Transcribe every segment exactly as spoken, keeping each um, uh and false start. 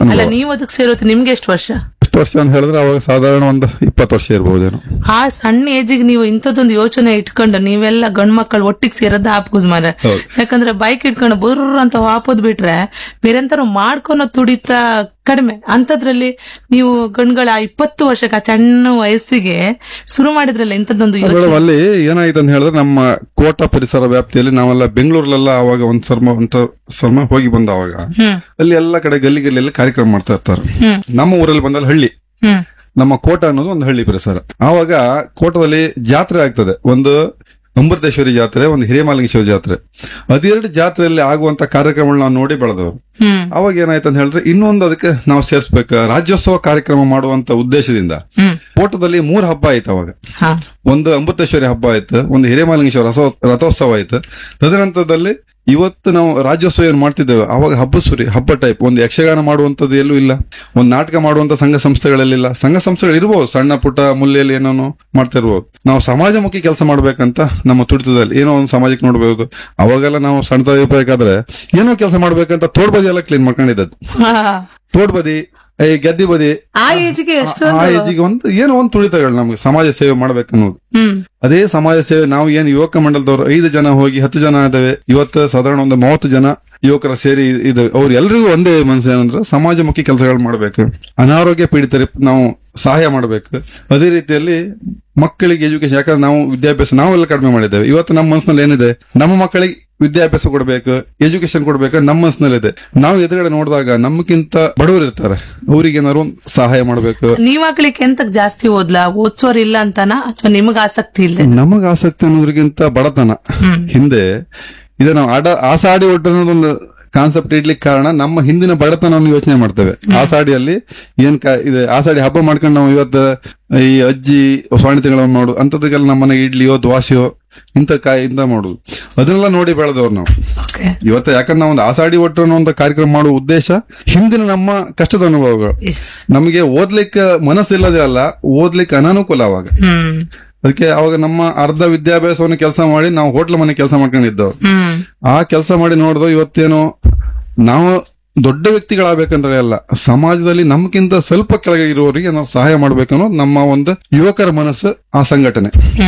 ಅಲ್ಲ, ನೀವು ಅದಕ್ಕೆ ಸೇರೋದು ನಿಮ್ಗೆ ಎಷ್ಟು ವರ್ಷ? ಎಷ್ಟು ವರ್ಷ ಅಂತ ಹೇಳಿದ್ರೆ ಅವಾಗ ಸಾಧಾರಣ ಒಂದು ಇಪ್ಪತ್ತು ವರ್ಷ ಇರ್ಬಹುದೇನೋ. ಆ ಸಣ್ಣ ಏಜಿಗೆ ನೀವು ಇಂಥದ್ದೊಂದು ಯೋಚನೆ ಇಟ್ಕೊಂಡು ನೀವೆಲ್ಲ ಗಂಡ್ ಮಕ್ಕಳು ಒಟ್ಟಿಗೆ ಸೇರೋದು ಹಾಪುದ್ ಮಾರ. ಯಾಕಂದ್ರೆ ಬೈಕ್ ಇಟ್ಕೊಂಡು ಬುರ್ರ ಅಂತ ಹಾಪೋದ್ ಬಿಟ್ರೆ ಬೇರೆಂತಾರು ಮಾಡ್ಕೊನೋ ತುಡಿತ ಕಡಿಮೆ. ಅಂತದ್ರಲ್ಲಿ ನೀವು ಗಂಡ್ಗಳ ಇಪ್ಪತ್ತು ವರ್ಷಕ್ಕೆ ಆ ಸಣ್ಣ ವಯಸ್ಸಿಗೆ ಶುರು ಮಾಡಿದ್ರಲ್ಲ ಇಂಥದ್ದೊಂದು ಯೋಚನೆ. ಅಲ್ಲಿ ಏನಾಯ್ತು ಅಂತ ಹೇಳಿದ್ರೆ, ನಮ್ಮ ಕೋಟ ಪರಿಸರ ವ್ಯಾಪ್ತಿಯಲ್ಲಿ ನಾವೆಲ್ಲ ಬೆಂಗಳೂರಲ್ಲೆಲ್ಲ ಅವಾಗ ಒಂದ್ ಸರ್ಮ ಅಂತ ಸರ್ಮ ಹೋಗಿ ಬಂದ ಅವಾಗ ಅಲ್ಲಿ ಎಲ್ಲ ಕಡೆ ಗಲ್ಲಿ ಗಲ್ಲಿಯಲ್ಲಿ ಕಾರ್ಯಕ್ರಮ ಮಾಡ್ತಾ ಇರ್ತಾರೆ. ನಮ್ಮ ಊರಲ್ಲಿ ಬಂದಲ್ಲಿ ಹಳ್ಳಿ, ನಮ್ಮ ಕೋಟ ಅನ್ನೋದು ಒಂದು ಹಳ್ಳಿ ಪರಿಸರ. ಆವಾಗ ಕೋಟದಲ್ಲಿ ಜಾತ್ರೆ ಆಗ್ತದೆ, ಒಂದು ಅಮೃತೇಶ್ವರಿ ಜಾತ್ರೆ, ಒಂದು ಹಿರೇಮಾಲಿಂಗೇಶ್ವರಿ ಜಾತ್ರೆ. ಅದೆರಡು ಜಾತ್ರೆಯಲ್ಲಿ ಆಗುವಂತ ಕಾರ್ಯಕ್ರಮಗಳನ್ನ ನಾವು ನೋಡಿ ಬೆಳೆದವರು. ಅವಾಗ ಏನಾಯ್ತು ಅಂತ ಹೇಳಿದ್ರೆ, ಇನ್ನೊಂದು ಅದಕ್ಕೆ ನಾವು ಸೇರ್ಸ್ಬೇಕು, ರಾಜ್ಯೋತ್ಸವ ಕಾರ್ಯಕ್ರಮ ಮಾಡುವಂತ ಉದ್ದೇಶದಿಂದ ಕೋಟದಲ್ಲಿ ಮೂರ್ ಹಬ್ಬ ಆಯ್ತು ಅವಾಗ. ಒಂದು ಅಮೃತೇಶ್ವರಿ ಹಬ್ಬ ಆಯ್ತು, ಒಂದು ಹಿರೇಮಾಲಿಂಗೇಶ್ವರ ರಥೋತ್ಸವ ಆಯ್ತು. ತದನಂತರದಲ್ಲಿ ಇವತ್ತು ನಾವು ರಾಜ್ಯೋತ್ಸವ ಏನ್ ಮಾಡ್ತಿದ್ದೇವೆ, ಅವಾಗ ಹಬ್ಬ ಸುರಿ ಹಬ್ಬ ಟೈಪ್ ಒಂದು ಯಕ್ಷಗಾನ ಮಾಡುವಂತದ್ದು ಎಲ್ಲೂ ಇಲ್ಲ, ಒಂದು ನಾಟಕ ಮಾಡುವಂತ ಸಂಘ ಸಂಸ್ಥೆಗಳಲ್ಲಿಲ್ಲ. ಸಂಘ ಸಂಸ್ಥೆಗಳು ಇರ್ಬೋದು, ಸಣ್ಣ ಪುಟ್ಟ ಮೂಲೆಯಲ್ಲಿ ಏನೋ ಮಾಡ್ತಿರ್ಬೋದು. ನಾವು ಸಮಾಜಮುಖಿ ಕೆಲಸ ಮಾಡ್ಬೇಕಂತ ನಮ್ಮ ತುಡಿತದಲ್ಲಿ ಏನೋ ಒಂದು ಸಮಾಜಕ್ಕೆ ನೋಡ್ಬೇಕು. ಅವಾಗೆಲ್ಲ ನಾವು ಸಣ್ಣದಾಗಿರ್ಬೇಕಾದ್ರೆ ಏನೋ ಕೆಲಸ ಮಾಡ್ಬೇಕಂತ ತೋಡ್ಬದಿ ಎಲ್ಲ ಕ್ಲೀನ್ ಮಾಡ್ಕೊಂಡಿದ್ದದ್ದು. ತೋಡ್ಬದಿ, ಈ ಗೆದ್ದಿ ಬದಿ, ಆ ಏಜಿಗೆ ಆ ಏಜಿಗೆ ಒಂದು ಏನೋ ಒಂದು ತುಳಿತಗಳು ನಮ್ಗೆ ಸಮಾಜ ಸೇವೆ ಮಾಡ್ಬೇಕನ್ನೋದು. ಅದೇ ಸಮಾಜ ಸೇವೆ ನಾವು ಏನು ಯುವಕ ಮಂಡಲದವರು ಐದು ಜನ ಹೋಗಿ ಹತ್ತು ಜನ ಇದಾವೆ, ಇವತ್ತು ಸಾಧಾರಣ ಒಂದು ಮೂವತ್ತು ಜನ ಯುವಕರ ಸೇರಿ ಇದು. ಅವ್ರು ಎಲ್ರಿಗೂ ಒಂದೇ ಮನಸ್ಸು ಏನಂದ್ರೆ ಸಮಾಜಮುಖಿ ಕೆಲಸಗಳು ಮಾಡ್ಬೇಕು, ಅನಾರೋಗ್ಯ ಪೀಡಿತರಿಗೆ ನಾವು ಸಹಾಯ ಮಾಡ್ಬೇಕು. ಅದೇ ರೀತಿಯಲ್ಲಿ ಮಕ್ಕಳಿಗೆ ಎಜುಕೇಶನ್, ಯಾಕಂದ್ರೆ ನಾವು ವಿದ್ಯಾಭ್ಯಾಸ ನಾವೆಲ್ಲ ಕಡಿಮೆ ಮಾಡಿದ್ದೇವೆ. ಇವತ್ತು ನಮ್ಮ ಮನಸ್ಸಿನಲ್ಲಿ ಏನಿದೆ, ನಮ್ಮ ಮಕ್ಕಳಿಗೆ ವಿದ್ಯಾಭ್ಯಾಸ ಕೊಡ್ಬೇಕು, ಎಜುಕೇಶನ್ ಕೊಡ್ಬೇಕು ನಮ್ಮ ಮನಸ್ಸಿನಲ್ಲಿದೆ. ನಾವು ಎದುರುಗಡೆ ನೋಡಿದಾಗ ನಮ್ಗಿಂತ ಬಡವರು ಇರ್ತಾರೆ, ಅವ್ರಿಗೆ ಏನಾದ್ರು ಸಹಾಯ ಮಾಡ್ಬೇಕು. ನೀವ್ ಮಕ್ಕಳಿಗೆ ಎಂತ ಜಾಸ್ತಿ ಓದ್ಲಾ, ಓದ್ಸೋರ್ ಇಲ್ಲ ಅಂತಾನ ಅಥವಾ ನಿಮಗ್ ಆಸಕ್ತಿ ಇಲ್ಲ? ನಮಗ್ ಆಸಕ್ತಿ ಅನ್ನೋದ್ರಿಗಿಂತ ಬಡತನ ಹಿಂದೆ ಇದೆ. ನಾವು ಆಡ ಆಸಾಡಿ ಒಟ್ಟು ಅನ್ನೋದೊಂದು ಕಾನ್ಸೆಪ್ಟ್ ಇಡ್ಲಿಕ್ಕೆ ಕಾರಣ ನಮ್ಮ ಹಿಂದಿನ ಬಡತನವನ್ನು ಯೋಚನೆ ಮಾಡ್ತೇವೆ. ಆಸಾಡಿಯಲ್ಲಿ ಏನ್ ಇದೆ, ಆಸಾಡಿ ಹಬ್ಬ ಮಾಡ್ಕೊಂಡು ನಾವು ಇವತ್ತು ಈ ಅಜ್ಜಿ ಸ್ವಾಣಿ ತಿಂಗಳನ್ನು ಮಾಡು ಅಂತದಕ್ಕೆಲ್ಲ ನಮ್ಮ ಮನೆಗೆ ಇಡ್ಲಿಯೋ ದ್ವಾಸೆಯೋ ಇಂಥ ಕಾಯಿ ಇಂತ ಮಾಡುದು, ಅದನ್ನೆಲ್ಲ ನೋಡಿ ಬೆಳೆದವ್ರು ನಾವು ಇವತ್ತು. ಯಾಕಂದ್ರೆ ನಾವು ಒಂದು ಆಸಾಡಿ ಒಟ್ಟು ಅನ್ನೋ ಒಂದು ಕಾರ್ಯಕ್ರಮ ಮಾಡುವ ಉದ್ದೇಶ ಹಿಂದಿನ ನಮ್ಮ ಕಷ್ಟದ ಅನುಭವಗಳು. ನಮಗೆ ಓದ್ಲಿಕ್ಕೆ ಮನಸ್ಸಿಲ್ಲದೆ ಅಲ್ಲ, ಓದ್ಲಿಕ್ಕೆ ಅನಾನುಕೂಲ ಅವಾಗ. ಅದಕ್ಕೆ ಅವಾಗ ನಮ್ಮ ಅರ್ಧ ವಿದ್ಯಾಭ್ಯಾಸವನ್ನು ಕೆಲಸ ಮಾಡಿ ನಾವು ಹೋಟ್ಲ್ ಮನೆ ಕೆಲಸ ಮಾಡ್ಕೊಂಡಿದ್ದೆವು. ಆ ಕೆಲಸ ಮಾಡಿ ನೋಡಿದ್ವು, ಇವತ್ತೇನು ನಾವು ದೊಡ್ಡ ವ್ಯಕ್ತಿಗಳಾಗಬೇಕಂದ್ರೆ ಅಲ್ಲ, ಸಮಾಜದಲ್ಲಿ ನಮ್ಗಿಂತ ಸ್ವಲ್ಪ ಕೆಳಗೆ ಇರುವವರಿಗೆ ನಾವು ಸಹಾಯ ಮಾಡ್ಬೇಕನ್ನೋ ನಮ್ಮ ಒಂದು ಯುವಕರ ಮನಸ್ಸು, ಆ ಸಂಘಟನೆ.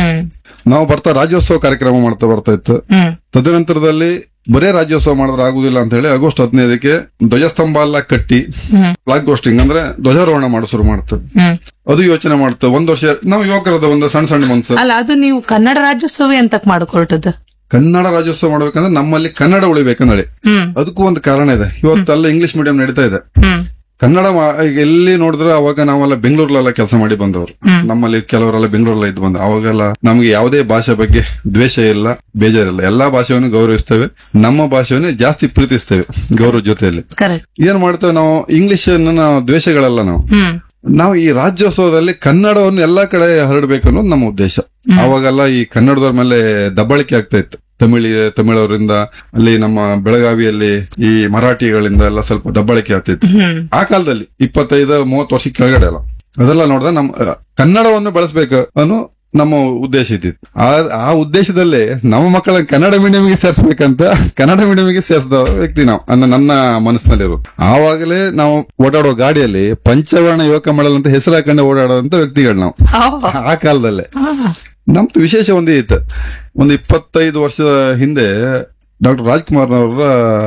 ನಾವು ಬರ್ತಾ ರಾಜ್ಯೋತ್ಸವ ಕಾರ್ಯಕ್ರಮ ಮಾಡ್ತಾ ಬರ್ತಾ ಇತ್ತು. ತದನಂತರದಲ್ಲಿ ಬರೇ ರಾಜ್ಯೋತ್ಸವ ಮಾಡಿದ್ರೆ ಆಗುದಿಲ್ಲ ಅಂತ ಹೇಳಿ ಆಗಸ್ಟ್ ಹದಿನೈದಕ್ಕೆ ಧ್ವಜಸ್ತಂಭ ಎಲ್ಲ ಕಟ್ಟಿ ಫ್ಲಾಗ್ ಹೋಸ್ಟಿಂಗ್ ಅಂದ್ರೆ ಧ್ವಜಾರೋಹಣ ಮಾಡೋ ಶುರು ಮಾಡ್ತದೆ. ಅದು ಯೋಚನೆ ಮಾಡ್ತೇವೆ. ಒಂದ್ ವರ್ಷ ನಾವು ಯುವಕರದ ಒಂದು ಸಣ್ಣ ಸಣ್ಣ ಮನ್ಸು. ಅಲ್ಲ, ಅದು ನೀವು ಕನ್ನಡ ರಾಜ್ಯೋತ್ಸವ ಎಂತಕ್ ಮಾಡ್ಕೊಳ್ತದ? ಕನ್ನಡ ರಾಜ್ಯೋತ್ಸವ ಮಾಡ್ಬೇಕಂದ್ರೆ ನಮ್ಮಲ್ಲಿ ಕನ್ನಡ ಉಳಿಬೇಕಂದ್ರೆ ಅದಕ್ಕೂ ಒಂದು ಕಾರಣ ಇದೆ. ಇವತ್ತೆಲ್ಲ ಇಂಗ್ಲಿಷ್ ಮೀಡಿಯಂ ನಡೀತಾ ಇದೆ. ಕನ್ನಡ ಎಲ್ಲಿ ನೋಡಿದ್ರೆ ಅವಾಗ ನಾವೆಲ್ಲ ಬೆಂಗಳೂರಲ್ಲೆಲ್ಲ ಕೆಲಸ ಮಾಡಿ ಬಂದವರು. ನಮ್ಮಲ್ಲಿ ಕೆಲವರೆಲ್ಲ ಬೆಂಗಳೂರಲ್ಲ ಇದ್ದು ಬಂದ. ಅವಾಗೆಲ್ಲ ನಮ್ಗೆ ಯಾವುದೇ ಭಾಷೆ ಬಗ್ಗೆ ದ್ವೇಷ ಇಲ್ಲ, ಬೇಜಾರಿಲ್ಲ. ಎಲ್ಲಾ ಭಾಷೆಯನ್ನು ಗೌರವಿಸ್ತೇವೆ, ನಮ್ಮ ಭಾಷೆಯನ್ನೇ ಜಾಸ್ತಿ ಪ್ರೀತಿಸ್ತೇವೆ ಗೌರವ ಜೊತೆಯಲ್ಲಿ. ಏನ್ ಮಾಡ್ತೇವೆ ನಾವು, ಇಂಗ್ಲಿಷ್ ನಾವು ದ್ವೇಷಗಳಲ್ಲ. ನಾವು ನಾವು ಈ ರಾಜ್ಯೋತ್ಸವದಲ್ಲಿ ಕನ್ನಡವನ್ನು ಎಲ್ಲಾ ಕಡೆ ಹರಡಬೇಕು ಅನ್ನೋದು ನಮ್ಮ ಉದ್ದೇಶ. ಅವಾಗೆಲ್ಲ ಈ ಕನ್ನಡದವ್ರ ಮೇಲೆ ದಬ್ಬಾಳಿಕೆ ಆಗ್ತಾ ಇತ್ತು. ತಮಿಳಿ ತಮಿಳವರಿಂದ ಅಲ್ಲಿ ನಮ್ಮ ಬೆಳಗಾವಿಯಲ್ಲಿ ಈ ಮರಾಠಿಗಳಿಂದ ಎಲ್ಲ ಸ್ವಲ್ಪ ದಬ್ಬಾಳಿಕೆ ಆಗ್ತಿತ್ತು ಆ ಕಾಲದಲ್ಲಿ. ಇಪ್ಪತ್ತೈದು ಮೂವತ್ತು ವರ್ಷ ಕೆಳಗಡೆ ಅಲ್ಲ, ಅದೆಲ್ಲ ನೋಡಿದ್ರೆ ನಮ್ಮ ಕನ್ನಡವನ್ನು ಬೆಳೆಸಬೇಕು ಅನ್ನೋ ನಮ್ಮ ಉದ್ದೇಶ ಇದ್ದಿತ್ತು. ಆ ಆ ಉದ್ದೇಶದಲ್ಲೇ ನಮ್ಮ ಮಕ್ಕಳನ್ನ ಕನ್ನಡ ಮೀಡಿಯಂಗೆ ಸೇರ್ಸ್ಬೇಕಂತ ಕನ್ನಡ ಮೀಡಿಯಂಗೆ ಸೇರಿಸಿದ ವ್ಯಕ್ತಿ ನಾವು, ಅಂದ್ರೆ ನನ್ನ ಮನಸ್ಸಿನಲ್ಲಿರೋದು. ಆವಾಗಲೇ ನಾವು ಓಡಾಡೋ ಗಾಡಿಯಲ್ಲಿ ಪಂಚವರ್ಣ ಯುವಕ ಮಂಡಲ ಅಂತ ಹೆಸರು ಹಾಕೊಂಡು ಓಡಾಡೋದಂತ ವ್ಯಕ್ತಿಗಳು ನಾವು ಆ ಕಾಲದಲ್ಲೇ. ನಮ್ದು ವಿಶೇಷ ಒಂದೇ ಇತ್ತು. ಒಂದು ಇಪ್ಪತ್ತೈದು ವರ್ಷದ ಹಿಂದೆ ಡಾಕ್ಟರ್ ರಾಜ್ಕುಮಾರ್ ಅವರ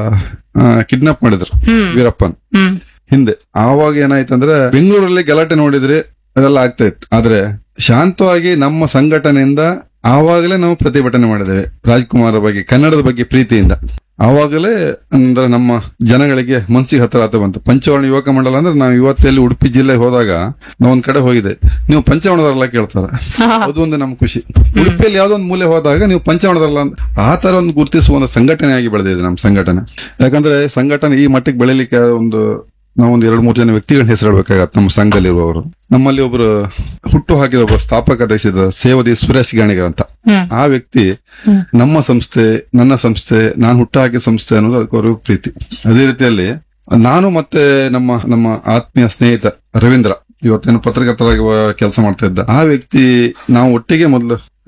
ಕಿಡ್ನಾಪ್ ಮಾಡಿದ್ರು ವೀರಪ್ಪನ್ ಹಿಂದೆ. ಆವಾಗ ಏನಾಯ್ತಂದ್ರೆ ಬೆಂಗಳೂರಲ್ಲಿ ಗಲಾಟೆ ನೋಡಿದ್ರೆ ಅದೆಲ್ಲ ಆಗ್ತಾ ಇತ್ತು. ಆದ್ರೆ ಶಾಂತವಾಗಿ ನಮ್ಮ ಸಂಘಟನೆಯಿಂದ ಆವಾಗಲೇ ನಾವು ಪ್ರತಿಭಟನೆ ಮಾಡಿದ್ದೇವೆ ರಾಜ್ಕುಮಾರ್ ಬಗ್ಗೆ, ಕನ್ನಡದ ಬಗ್ಗೆ ಪ್ರೀತಿಯಿಂದ. ಆವಾಗಲೇ ಅಂದ್ರೆ ನಮ್ಮ ಜನಗಳಿಗೆ ಮನ್ಸಿಗೆ ಹತ್ರ ಆತ ಬಂತು. ಪಂಚವರ್ಣ ಯುವಕ ಮಂಡಲ ಅಂದ್ರೆ ನಾವು ಇವತ್ತೆಲ್ಲಿ ಉಡುಪಿ ಜಿಲ್ಲೆಗೆ ಹೋದಾಗ ನಾವು ಒಂದ್ ಕಡೆ ಹೋಗಿದೆ, ನೀವು ಪಂಚವರ್ಣದಲ್ಲ ಕೇಳ್ತಾರೆ. ಅದೊಂದು ನಮ್ ಖುಷಿ. ಉಡುಪಿಯಲ್ಲಿ ಯಾವ್ದೊಂದು ಮೂಲೆ ಹೋದಾಗ ನೀವು ಪಂಚವರ್ಣದಲ್ಲ ಆ ತರ ಒಂದು ಗುರುತಿಸುವ ಒಂದು ಸಂಘಟನೆಯಾಗಿ ಬೆಳೆದಿದೆ ನಮ್ಮ ಸಂಘಟನೆ. ಯಾಕಂದ್ರೆ ಸಂಘಟನೆ ಈ ಮಟ್ಟಿಗೆ ಬೆಳಿಲಿಕ್ಕೆ ಒಂದು ನಾವೊಂದು ಎರಡು ಮೂರು ಜನ ವ್ಯಕ್ತಿಗಳನ್ನ ಹೆಸರು ಹೇಳ್ಬೇಕಾಗತ್ತೆ ನಮ್ಮ ಸಂಘದಲ್ಲಿರುವವರು. ನಮ್ಮಲ್ಲಿ ಒಬ್ರು ಹುಟ್ಟು ಹಾಕಿದ ಒಬ್ಬರು ಸ್ಥಾಪಕ ಅಧ್ಯಕ್ಷ ಸೇವದಿ ಸುರೇಶ್ ಗಾಣಿಗರ್ ಅಂತ. ಆ ವ್ಯಕ್ತಿ ನಮ್ಮ ಸಂಸ್ಥೆ, ನನ್ನ ಸಂಸ್ಥೆ, ನಾನು ಹುಟ್ಟು ಹಾಕಿದ ಸಂಸ್ಥೆ ಅನ್ನೋದು ಅದಕ್ಕೆ ಅವ್ರ ಪ್ರೀತಿ. ಅದೇ ರೀತಿಯಲ್ಲಿ ನಾನು ಮತ್ತೆ ನಮ್ಮ ನಮ್ಮ ಆತ್ಮೀಯ ಸ್ನೇಹಿತ ರವೀಂದ್ರ ಇವತ್ತೇನು ಪತ್ರಕರ್ತರಾಗಿ ಕೆಲಸ ಮಾಡ್ತಾ ಇದ್ದ ಆ ವ್ಯಕ್ತಿ, ನಾವು ಒಟ್ಟಿಗೆ ಮೊದಲು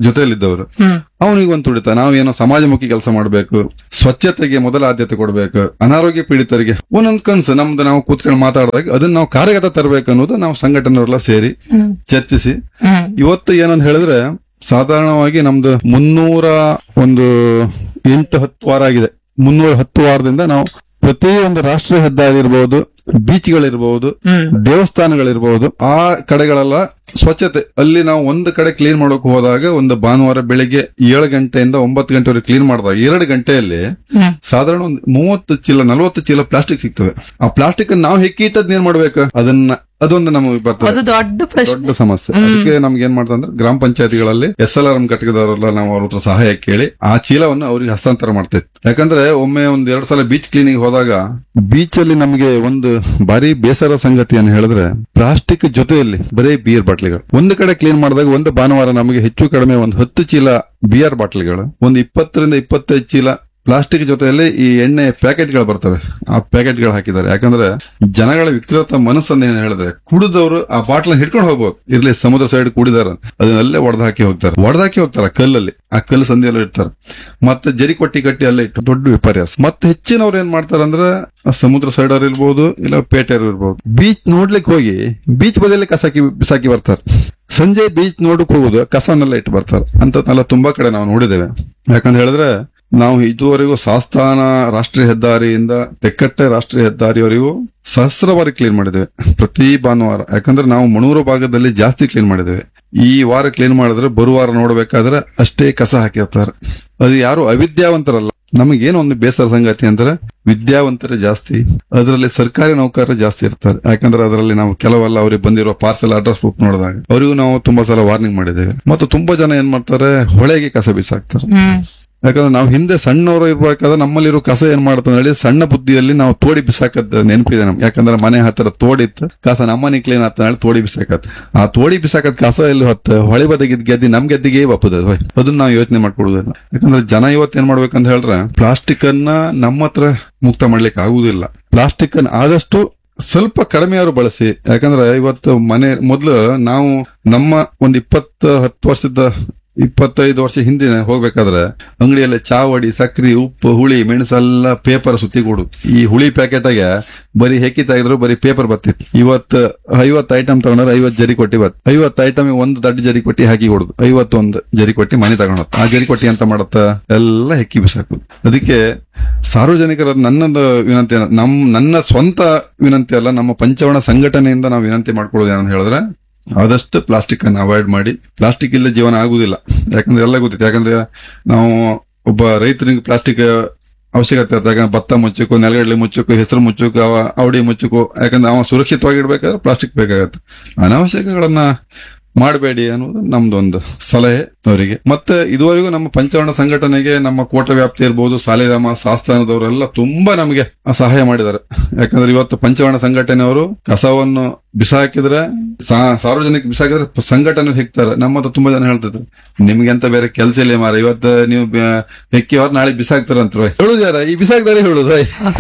ಜೊತೆಯಲ್ಲಿದ್ದವರು ಅವನಿಗೆ ಒಂದು ತುಡಿತ ನಾವೇನೋ ಸಮಾಜಮುಖಿ ಕೆಲಸ ಮಾಡಬೇಕು, ಸ್ವಚ್ಛತೆಗೆ ಮೊದಲ ಆದ್ಯತೆ ಕೊಡಬೇಕು, ಅನಾರೋಗ್ಯ ಪೀಡಿತರಿಗೆ ಒಂದೊಂದು ಕನ್ಸು ನಮ್ದು ನಾವು ಕೂತ್ಕೊಂಡು ಮಾತಾಡಿದಾಗ ಅದನ್ನ ನಾವು ಕಾರ್ಯಗತ ತರಬೇಕು ಅನ್ನೋದು ನಾವು ಸಂಘಟನೆಯವರೆಲ್ಲ ಸೇರಿ ಚರ್ಚಿಸಿ ಇವತ್ತು ಏನಂತ ಹೇಳಿದ್ರೆ ಸಾಧಾರಣವಾಗಿ ನಮ್ದು ಮುನ್ನೂರ ಒಂದು ಎಂಟು ಹತ್ತು ವಾರ ಆಗಿದೆ. ಮುನ್ನೂರ ಹತ್ತು ವಾರದಿಂದ ನಾವು ಪ್ರತಿ ಒಂದು ರಾಷ್ಟ್ರೀಯ ಹೆದ್ದಾರಿ ಇರಬಹುದು, ಬೀಚ್ಗಳಿರ್ಬಹುದು, ದೇವಸ್ಥಾನಗಳಿರ್ಬಹುದು, ಆ ಕಡೆಗಳೆಲ್ಲ ಸ್ವಚ್ಛತೆ ಅಲ್ಲಿ ನಾವು ಒಂದು ಕಡೆ ಕ್ಲೀನ್ ಮಾಡೋಕೆ ಹೋದಾಗ ಒಂದು ಭಾನುವಾರ ಬೆಳಿಗ್ಗೆ ಏಳು ಗಂಟೆಯಿಂದ ಒಂಬತ್ತು ಗಂಟೆವರೆಗೆ ಕ್ಲೀನ್ ಮಾಡಿದಾಗ ಎರಡು ಗಂಟೆಯಲ್ಲಿ ಸಾಧಾರಣ ಒಂದು ಮೂವತ್ತು ಚೀಲ ನಲವತ್ತು ಚೀಲ ಪ್ಲಾಸ್ಟಿಕ್ ಸಿಗ್ತವೆ. ಆ ಪ್ಲಾಸ್ಟಿಕ್ ನಾವು ಹೆಕ್ಕಿಟ್ಟದ್ ಏನ್ ಮಾಡ್ಬೇಕು ಅದನ್ನ ಅದೊಂದು ನಮಗೆ ದೊಡ್ಡ ದೊಡ್ಡ ಸಮಸ್ಯೆ. ಅದಕ್ಕೆ ನಮ್ಗೆ ಏನ್ ಮಾಡ್ತಾ ಅಂದ್ರೆ ಗ್ರಾಮ ಪಂಚಾಯತಿಗಳಲ್ಲಿ ಎಸ್ ಎಲ್ ಆರ್ ಎಂ ಘಟಕದವರೆಲ್ಲ ನಾವು ಅವ್ರ ಹತ್ರ ಸಹಾಯ ಕೇಳಿ ಆ ಚೀಲವನ್ನು ಅವ್ರಿಗೆ ಹಸ್ತಾಂತರ ಮಾಡ್ತಿತ್ತು. ಯಾಕಂದ್ರೆ ಒಮ್ಮೆ ಒಂದ್ ಎರಡ್ ಸಲ ಬೀಚ್ ಕ್ಲೀನಿಂಗ್ ಹೋದಾಗ ಬೀಚ್ ಅಲ್ಲಿ ನಮಗೆ ಒಂದು ಭಾರಿ ಬೇಸರ ಸಂಗತಿಯನ್ನು ಹೇಳಿದ್ರೆ ಪ್ಲಾಸ್ಟಿಕ್ ಜೊತೆಯಲ್ಲಿ ಬರೀ ಬಿಯರ್ ಬಾಟ್ಲಿಗಳು. ಒಂದು ಕಡೆ ಕ್ಲೀನ್ ಮಾಡಿದಾಗ ಒಂದು ಭಾನುವಾರ ನಮಗೆ ಹೆಚ್ಚು ಕಡಿಮೆ ಒಂದು ಹತ್ತು ಚೀಲ ಬಿಯರ್ ಬಾಟ್ಲಿಗಳು, ಒಂದು ಇಪ್ಪತ್ತರಿಂದ ಇಪ್ಪತ್ತೈದು ಚೀಲ ಪ್ಲಾಸ್ಟಿಕ್ ಜೊತೆಯಲ್ಲಿ ಈ ಎಣ್ಣೆ ಪ್ಯಾಕೆಟ್ಗಳು ಬರ್ತವೆ, ಆ ಪ್ಯಾಕೆಟ್ಗಳು ಹಾಕಿದ್ದಾರೆ. ಯಾಕಂದ್ರೆ ಜನಗಳ ವ್ಯಕ್ತಿಗತ ಮನಸ್ಸನ್ನು ಏನ್ ಹೇಳಿದ್ರೆ ಕುಡಿದವರು ಆ ಬಾಟ್ಲ ಹಿಡ್ಕೊಂಡು ಹೋಗ್ಬೋದು, ಇರ್ಲಿ ಸಮುದ್ರ ಸೈಡ್ ಕುಡಿದಾರ ಅದನ್ನಲ್ಲೇ ಒಡೆದು ಹಾಕಿ ಹೋಗ್ತಾರೆ ಒಡೆದು ಹಾಕಿ ಹೋಗ್ತಾರೆ ಕಲ್ಲಲ್ಲಿ, ಆ ಕಲ್ಲು ಸಂದಿಯಲ್ಲಿ ಇಡ್ತಾರೆ, ಮತ್ತೆ ಜರಿ ಕೊಟ್ಟಿ ಕಟ್ಟಿ ಅಲ್ಲೇ ಇಟ್ಟು ದೊಡ್ಡ ವಿಪರ್ಯಾಸ. ಮತ್ತೆ ಹೆಚ್ಚಿನವ್ರು ಏನ್ ಮಾಡ್ತಾರೆ ಅಂದ್ರೆ ಸಮುದ್ರ ಸೈಡ್ ಅವ್ರು ಇರ್ಬೋದು, ಇಲ್ಲ ಪೇಟೆಯವ್ರು ಇರ್ಬೋದು, ಬೀಚ್ ನೋಡ್ಲಿಕ್ಕೆ ಹೋಗಿ ಬೀಚ್ ಬದಿಯಲ್ಲಿ ಕಸಾಕಿ ಬಿಸಾಕಿ ಬರ್ತಾರೆ. ಸಂಜೆ ಬೀಚ್ ನೋಡಕ್ ಹೋಗುದು ಕಸನೆಲ್ಲ ಇಟ್ಟು ಬರ್ತಾರೆ. ಅಂತದ್ನೆಲ್ಲ ತುಂಬಾ ಕಡೆ ನಾವು ನೋಡಿದ್ದೇವೆ. ಯಾಕಂತ ಹೇಳಿದ್ರೆ ನಾವು ಇದುವರೆಗೂ ಸಾಸ್ತಾನ ರಾಷ್ಟ್ರೀಯ ಹೆದ್ದಾರಿಯಿಂದ ತೆಕ್ಕಟ್ಟೆ ರಾಷ್ಟ್ರೀಯ ಹೆದ್ದಾರಿಯವರೆಗೂ ಸಹಸ್ರ ಬಾರಿ ಕ್ಲೀನ್ ಮಾಡಿದ್ದೇವೆ ಪ್ರತಿ ಭಾನುವಾರ. ಯಾಕಂದ್ರೆ ನಾವು ಮಣೂರು ಭಾಗದಲ್ಲಿ ಜಾಸ್ತಿ ಕ್ಲೀನ್ ಮಾಡಿದ್ದೇವೆ. ಈ ವಾರ ಕ್ಲೀನ್ ಮಾಡಿದ್ರೆ ಬರುವಾರ ನೋಡ್ಬೇಕಾದ್ರೆ ಅಷ್ಟೇ ಕಸ ಹಾಕಿರ್ತಾರೆ. ಅದು ಯಾರು ಅವಿದ್ಯಾವಂತರಲ್ಲ. ನಮಗೇನು ಒಂದು ಬೇಸರ ಸಂಗತಿ ಅಂದ್ರೆ ವಿದ್ಯಾವಂತರೇ ಜಾಸ್ತಿ, ಅದರಲ್ಲಿ ಸರ್ಕಾರಿ ನೌಕರರು ಜಾಸ್ತಿ ಇರ್ತಾರೆ. ಯಾಕಂದ್ರೆ ಅದರಲ್ಲಿ ನಾವು ಕೆಲವೆಲ್ಲ ಅವ್ರಿಗೆ ಬಂದಿರೋ ಪಾರ್ಸಲ್ ಅಡ್ರೆಸ್ ಬುಕ್ ನೋಡಿದಾಗ ಅವರಿಗೂ ನಾವು ತುಂಬಾ ಸಲ ವಾರ್ನಿಂಗ್ ಮಾಡಿದ್ದೇವೆ. ಮತ್ತು ತುಂಬಾ ಜನ ಏನ್ ಮಾಡ್ತಾರೆ ಹೊಳೆಗೆ ಕಸ ಬೀಸಾಕ್ತಾರೆ. ಯಾಕಂದ್ರೆ ನಾವು ಹಿಂದೆ ಸಣ್ಣವರು ಇರ್ಬೇಕಾದ್ರೆ ನಮ್ಮಲ್ಲಿರೋ ಕಸ ಏನ್ ಮಾಡ್ತಾನೆ ಹೇಳಿ ಸಣ್ಣ ಬುದ್ಧಿಯಲ್ಲಿ ನಾವು ತೋಡಿ ಬಿಸಾಕದ್ ನೆನಪಿದೆ ನಮ್ಗೆ. ಯಾಕಂದ್ರೆ ಮನೆ ಹತ್ತಿರ ತೋಡಿತ್ತು ಕಸ ನಮ್ಮನೆ ಕ್ಲೀನ್ ಆತ ಹೇಳಿ ತೋಡಿ ಬಿಸಾಕತ್. ಆ ತೋಡಿ ಬಿಸಾಕದ್ ಕಸ ಎಲ್ಲಿ ಹೊತ್ತ ಹೊಳೆ ಬದಿಗಿದ್ ಗೆದ್ದಿ ನಮ್ ಗೆದ್ದಿಗೆ ಬಪ್ಪದ ಅದನ್ನ ನಾವು ಯೋಚನೆ ಮಾಡ್ಕೊಡುದಿಲ್ಲ. ಯಾಕಂದ್ರೆ ಜನ ಇವತ್ತು ಏನ್ ಮಾಡ್ಬೇಕಂತ ಹೇಳಿದ್ರೆ ಪ್ಲಾಸ್ಟಿಕ್ ಅನ್ನ ನಮ್ಮ ಹತ್ರ ಮುಕ್ತ ಮಾಡ್ಲಿಕ್ಕೆ ಆಗುದಿಲ್ಲ. ಪ್ಲಾಸ್ಟಿಕ್ ಅನ್ನ ಆದಷ್ಟು ಸ್ವಲ್ಪ ಕಡಿಮೆಯವರು ಬಳಸಿ. ಯಾಕಂದ್ರೆ ಇವತ್ತು ಮನೆ ಮೊದ್ಲು ನಾವು ನಮ್ಮ ಒಂದ್ ಇಪ್ಪತ್ತು ಹತ್ತು ವರ್ಷದ ಇಪ್ಪತ್ತೈದು ವರ್ಷ ಹಿಂದೆ ಹೋಗ್ಬೇಕಾದ್ರೆ ಅಂಗಡಿಯಲ್ಲಿ ಚಾವಡಿ, ಸಕ್ರಿ, ಉಪ್ಪು, ಹುಳಿ, ಮೆಣಸೆಲ್ಲ ಪೇಪರ್ ಸುತ್ತಿ ಕೊಡು. ಈ ಹುಳಿ ಪ್ಯಾಕೆಟ್ ಆಗ ಬರೀ ಹೆಕ್ಕಿ ತೆಗೆದ್ರು ಬರೀ ಪೇಪರ್ ಬರ್ತಿತ್ತು. ಇವತ್ತು ಐವತ್ತು ಐಟಮ್ ತಗೊಂಡ್ರೆ ಐವತ್ತು ಜರಿ ಕೊಟ್ಟಿ ಬತ್ ಐವತ್ತು ಐಟಮ್ ಒಂದು ದಡ್ಡ ಜರಿ ಕೊಟ್ಟಿ ಹಾಕಿ ಕೊಡುದು, ಐವತ್ತೊಂದು ಜರಿ ಕೊಟ್ಟಿ ಮನೆ ತಗೊಂಡ್ ಆ ಜರಿ ಕೊಟ್ಟಿ ಅಂತ ಮಾಡತ್ತ ಎಲ್ಲ ಹೆಕ್ಕಿ ಬಿಸಾಕುದು. ಅದಕ್ಕೆ ಸಾರ್ವಜನಿಕರ ನನ್ನದು ವಿನಂತಿ, ನಮ್ ನನ್ನ ಸ್ವಂತ ವಿನಂತಿ ಅಲ್ಲ, ನಮ್ಮ ಪಂಚವರ್ಣ ಸಂಘಟನೆಯಿಂದ ನಾವು ವಿನಂತಿ ಮಾಡ್ಕೊಳ್ಳೋದು ಏನಂತ ಹೇಳಿದ್ರೆ ಆದಷ್ಟು ಪ್ಲಾಸ್ಟಿಕ್ ಅನ್ನು ಅವಾಯ್ಡ್ ಮಾಡಿ. ಪ್ಲಾಸ್ಟಿಕ್ ಇಲ್ಲ ಜೀವನ ಆಗುದಿಲ್ಲ. ಯಾಕಂದ್ರೆ ಎಲ್ಲ ಗೊತ್ತಿತ್ತು. ಯಾಕಂದ್ರೆ ನಾವು ಒಬ್ಬ ರೈತನಿಗೆ ಪ್ಲಾಸ್ಟಿಕ್ ಅವಶ್ಯಕತೆ ಇರುತ್ತೆ. ಯಾಕಂದ್ರೆ ಭತ್ತ ಮುಚ್ಚಕ್ಕೂ, ನೆಲಗಡಲೆ ಮುಚ್ಚಕ್ಕೂ, ಹೆಸರು ಮುಚ್ಚಕ್ಕೂ, ಅವಡಿ ಮುಚ್ಚಕ್ಕೂ. ಯಾಕಂದ್ರೆ ಅವ ಸುರಕ್ಷಿತವಾಗಿ ಇಡ್ಬೇಕಾದ್ರೆ ಪ್ಲಾಸ್ಟಿಕ್ ಬೇಕಾಗತ್ತೆ. ಅನಾವಶ್ಯಕಗಳನ್ನ ಮಾಡಬೇಡಿ ಅನ್ನೋದು ನಮ್ದೊಂದು ಸಲಹೆ ಅವರಿಗೆ. ಮತ್ತೆ ಇದುವರೆಗೂ ನಮ್ಮ ಪಂಚವರ್ಣ ಸಂಘಟನೆಗೆ ನಮ್ಮ ಕೋಟ ವ್ಯಾಪ್ತಿ ಇರ್ಬೋದು, ಸಾಲಿಗ್ರಾಮ, ಸಾಸ್ತಾನದವರೆಲ್ಲ ತುಂಬಾ ನಮಗೆ ಸಹಾಯ ಮಾಡಿದ್ದಾರೆ. ಯಾಕಂದ್ರೆ ಇವತ್ತು ಪಂಚವರ್ಣ ಸಂಘಟನೆಯವರು ಕಸವನ್ನು ಬಿಸಾಕಿದ್ರೆ, ಸಾರ್ವಜನಿಕ ಬಿಸಾಕಿದ್ರೆ ಸಂಘಟನೆ ಹೆಕ್ತಾರೆ. ನಮ್ಮ ಹತ್ರ ತುಂಬಾ ಜನ ಹೇಳ್ತಿದ್ರು ನಿಮ್ಗೆಂತ ಬೇರೆ ಕೆಲಸ ಇಲ್ಲ ಮಾರ, ಇವತ್ತು ನೀವು ಹೆಕ್ಕಿ ಅವ್ರು ನಾಳೆ ಬಿಸಾಕ್ತಾರಂತ ಹೇಳುದು ಯಾರ ಈ ಬಿಸಾಕ್ದಾರೆ ಹೇಳುದು.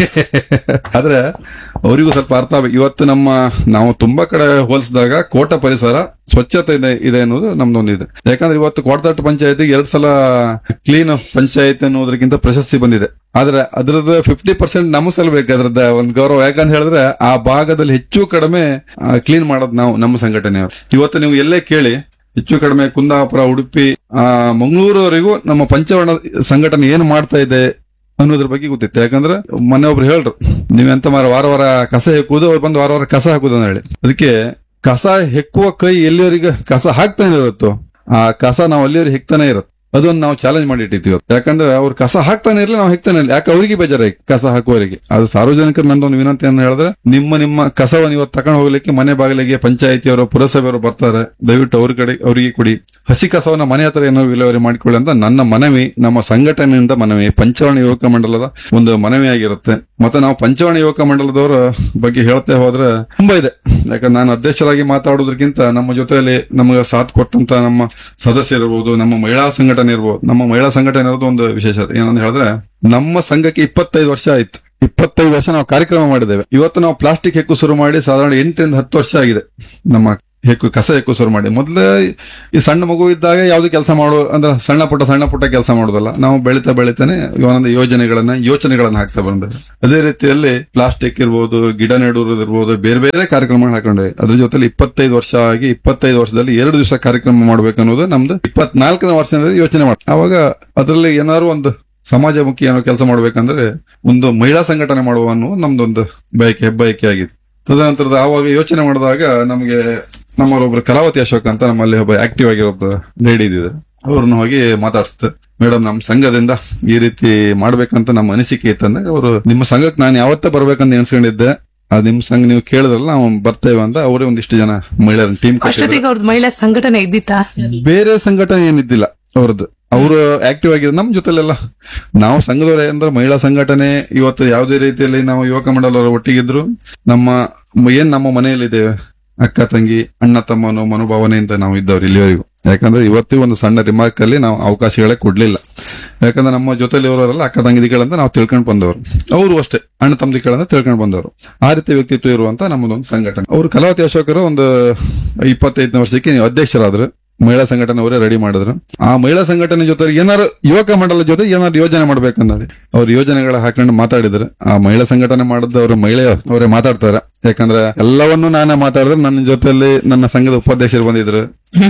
ಆದ್ರೆ ಅವರಿಗೂ ಸ್ವಲ್ಪ ಅರ್ಥ ಆಗ್ಬೇಕು. ಇವತ್ತು ನಮ್ಮ ನಾವು ತುಂಬಾ ಕಡೆ ಹೋಲಿಸಿದಾಗ ಕೋಟ ಪರಿಸರ ಸ್ವಚ್ಛತೆ ಇದೆ ಇದೆ ಅನ್ನೋದು ನಮ್ದೊಂದಿದೆ. ಯಾಕಂದ್ರೆ ಇವತ್ತು ಕೋಟದಟ್ಟು ಪಂಚಾಯತಿಗೆ ಎರಡ್ ಸಲ ಕ್ಲೀನ್ ಪಂಚಾಯತ್ ಅನ್ನೋದ್ರಕ್ಕಿಂತ ಪ್ರಶಸ್ತಿ ಬಂದಿದೆ. ಆದ್ರೆ ಅದ್ರದ್ದು ಫಿಫ್ಟಿ ಪರ್ಸೆಂಟ್ ನಮಗ್ ಸಲ್ಬೇಕು ಅದ್ರದ್ದು ಒಂದು ಗೌರವ. ಯಾಕಂತ ಹೇಳಿದ್ರೆ ಆ ಭಾಗದಲ್ಲಿ ಹೆಚ್ಚು ಕಡಿಮೆ ಕ್ಲೀನ್ ಮಾಡೋದು ನಾವು ನಮ್ಮ ಸಂಘಟನೆಯವರು. ಇವತ್ತು ನೀವು ಎಲ್ಲೇ ಕೇಳಿ ಹೆಚ್ಚು ಕಡಿಮೆ ಕುಂದಾಪುರ, ಉಡುಪಿ, ಆ ಮಂಗಳೂರವರೆಗೂ ನಮ್ಮ ಪಂಚವರ್ಣ ಸಂಘಟನೆ ಏನು ಮಾಡ್ತಾ ಇದೆ ಅನ್ನೋದ್ರ ಬಗ್ಗೆ ಗೊತ್ತಿತ್ತು. ಯಾಕಂದ್ರೆ ಮೊನ್ನೆ ಒಬ್ರು ಹೇಳ್ರು ನೀವೆಂತ ಮಾರ ವಾರ ವಾರ ಕಸ ಹೆಕ್ಕುವುದು, ಅವ್ರು ಬಂದು ವಾರ ವಾರ ಕಸ ಹಾಕುದು ಅಂತ ಹೇಳಿ. ಅದಕ್ಕೆ ಕಸ ಹೆಕ್ಕುವ ಕೈ ಎಲ್ಲಿವರೆಗೆ ಕಸ ಹಾಕ್ತಾನೆ ಇರುತ್ತೋ ಆ ಕಸ ನಾವು ಅಲ್ಲಿವರೆಗೆ ಹೆಕ್ತಾನೆ ಇರುತ್ತೆ. ಅದೊಂದು ನಾವು ಚಾಲೆಂಜ್ ಮಾಡಿ ಇಟ್ಟಿರ್ತೀವಿ. ಯಾಕಂದ್ರೆ ಅವ್ರು ಕಸ ಹಾಕ್ತಾನೆ ಇರ್ಲಿ, ನಾವು ಹೆಕ್ತಾನೆ ಇರಲಿ. ಯಾಕೆ ಅವರಿಗೆ ಬೇಜಾರಾಗಿ ಕಸ ಹಾಕುವವರಿಗೆ. ಅದು ಸಾರ್ವಜನಿಕರ ನಂದೊಂದು ವಿನಂತಿ ಅಂತ ಹೇಳಿದ್ರೆ ನಿಮ್ಮ ನಿಮ್ಮ ಕಸವನ್ನು ಇವತ್ತು ತಗೊಂಡು ಹೋಗ್ಲಿಕ್ಕೆ ಮನೆ ಬಾಗಿಲಿಗೆ ಪಂಚಾಯತಿಯವರು, ಪುರಸಭೆಯವರು ಬರ್ತಾರೆ. ದಯವಿಟ್ಟು ಅವ್ರ ಕಡೆ ಅವರಿಗೆ ಕೊಡಿ. ಹಸಿ ಕಸವನ್ನ ಮನೆ ಹತ್ರ ಏನೋ ವಿಲೇವಾರಿ ಮಾಡಿಕೊಳ್ಳಿ ಅಂತ ನನ್ನ ಮನವಿ, ನಮ್ಮ ಸಂಘಟನೆಯಿಂದ ಮನವಿ, ಪಂಚವರ್ಣ ಯುವಕ ಮಂಡಲದ ಒಂದು ಮನವಿ ಆಗಿರುತ್ತೆ. ಮತ್ತೆ ನಾವು ಪಂಚವರ್ಣ ಯುವಕ ಮಂಡಲದವರ ಬಗ್ಗೆ ಹೇಳ್ತೇ ಹೋದ್ರೆ ತುಂಬಾ ಇದೆ. ಯಾಕಂದ್ರೆ ನಾನು ಅಧ್ಯಕ್ಷರಾಗಿ ಮಾತಾಡೋದಕ್ಕಿಂತ ನಮ್ಮ ಜೊತೆಯಲ್ಲಿ ನಮಗೆ ಸಾಥ್ ಕೊಟ್ಟಂತ ನಮ್ಮ ಸದಸ್ಯರಿರ್ಬೋದು, ನಮ್ಮ ಮಹಿಳಾ ಸಂಘಟನೆ ಇರ್ಬೋದು. ನಮ್ಮ ಮಹಿಳಾ ಸಂಘಟನೆ ಇರೋದು ಒಂದು ವಿಶೇಷತೆ ಏನಂತ ಹೇಳಿದ್ರೆ ನಮ್ಮ ಸಂಘಕ್ಕೆ ಇಪ್ಪತ್ತೈದು ವರ್ಷ ಆಯ್ತು. ಇಪ್ಪತ್ತೈದು ವರ್ಷ ನಾವು ಕಾರ್ಯಕ್ರಮ ಮಾಡಿದ್ದೇವೆ. ಇವತ್ತು ನಾವು ಪ್ಲಾಸ್ಟಿಕ್ ಹೆಕ್ಕು ಶುರು ಮಾಡಿ ಸಾಧಾರಣ ಎಂಟರಿಂದ ಹತ್ತು ವರ್ಷ ಆಗಿದೆ. ನಮ್ಮ ಹೆಕ್ಕು ಕಸ ಹೆಕ್ಕು ಶುರು ಮಾಡಿ. ಮೊದ್ಲೇ ಈ ಸಣ್ಣ ಮಗು ಇದ್ದಾಗ ಯಾವ್ದು ಕೆಲಸ ಮಾಡೋ ಅಂದ್ರೆ ಸಣ್ಣ ಪುಟ್ಟ ಸಣ್ಣ ಪುಟ್ಟ ಕೆಲಸ ಮಾಡೋದಲ್ಲ, ನಾವು ಬೆಳಿತಾ ಬೆಳಿತಾನೆ ಒಂದೊಂದು ಯೋಜನೆಗಳನ್ನ ಯೋಚನೆಗಳನ್ನ ಹಾಕ್ತಾ ಬಂದ್ರೆ, ಅದೇ ರೀತಿಯಲ್ಲಿ ಪ್ಲಾಸ್ಟಿಕ್ ಇರ್ಬೋದು, ಗಿಡ ನೆಡುವುದು ಇರ್ಬೋದು, ಬೇರೆ ಬೇರೆ ಕಾರ್ಯಕ್ರಮಗಳು ಹಾಕೊಂಡ್ವಿ. ಅದ್ರ ಜೊತೆಲಿ ಇಪ್ಪತ್ತೈದು ವರ್ಷ ಆಗಿ ಇಪ್ಪತ್ತೈದು ವರ್ಷದಲ್ಲಿ ಎರಡು ದಿವಸ ಕಾರ್ಯಕ್ರಮ ಮಾಡ್ಬೇಕನ್ನೋದು ನಮ್ದು ಇಪ್ಪತ್ನಾಲ್ಕನೇ ವರ್ಷದಲ್ಲಿ ಯೋಚನೆ ಮಾಡಿ. ಅವಾಗ ಅದರಲ್ಲಿ ಏನಾದ್ರು ಒಂದು ಸಮಾಜಮುಖಿ ಏನೋ ಕೆಲಸ ಮಾಡ್ಬೇಕಂದ್ರೆ ಒಂದು ಮಹಿಳಾ ಸಂಘಟನೆ ಮಾಡುವ ಅನ್ನೋ ನಮ್ದೊಂದು ಬಯಕೆ ಹೆಬ್ಬಯಕೆ ಆಗಿತ್ತು. ತದನಂತರದ ಆವಾಗ ಯೋಚನೆ ಮಾಡಿದಾಗ ನಮಗೆ ನಮ್ಮೊಬ್ರು ಕಲಾವತಿ ಅಶೋಕ್ ಅಂತ ನಮ್ಮಲ್ಲಿ ಒಬ್ಬ ಆಕ್ಟಿವ್ ಆಗಿರೋ ಒಬ್ಬ ಲೇಡಿ ಇದ್ದಿದೆ, ಅವ್ರನ್ನ ಹೋಗಿ ಮಾತಾಡ್ಸ್ತೆ, ಮೇಡಮ್ ನಮ್ಮ ಸಂಘದಿಂದ ಈ ರೀತಿ ಮಾಡ್ಬೇಕಂತ ನಮ್ಮ ಅನಿಸಿಕೆ ಇತ್ತಂದಾಗ ಅವರು ನಿಮ್ಮ ಸಂಘಕ್ಕೆ ನಾನು ಯಾವತ್ತೇ ಬರ್ಬೇಕಂತ ಎನ್ಸ್ಕೊಂಡಿದ್ದೆ, ಅದ್ ನಿಮ್ ಸಂಘ ನೀವು ಕೇಳಿದ್ರಲ್ಲ ನಾವು ಬರ್ತೇವೆ ಅಂತ ಅವರೇ ಒಂದಿಷ್ಟು ಜನ ಮಹಿಳೆಯರ ಟೀಮ್. ಅಷ್ಟೊತ್ತಿಗೆ ಅವ್ರದ್ದು ಮಹಿಳಾ ಸಂಘಟನೆ ಇದ್ದಿತ್ತಾ? ಬೇರೆ ಸಂಘಟನೆ ಏನಿದ್ದಿಲ್ಲ ಅವ್ರದ್ದು, ಅವರು ಆಕ್ಟಿವ್ ಆಗಿದ್ರು ನಮ್ ಜೊತೆಲೆಲ್ಲ. ನಾವು ಸಂಘದವರೇ ಅಂದ್ರೆ ಮಹಿಳಾ ಸಂಘಟನೆ ಇವತ್ತು ಯಾವುದೇ ರೀತಿಯಲ್ಲಿ ನಾವು ಯುವಕ ಮಂಡಲರ ಒಟ್ಟಿಗಿದ್ರು ನಮ್ಮ ಏನ್ ನಮ್ಮ ಮನೆಯಲ್ಲಿದ್ದೇವೆ ಅಕ್ಕ ತಂಗಿ ಅಣ್ಣ ತಮ್ಮನು ಮನೋಭಾವನೆಯಿಂದ ನಾವು ಇದ್ದವ್ರು ಇಲ್ಲಿವರೆಗೂ. ಯಾಕಂದ್ರೆ ಇವತ್ತೂ ಒಂದು ಸಣ್ಣ ರಿಮಾರ್ಕ್ ಅಲ್ಲಿ ನಾವು ಅವಕಾಶಗಳೇ ಕೊಡ್ಲಿಲ್ಲ. ಯಾಕಂದ್ರೆ ನಮ್ಮ ಜೊತೆಲಿ ಇವರೆಲ್ಲ ಅಕ್ಕ ತಂಗಿದಿಗಳಂತ ನಾವು ತಿಳ್ಕೊಂಡ್ ಬಂದವರು, ಅವರು ಅಷ್ಟೇ ಅಣ್ಣ ತಮ್ಮದಿಗಳಂತ ತಿಳ್ಕೊಂಡ್ ಬಂದವರು. ಆ ರೀತಿ ವ್ಯಕ್ತಿತ್ವ ಇರುವಂತ ನಮ್ಮದೊಂದು ಸಂಘಟನೆ. ಅವರು ಕಲಾವತಿ ಅಶೋಕರು ಒಂದು ಇಪ್ಪತ್ತೈದನೇ ವರ್ಷಕ್ಕೆ ಅಧ್ಯಕ್ಷರಾದ್ರು, ಮಹಿಳಾ ಸಂಘಟನೆ ಅವರೇ ರೆಡಿ ಮಾಡಿದ್ರು. ಆ ಮಹಿಳಾ ಸಂಘಟನೆ ಜೊತೆ ಏನಾರು ಯುವಕ ಮಂಡಲ ಜೊತೆ ಏನಾದ್ರು ಯೋಜನೆ ಮಾಡ್ಬೇಕಂದೇಳಿ ಅವ್ರ ಯೋಜನೆಗಳ ಹಾಕೊಂಡು ಮಾತಾಡಿದ್ರು. ಆ ಮಹಿಳಾ ಸಂಘಟನೆ ಮಾಡಿದವರು ಮಹಿಳೆಯರು ಅವರೇ ಮಾತಾಡ್ತಾರೆ. ಯಾಕಂದ್ರೆ ಎಲ್ಲವನ್ನೂ ನಾನೇ ಮಾತಾಡಿದ್ರೆ ನನ್ನ ಜೊತೆಯಲ್ಲಿ ನನ್ನ ಸಂಘದ ಉಪಾಧ್ಯಕ್ಷರು ಬಂದಿದ್ರು,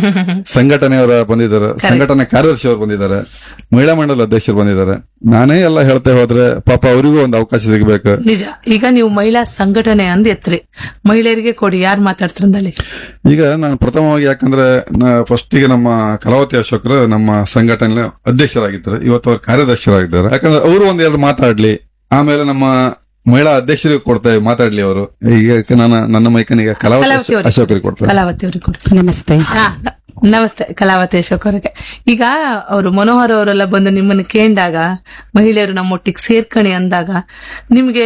ಸಂಘಟನೆಯವರ ಬಂದಿದ್ದಾರೆ, ಸಂಘಟನೆ ಕಾರ್ಯದರ್ಶಿ ಅವರು ಬಂದಿದ್ದಾರೆ, ಮಹಿಳಾ ಮಂಡಲ ಅಧ್ಯಕ್ಷರು ಬಂದಿದ್ದಾರೆ. ನಾನೇ ಎಲ್ಲ ಹೇಳ್ತಾ ಹೋದ್ರೆ ಪಾಪ ಅವರಿಗೂ ಒಂದು ಅವಕಾಶ ಸಿಗಬೇಕು. ನಿಜ. ಈಗ ನೀವು ಮಹಿಳಾ ಸಂಘಟನೆ ಅಂದ್ ಎತ್ರಿ, ಮಹಿಳೆಯರಿಗೆ ಕೊಡಿ, ಯಾರು ಮಾತಾಡ್ತಾರಂದಳಿ? ಈಗ ನಾನು ಪ್ರಥಮವಾಗಿ ಯಾಕಂದ್ರೆ ಫಸ್ಟ್ ಗೆ ನಮ್ಮ ಕಲಾವತಿ ಅಶೋಕರು ನಮ್ಮ ಸಂಘಟನೆ ಅಧ್ಯಕ್ಷರಾಗಿದ್ದಾರೆ, ಇವತ್ತು ಅವ್ರ ಕಾರ್ಯದರ್ಶಿಯಾಗಿದ್ದಾರೆ. ಯಾಕಂದ್ರೆ ಅವರು ಒಂದೆರಡು ಮಾತಾಡ್ಲಿ, ಆಮೇಲೆ ನಮ್ಮ ಮಹಿಳಾ ಅಧ್ಯಕ್ಷರಿಗೆ ಕೊಡ್ತೇವೆ ಮಾತಾಡ್ಲಿ ಅವರು. ಈಗ ನಾನು ನನ್ನ ಮೈಕನಿಗೆ ಕಲಾವತಿ ಅಶೋಕರಿಗೆ ಕೊಡ್ತೇವೆ. ಕಲಾವತಿ ಅವರಿಗೆ ಕೊಡಿ. ನಮಸ್ತೆ. ನಮಸ್ತೆ ಕಲಾವತಿ ಅಶೋಕ್ ಅವರಿಗೆ. ಈಗ ಅವರು ಮನೋಹರ್ ಅವರೆಲ್ಲ ಬಂದು ನಿಮ್ಮನ್ನು ಕೇಳಿದಾಗ, ಮಹಿಳೆಯರು ನಮ್ಮೊಟ್ಟಿಗೆ ಸೇರ್ಕಣಿ ಅಂದಾಗ ನಿಮ್ಗೆ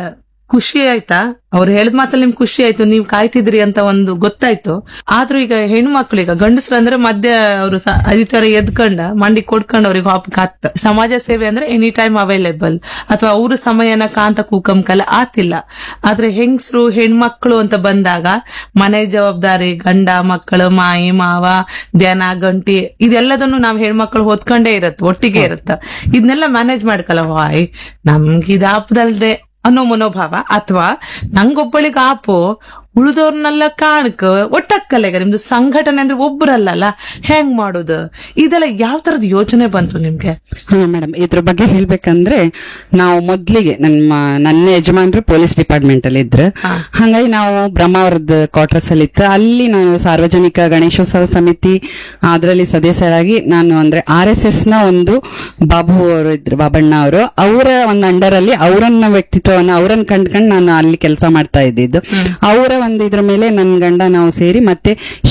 ಖುಷಿ ಆಯ್ತಾ? ಅವ್ರು ಹೇಳಿದ ಮಾತಲ್ಲಿ ನಿಮ್ಗೆ ಖುಷಿ ಆಯ್ತು, ನೀವು ಕಾಯ್ತಿದ್ರಿ ಅಂತ ಒಂದು ಗೊತ್ತಾಯ್ತು. ಆದ್ರೂ ಈಗ ಹೆಣ್ಮಕ್ಳು, ಈಗ ಗಂಡಸ್ರು ಅಂದ್ರೆ ಮಧ್ಯ ಅವರು ಆದಿತ್ಯವಾರ ಎದ್ಕೊಂಡ ಮಂಡಿ ಕೊಡ್ಕೊಂಡು ಅವ್ರಿಗೆ ಹಾಪಕ್ ಆತ. ಸಮಾಜ ಸೇವೆ ಅಂದ್ರೆ ಎನಿ ಟೈಮ್ ಅವೈಲೇಬಲ್, ಅಥವಾ ಅವ್ರ ಸಮಯನ ಕಾಂತ ಕೂಕಂಕಲ್ಲ ಆತಿಲ್ಲ. ಆದ್ರೆ ಹೆಂಗಸರು ಹೆಣ್ಮಕ್ಳು ಅಂತ ಬಂದಾಗ ಮನೆ ಜವಾಬ್ದಾರಿ, ಗಂಡ ಮಕ್ಕಳು, ಮಾಯಿ ಮಾವ, ಧ್ಯಾನ ಗಂಟಿ, ಇದೆಲ್ಲದನ್ನು ನಾವ್ ಹೆಣ್ಮಕ್ಳು ಹೊತ್ಕೊಂಡೇ ಇರತ್ತ, ಒಟ್ಟಿಗೆ ಇರತ್ತ. ಇದನ್ನೆಲ್ಲ ಮ್ಯಾನೇಜ್ ಮಾಡ್ಕಲ್ಲ. ವಾಯ್ ನಮ್ಗೆ ಇದು ಆಪದಲ್ದೆ ಅನ್ನೋ ಮನೋಭಾವ, ಅಥವಾ ನಂಗೊಬ್ಬಳಿಗೆ ಆಪು ಉಳಿದವ್ರನ್ನೆಲ್ಲ ಕಾಣಕ್ ಒಟ್ಟಕ್ಕಲ್ಲ. ಈಗ ನಿಮ್ದು ಸಂಘಟನೆ ಅಂದ್ರೆ ಒಬ್ಬರಲ್ಲ, ಹೆಂಗ್ ಮಾಡುದು? ಇದೆಲ್ಲ ಯಾವ ತರದ ಯೋಚನೆ ಬಂತು ನಿಮ್ಗೆ? ಹಾ ಮೇಡಮ್, ಇದ್ರ ಬಗ್ಗೆ ಹೇಳ್ಬೇಕಂದ್ರೆ ನಾವು ಮೊದ್ಲಿಗೆ ನಮ್ಮ ನನ್ನ ಯಜಮಾನ್ರು ಪೊಲೀಸ್ ಡಿಪಾರ್ಟ್ಮೆಂಟ್ ಅಲ್ಲಿ ಇದ್ರು. ಹಂಗಾಗಿ ನಾವು ಬ್ರಹ್ಮಾವರದ ಕ್ವಾರ್ಟರ್ಸ್ ಅಲ್ಲಿ ಇತ್ತು. ಅಲ್ಲಿ ನಾನು ಸಾರ್ವಜನಿಕ ಗಣೇಶೋತ್ಸವ ಸಮಿತಿ ಅದರಲ್ಲಿ ಸದಸ್ಯರಾಗಿ ನಾನು ಅಂದ್ರೆ ಆರ್ ಎಸ್ ಎಸ್ ನ ಒಂದು ಬಾಬು ಅವರು ಇದ್ರು, ಬಾಬಣ್ಣ ಅವರು, ಅವರ ಒಂದು ಅಂಡರ್ ಅಲ್ಲಿ ಅವರನ್ನ ವ್ಯಕ್ತಿತ್ವವನ್ನ ಅವರನ್ನ ಕಂಡ್ಕೊಂಡು ನಾನು ಅಲ್ಲಿ ಕೆಲಸ ಮಾಡ್ತಾ ಇದ್ದಿದ್ದು. ಅವರ ಒಂದು ಇದ್ರ ಮೇಲೆ ನನ್ನ ಗಂಡ ನಾವು ಸೇರಿ ಮತ್ತೆ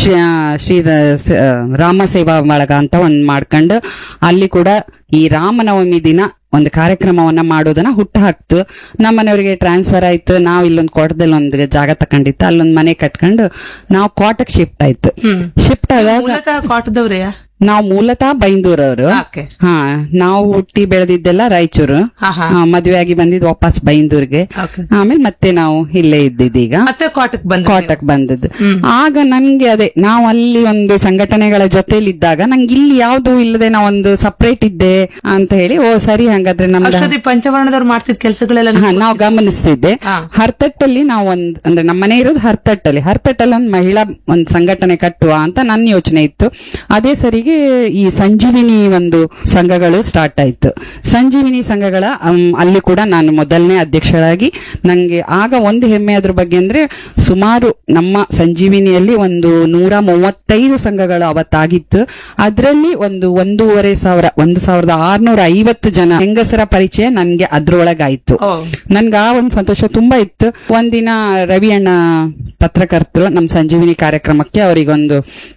ಶ್ರೀ ರಾಮ ಸೇವಾ ಬಳಗ ಅಂತ ಒಂದ್ ಮಾಡ್ಕೊಂಡು ಅಲ್ಲಿ ಕೂಡ ಈ ರಾಮನವಮಿ ದಿನ ಒಂದು ಕಾರ್ಯಕ್ರಮವನ್ನ ಮಾಡೋದನ್ನ ಹುಟ್ಟು ಹಾಕ್ತು. ನಮ್ಮನೆಯವರಿಗೆ ಟ್ರಾನ್ಸ್ಫರ್ ಆಯ್ತು. ನಾವು ಇಲ್ಲೊಂದು ಕೋಟದಲ್ಲಿ ಒಂದು ಜಾಗ ತಕೊಂಡಿತ್ತು, ಅಲ್ಲೊಂದ್ ಮನೆ ಕಟ್ಕೊಂಡು ನಾವು ಕೋಟಕ್ ಶಿಫ್ಟ್ ಆಯ್ತು. ಶಿಫ್ಟ್ ಆದಾಗ ಕಾಟದವ್ರೆ ನಾವು ಮೂಲತಃ ಬೈಂದೂರವರು. ಹಾ, ನಾವು ಹುಟ್ಟಿ ಬೆಳೆದಿದ್ದೆಲ್ಲ ರಾಯಚೂರು, ಮದುವೆ ಆಗಿ ಬಂದಿದ್ದು ವಾಪಸ್ ಬೈಂದೂರ್ಗೆ. ಆಮೇಲೆ ಮತ್ತೆ ನಾವು ಇಲ್ಲೇ ಇದ್ದಿದ್ದೀಗ ಕೋಟಕ್ ಬಂದದ್ದು. ಆಗ ನನ್ಗೆ ಅದೇ ನಾವು ಅಲ್ಲಿ ಒಂದು ಸಂಘಟನೆಗಳ ಜೊತೆಲಿ ಇದ್ದಾಗ ನಂಗೆ ಇಲ್ಲಿ ಯಾವ್ದು ಇಲ್ಲದೆ ನಾವೊಂದು ಸಪರೇಟ್ ಇದ್ದೆ ಅಂತ ಹೇಳಿ, ಓ ಸರಿ ಹಂಗಾದ್ರೆ ನಮ್ದು ಪಂಚವರ್ಣದವ್ರು ಮಾಡ್ತಿದ್ ಕೆಲಸಗಳೆಲ್ಲ ನಾವು ಗಮನಿಸ್ತಿದ್ದೆ. ಹರ್ತಟ್ಟಲ್ಲಿ ನಾವು ಒಂದ್ ಅಂದ್ರೆ ನಮ್ಮ ಮನೆ ಇರೋದು ಹರ್ತಟ್ಟಲ್ಲಿ, ಹರ್ತಟ್ಟಲ್ಲಿ ಒಂದು ಮಹಿಳಾ ಒಂದ್ ಸಂಘಟನೆ ಕಟ್ಟುವ ಅಂತ ನನ್ನ ಯೋಚನೆ ಇತ್ತು. ಅದೇ ಸರಿ ಈ ಸಂಜೀವಿನಿ ಒಂದು ಸಂಘಗಳು ಸ್ಟಾರ್ಟ್ ಆಯ್ತು. ಸಂಜೀವಿನಿ ಸಂಘಗಳ ಅಲ್ಲಿ ಕೂಡ ನಾನು ಮೊದಲನೇ ಅಧ್ಯಕ್ಷರಾಗಿ, ನಂಗೆ ಆಗ ಒಂದು ಹೆಮ್ಮೆ ಅದ್ರ ಬಗ್ಗೆ ಅಂದ್ರೆ ಸುಮಾರು ನಮ್ಮ ಸಂಜೀವಿನಿಯಲ್ಲಿ ಒಂದು ನೂರ ಮೂವತ್ತೈದು ಸಂಘಗಳು ಅವತ್ತಾಗಿತ್ತು. ಅದರಲ್ಲಿ ಒಂದು ಒಂದೂವರೆ ಸಾವಿರ ಒಂದು ಸಾವಿರದ ಆರ್ನೂರ ಐವತ್ತು ಜನ ಹೆಂಗಸರ ಪರಿಚಯ ನನ್ಗೆ ಅದ್ರೊಳಗಾಯ್ತು. ನನ್ಗೆ ಆ ಒಂದು ಸಂತೋಷ ತುಂಬಾ ಇತ್ತು. ಒಂದಿನ ರವಿ ಅಣ್ಣ ಪತ್ರಕರ್ತರು ನಮ್ಮ ಸಂಜೀವಿನಿ ಕಾರ್ಯಕ್ರಮಕ್ಕೆ ಅವರಿಗೊಂದು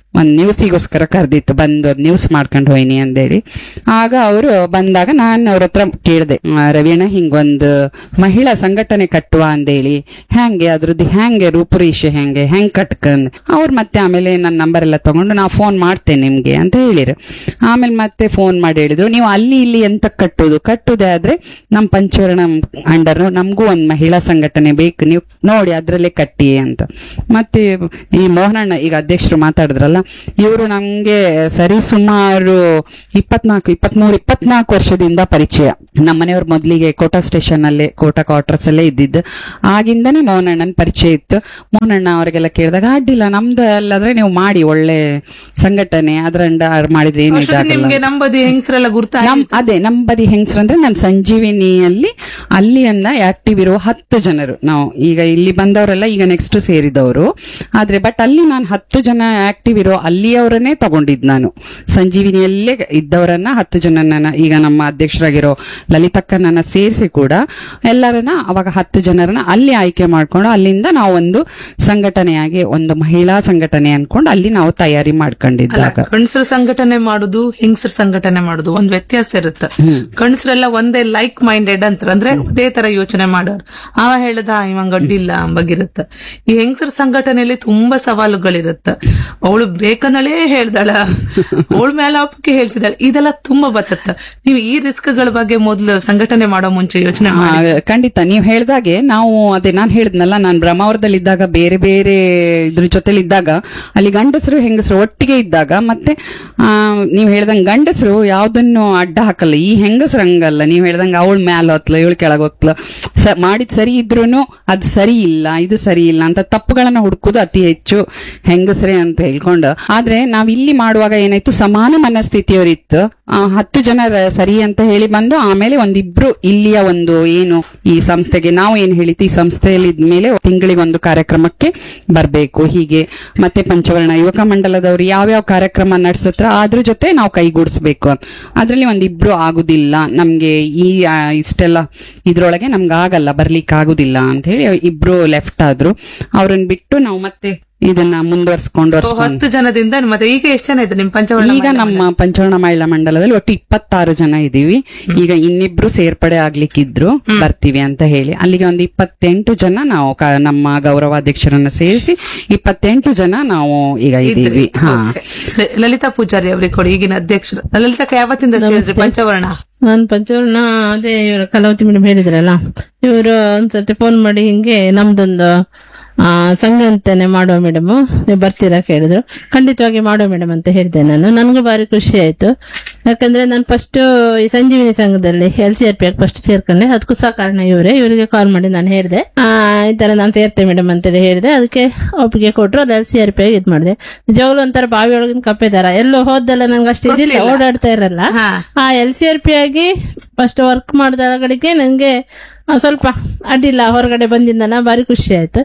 ಒಂದ್ ನ್ಯೂಸಿಗೋಸ್ಕರ ಕರೆದಿತ್ತು, ಬಂದು ಅದ್ ನ್ಯೂಸ್ ಮಾಡ್ಕೊಂಡು ಹೋಯ್ನಿ ಅಂದೇಳಿ. ಆಗ ಅವರು ಬಂದಾಗ ನಾನು ಅವ್ರ ಹತ್ರ ಕೇಳಿದೆ, ರವೀಣ ಹಿಂಗೊಂದು ಮಹಿಳಾ ಸಂಘಟನೆ ಕಟ್ಟುವ ಅಂದೇಳಿ, ಹೆಂಗೆ ಅದ್ರದ್ದು ಹೆಂಗೆ ರೂಪುರೇಷೆ ಹೆಂಗೆ ಹೆಂಗ್ ಕಟ್ಕಂದ್ ಅವ್ರು ಮತ್ತೆ ಆಮೇಲೆ ನನ್ನ ನಂಬರ್ ಎಲ್ಲ ತಗೊಂಡು ನಾ ಫೋನ್ ಮಾಡ್ತೇನೆ ನಿಮ್ಗೆ ಅಂತ ಹೇಳಿರು. ಆಮೇಲೆ ಮತ್ತೆ ಫೋನ್ ಮಾಡಿ ಹೇಳಿದ್ರು, ನೀವು ಅಲ್ಲಿ ಇಲ್ಲಿ ಎಂತ ಕಟ್ಟುದು ಕಟ್ಟುದೇ ಆದ್ರೆ ನಮ್ ಪಂಚವರ್ಣ ಅಂಡರ್ ನಮಗೂ ಒಂದ್ ಮಹಿಳಾ ಸಂಘಟನೆ ಬೇಕು, ನೀವು ನೋಡಿ ಅದ್ರಲ್ಲೇ ಕಟ್ಟಿ ಅಂತ. ಮತ್ತೆ ಈ ಮೋಹನಣ್ಣ ಈಗ ಅಧ್ಯಕ್ಷರು ಮಾತಾಡಿದ್ರಲ್ಲ, ಇವರು ನಮ್ಗೆ ಸರಿ ಸುಮಾರು ಇಪ್ಪತ್ನಾಲ್ಕು ಇಪ್ಪತ್ಮೂರು ಇಪ್ಪತ್ನಾಲ್ಕು ವರ್ಷದಿಂದ ಪರಿಚಯ. ನಮ್ಮನೆಯವ್ರ ಮೊದ್ಲಿಗೆ ಕೋಟಾ ಸ್ಟೇಷನ್ ಅಲ್ಲೇ ಕೋಟಾ ಕ್ವಾರ್ಟರ್ಸ್ ಅಲ್ಲೇ ಇದ್ದಿದ್ದು. ಆಗಿಂದನೇ ಮೋಹನಣ್ಣನ ಪರಿಚಯ ಇತ್ತು. ಮೋಹನಣ್ಣ ಅವರಿಗೆಲ್ಲ ಕೇಳಿದಾಗ ಅಡ್ಡಿಲ್ಲ, ನಮ್ದು ಅಲ್ಲಾದ್ರೆ ನೀವು ಮಾಡಿ ಒಳ್ಳೆ ಸಂಘಟನೆ, ಅದ್ರಂಡ ಮಾಡಿದ್ರೆ ಏನು ನಿಮ್ಗೆ ನಂಬದಿ ಹೆಂಗಸರೆಲ್ಲ ಗುರ್ತ ಅದೇ ನಂಬದಿ ಹೆಂಗಸ್ರು ಅಂದ್ರೆ ನಾನು ಸಂಜೀವಿನಿಯಲ್ಲಿ ಅಲ್ಲಿ ಅಂದ ಆಕ್ಟಿವ್ ಇರುವ ಹತ್ತು ಜನರು. ನಾವು ಈಗ ಇಲ್ಲಿ ಬಂದವರೆಲ್ಲ ಈಗ ನೆಕ್ಸ್ಟ್ ಸೇರಿದವರು, ಆದ್ರೆ ಬಟ್ ಅಲ್ಲಿ ನಾನು ಹತ್ತು ಜನ ಆಕ್ಟಿವ್ ಇರೋ ಅಲ್ಲಿಯವರನ್ನೇ ತಗೊಂಡಿದ್. ನಾನು ಸಂಜೀವಿನಿಯಲ್ಲೇ ಇದ್ದವರನ್ನ ಹತ್ತು ಜನನ, ಈಗ ನಮ್ಮ ಅಧ್ಯಕ್ಷರಾಗಿರೋ ಲಲಿತಕ್ಕನನ್ನ ಸೇರಿಸಿ ಕೂಡ ಎಲ್ಲರನ್ನ ಅವಾಗ ಹತ್ತು ಜನರನ್ನ ಅಲ್ಲಿ ಆಯ್ಕೆ ಮಾಡ್ಕೊಂಡು ಅಲ್ಲಿಂದ ನಾವು ಒಂದು ಸಂಘಟನೆಯಾಗಿ ಒಂದು ಮಹಿಳಾ ಸಂಘಟನೆ ಅನ್ಕೊಂಡು ಅಲ್ಲಿ ನಾವು ತಯಾರಿ ಮಾಡ್ಕೊಂಡಿದ್ದಾಗ. ಗಂಡಸರು ಸಂಘಟನೆ ಮಾಡುದು ಹೆಂಗಸರು ಸಂಘಟನೆ ಮಾಡುದು ಒಂದ್ ವ್ಯತ್ಯಾಸ ಇರುತ್ತೆ. ಗಂಡಸರೆಲ್ಲ ಒಂದೇ ಲೈಕ್ ಮೈಂಡೆಡ್ ಅಂತ ಅಂದ್ರೆ ಅದೇ ತರ ಯೋಚನೆ ಮಾಡೋರು. ಅವ ಹೇಳ್ದ ಇವಂಗ ಅಡ್ಡಿಲ್ಲ ಅಂಬಾಗಿರುತ್ತೆ. ಈ ಹೆಂಗಸರ ಸಂಘಟನೆಯಲ್ಲಿ ತುಂಬಾ ಸವಾಲುಗಳಿರುತ್ತೆ. ಅವಳು ಬೇಕಂದಳೇ ಹೇಳ್ದಾಳ, ಅವಳ ಮೇಲೆ ಅಪ್ಪಕ್ಕೆ ಹೇಳ್ತಿದ್ದಾಳೆ, ಇದೆಲ್ಲ ತುಂಬಾ ಬತ್ತತ್ತ. ನೀವು ಈ ರಿಸ್ಕ್ ಗಳ ಬಗ್ಗೆ ಮೊದಲು ಸಂಘಟನೆ ಮಾಡೋ ಮುಂಚೆ ಯೋಚನೆ ಮಾಡಿ. ಖಂಡಿತ ನೀವು ಹೇಳ್ದಾಗೆ ನಾವು ಅದೇ ನಾನ್ ಹೇಳಿದ್ನಲ್ಲ, ನಾನ್ ಬ್ರಹ್ಮಾವರದಲ್ಲಿ ಇದ್ದಾಗ ಬೇರೆ ಬೇರೆ ಇದ್ರ ಜೊತೆಲಿ ಇದ್ದಾಗ ಅಲ್ಲಿ ಗಂಡಸರು ಹೆಂಗಸರು ಒಟ್ಟಿಗೆ ಇದ್ದಾಗ, ಮತ್ತೆ ಆ ನೀವ್ ಹೇಳ್ದಂಗ ಗಂಡಸರು ಯಾವ್ದನ್ನು ಅಡ್ಡ ಹಾಕಲ್ಲ, ಈ ಹೆಂಗಸರು ಹಂಗಲ್ಲ. ನೀವ್ ಹೇಳ್ದಂಗ ಅವಳ ಮ್ಯಾಲ ಹೊತ್ಲ ಇವಳು ಕೆಳಗ್ ಹೋಗ್ಲ, ಮಾಡಿದ್ ಸರಿ ಇದ್ರೂನು ಅದ್ ಸರಿ ಇಲ್ಲ ಇದು ಸರಿ ಇಲ್ಲ ಅಂತ ತಪ್ಪುಗಳನ್ನ ಹುಡುಕುದು ಅತಿ ಹೆಚ್ಚು ಹೆಂಗಸರೇ ಅಂತ ಹೇಳ್ಕೊಂಡು. ಆದ್ರೆ ನಾವ್ ಇಲ್ಲಿ ಮಾಡುವಾಗ ಏನಾಯ್ತು, ಸಮಾನ ಮನಸ್ಥಿತಿಯವರಿತ್ತು. ಹತ್ತು ಜನ ಸರಿ ಅಂತ ಹೇಳಿ ಬಂದು ಆಮೇಲೆ ಒಂದಿಬ್ರು ಇಲ್ಲಿಯ ಒಂದು ಏನು ಈ ಸಂಸ್ಥೆಗೆ ನಾವು ಏನ್ ಹೇಳಿತ್ತು, ಈ ಸಂಸ್ಥೆಯಲ್ಲಿ ಇದ್ಮೇಲೆ ತಿಂಗಳಿಗೆ ಒಂದು ಕಾರ್ಯಕ್ರಮಕ್ಕೆ ಬರ್ಬೇಕು ಹೀಗೆ, ಮತ್ತೆ ಪಂಚವರ್ಣ ಯುವಕ ಮಂಡಲದವ್ರು ಯಾವ್ಯಾವ ಕಾರ್ಯಕ್ರಮ ನಡೆಸತ್ರ ಅದ್ರ ಜೊತೆ ನಾವು ಕೈಗೂಡಿಸ್ಬೇಕು. ಅದ್ರಲ್ಲಿ ಒಂದಿಬ್ರು ಆಗುದಿಲ್ಲ ನಮ್ಗೆ, ಈ ಇಷ್ಟೆಲ್ಲ ಇದ್ರೊಳಗೆ ನಮ್ಗೆ ಆಗಲ್ಲ, ಬರ್ಲಿಕ್ಕೆ ಆಗುದಿಲ್ಲ ಅಂತ ಹೇಳಿ ಇಬ್ರು ಲೆಫ್ಟ್ ಆದ್ರು. ಅವ್ರನ್ನ ಬಿಟ್ಟು ನಾವು ಮತ್ತೆ ಇದನ್ನ ಮುಂದುವರ್ಸ್ಕೊಂಡು ಹತ್ತು ಜನದಿಂದ ಮತ್ತೆ ಈಗ ಎಷ್ಟು ಜನ ಇದೆ ನಿಮ್ ಪಂಚವರ್ಣ? ಈಗ ನಮ್ಮ ಪಂಚವರ್ಣ ಮಹಿಳಾ ಮಂಡಲದಲ್ಲಿ ಒಟ್ಟು ಇಪ್ಪತ್ತಾರು ಜನ ಇದೀವಿ. ಈಗ ಇನ್ನಿಬ್ರು ಸೇರ್ಪಡೆ ಆಗ್ಲಿಕ್ಕಿದ್ರು ಬರ್ತೀವಿ ಅಂತ ಹೇಳಿ ಅಲ್ಲಿಗೆ ಒಂದು ಇಪ್ಪತ್ತೆಂಟು ಜನ ನಾವು ನಮ್ಮ ಗೌರವಾಧ್ಯಕ್ಷರನ್ನ ಸೇರಿಸಿ ಇಪ್ಪತ್ತೆಂಟು ಜನ ನಾವು ಈಗ ಇದ್ದೀವಿ. ಹಾ, ಲಲಿತಾ ಪೂಜಾರಿ ಅವ್ರಿಗೆ ಕೊಡಿ, ಈಗಿನ ಅಧ್ಯಕ್ಷರು. ಲಲಿತಾ ಯಾವತ್ತಿಂದ ಸೇರಿದ್ರಿ ಪಂಚವರ್ಣ? ನಾನ್ ಪಂಚವರ್ಣ ಅದೇ ಇವರು ಕಲಾವತಿ ಮೇಡಮ್ ಹೇಳಿದ್ರಲ್ಲ, ಇವರು ಒಂದ್ಸರ್ತಿ ಫೋನ್ ಮಾಡಿ ಹಿಂಗೆ ನಮ್ದೊಂದು ಆ ಸಂಘ ಅಂತಾನೆ ಮಾಡುವ ಮೇಡಮ್, ನೀವು ಬರ್ತೀರಾ ಕೇಳಿದ್ರು. ಖಂಡಿತವಾಗಿ ಮಾಡುವ ಮೇಡಮ್ ಅಂತ ಹೇಳಿದೆ ನಾನು. ನನ್ಗೂ ಬಾರಿ ಖುಷಿ ಆಯ್ತು. ಯಾಕಂದ್ರೆ ನಾನು ಫಸ್ಟ್ ಈ ಸಂಜೀವಿನಿ ಸಂಘದಲ್ಲಿ L C R P first ಸೇರ್ಕೊಂಡೆ. ಅದಕ್ಕೂ ಸಹ ಕಾರಣ ಇವರೇ. ಇವರಿಗೆ ಕಾಲ್ ಮಾಡಿ ನಾನು ಹೇಳಿದೆ, ಆ ಈ ತರ ನಾನು ಸೇರ್ತೇನೆ ಮೇಡಮ್ ಅಂತೇಳಿ ಹೇಳಿದೆ. ಅದಕ್ಕೆ ಒಪ್ಪಿಗೆ ಕೊಟ್ರು. ಅದು ಎಲ್ ಸಿ ಆರ್ ಪಿ ಆಗಿ ಇದ್ ಮಾಡಿದೆ. ನಿಜವಾಗ್ಲೂ ಒಂಥರ ಬಾವಿ ಒಳಗಿನ ಕಪ್ಪೆ ತರ, ಎಲ್ಲೋ ಹೋದಲ್ಲ ನಂಗೆ ಅಷ್ಟು ಇದಿಲ್ಲ, ಓಡಾಡ್ತಾ ಇರಲ್ಲ. ಆ ಎಲ್ ಸಿ ಆರ್ ಪಿ ಆಗಿ ಫಸ್ಟ್ ವರ್ಕ್ ಮಾಡಿದ ಕಡೆಗೆ ನಂಗೆ ಸ್ವಲ್ಪ ಅಡ್ಡಿಲ್ಲ, ಹೊರಗಡೆ ಬಂದಿದ್ದಾನ ಬಾರಿ ಖುಷಿ ಆಯ್ತು.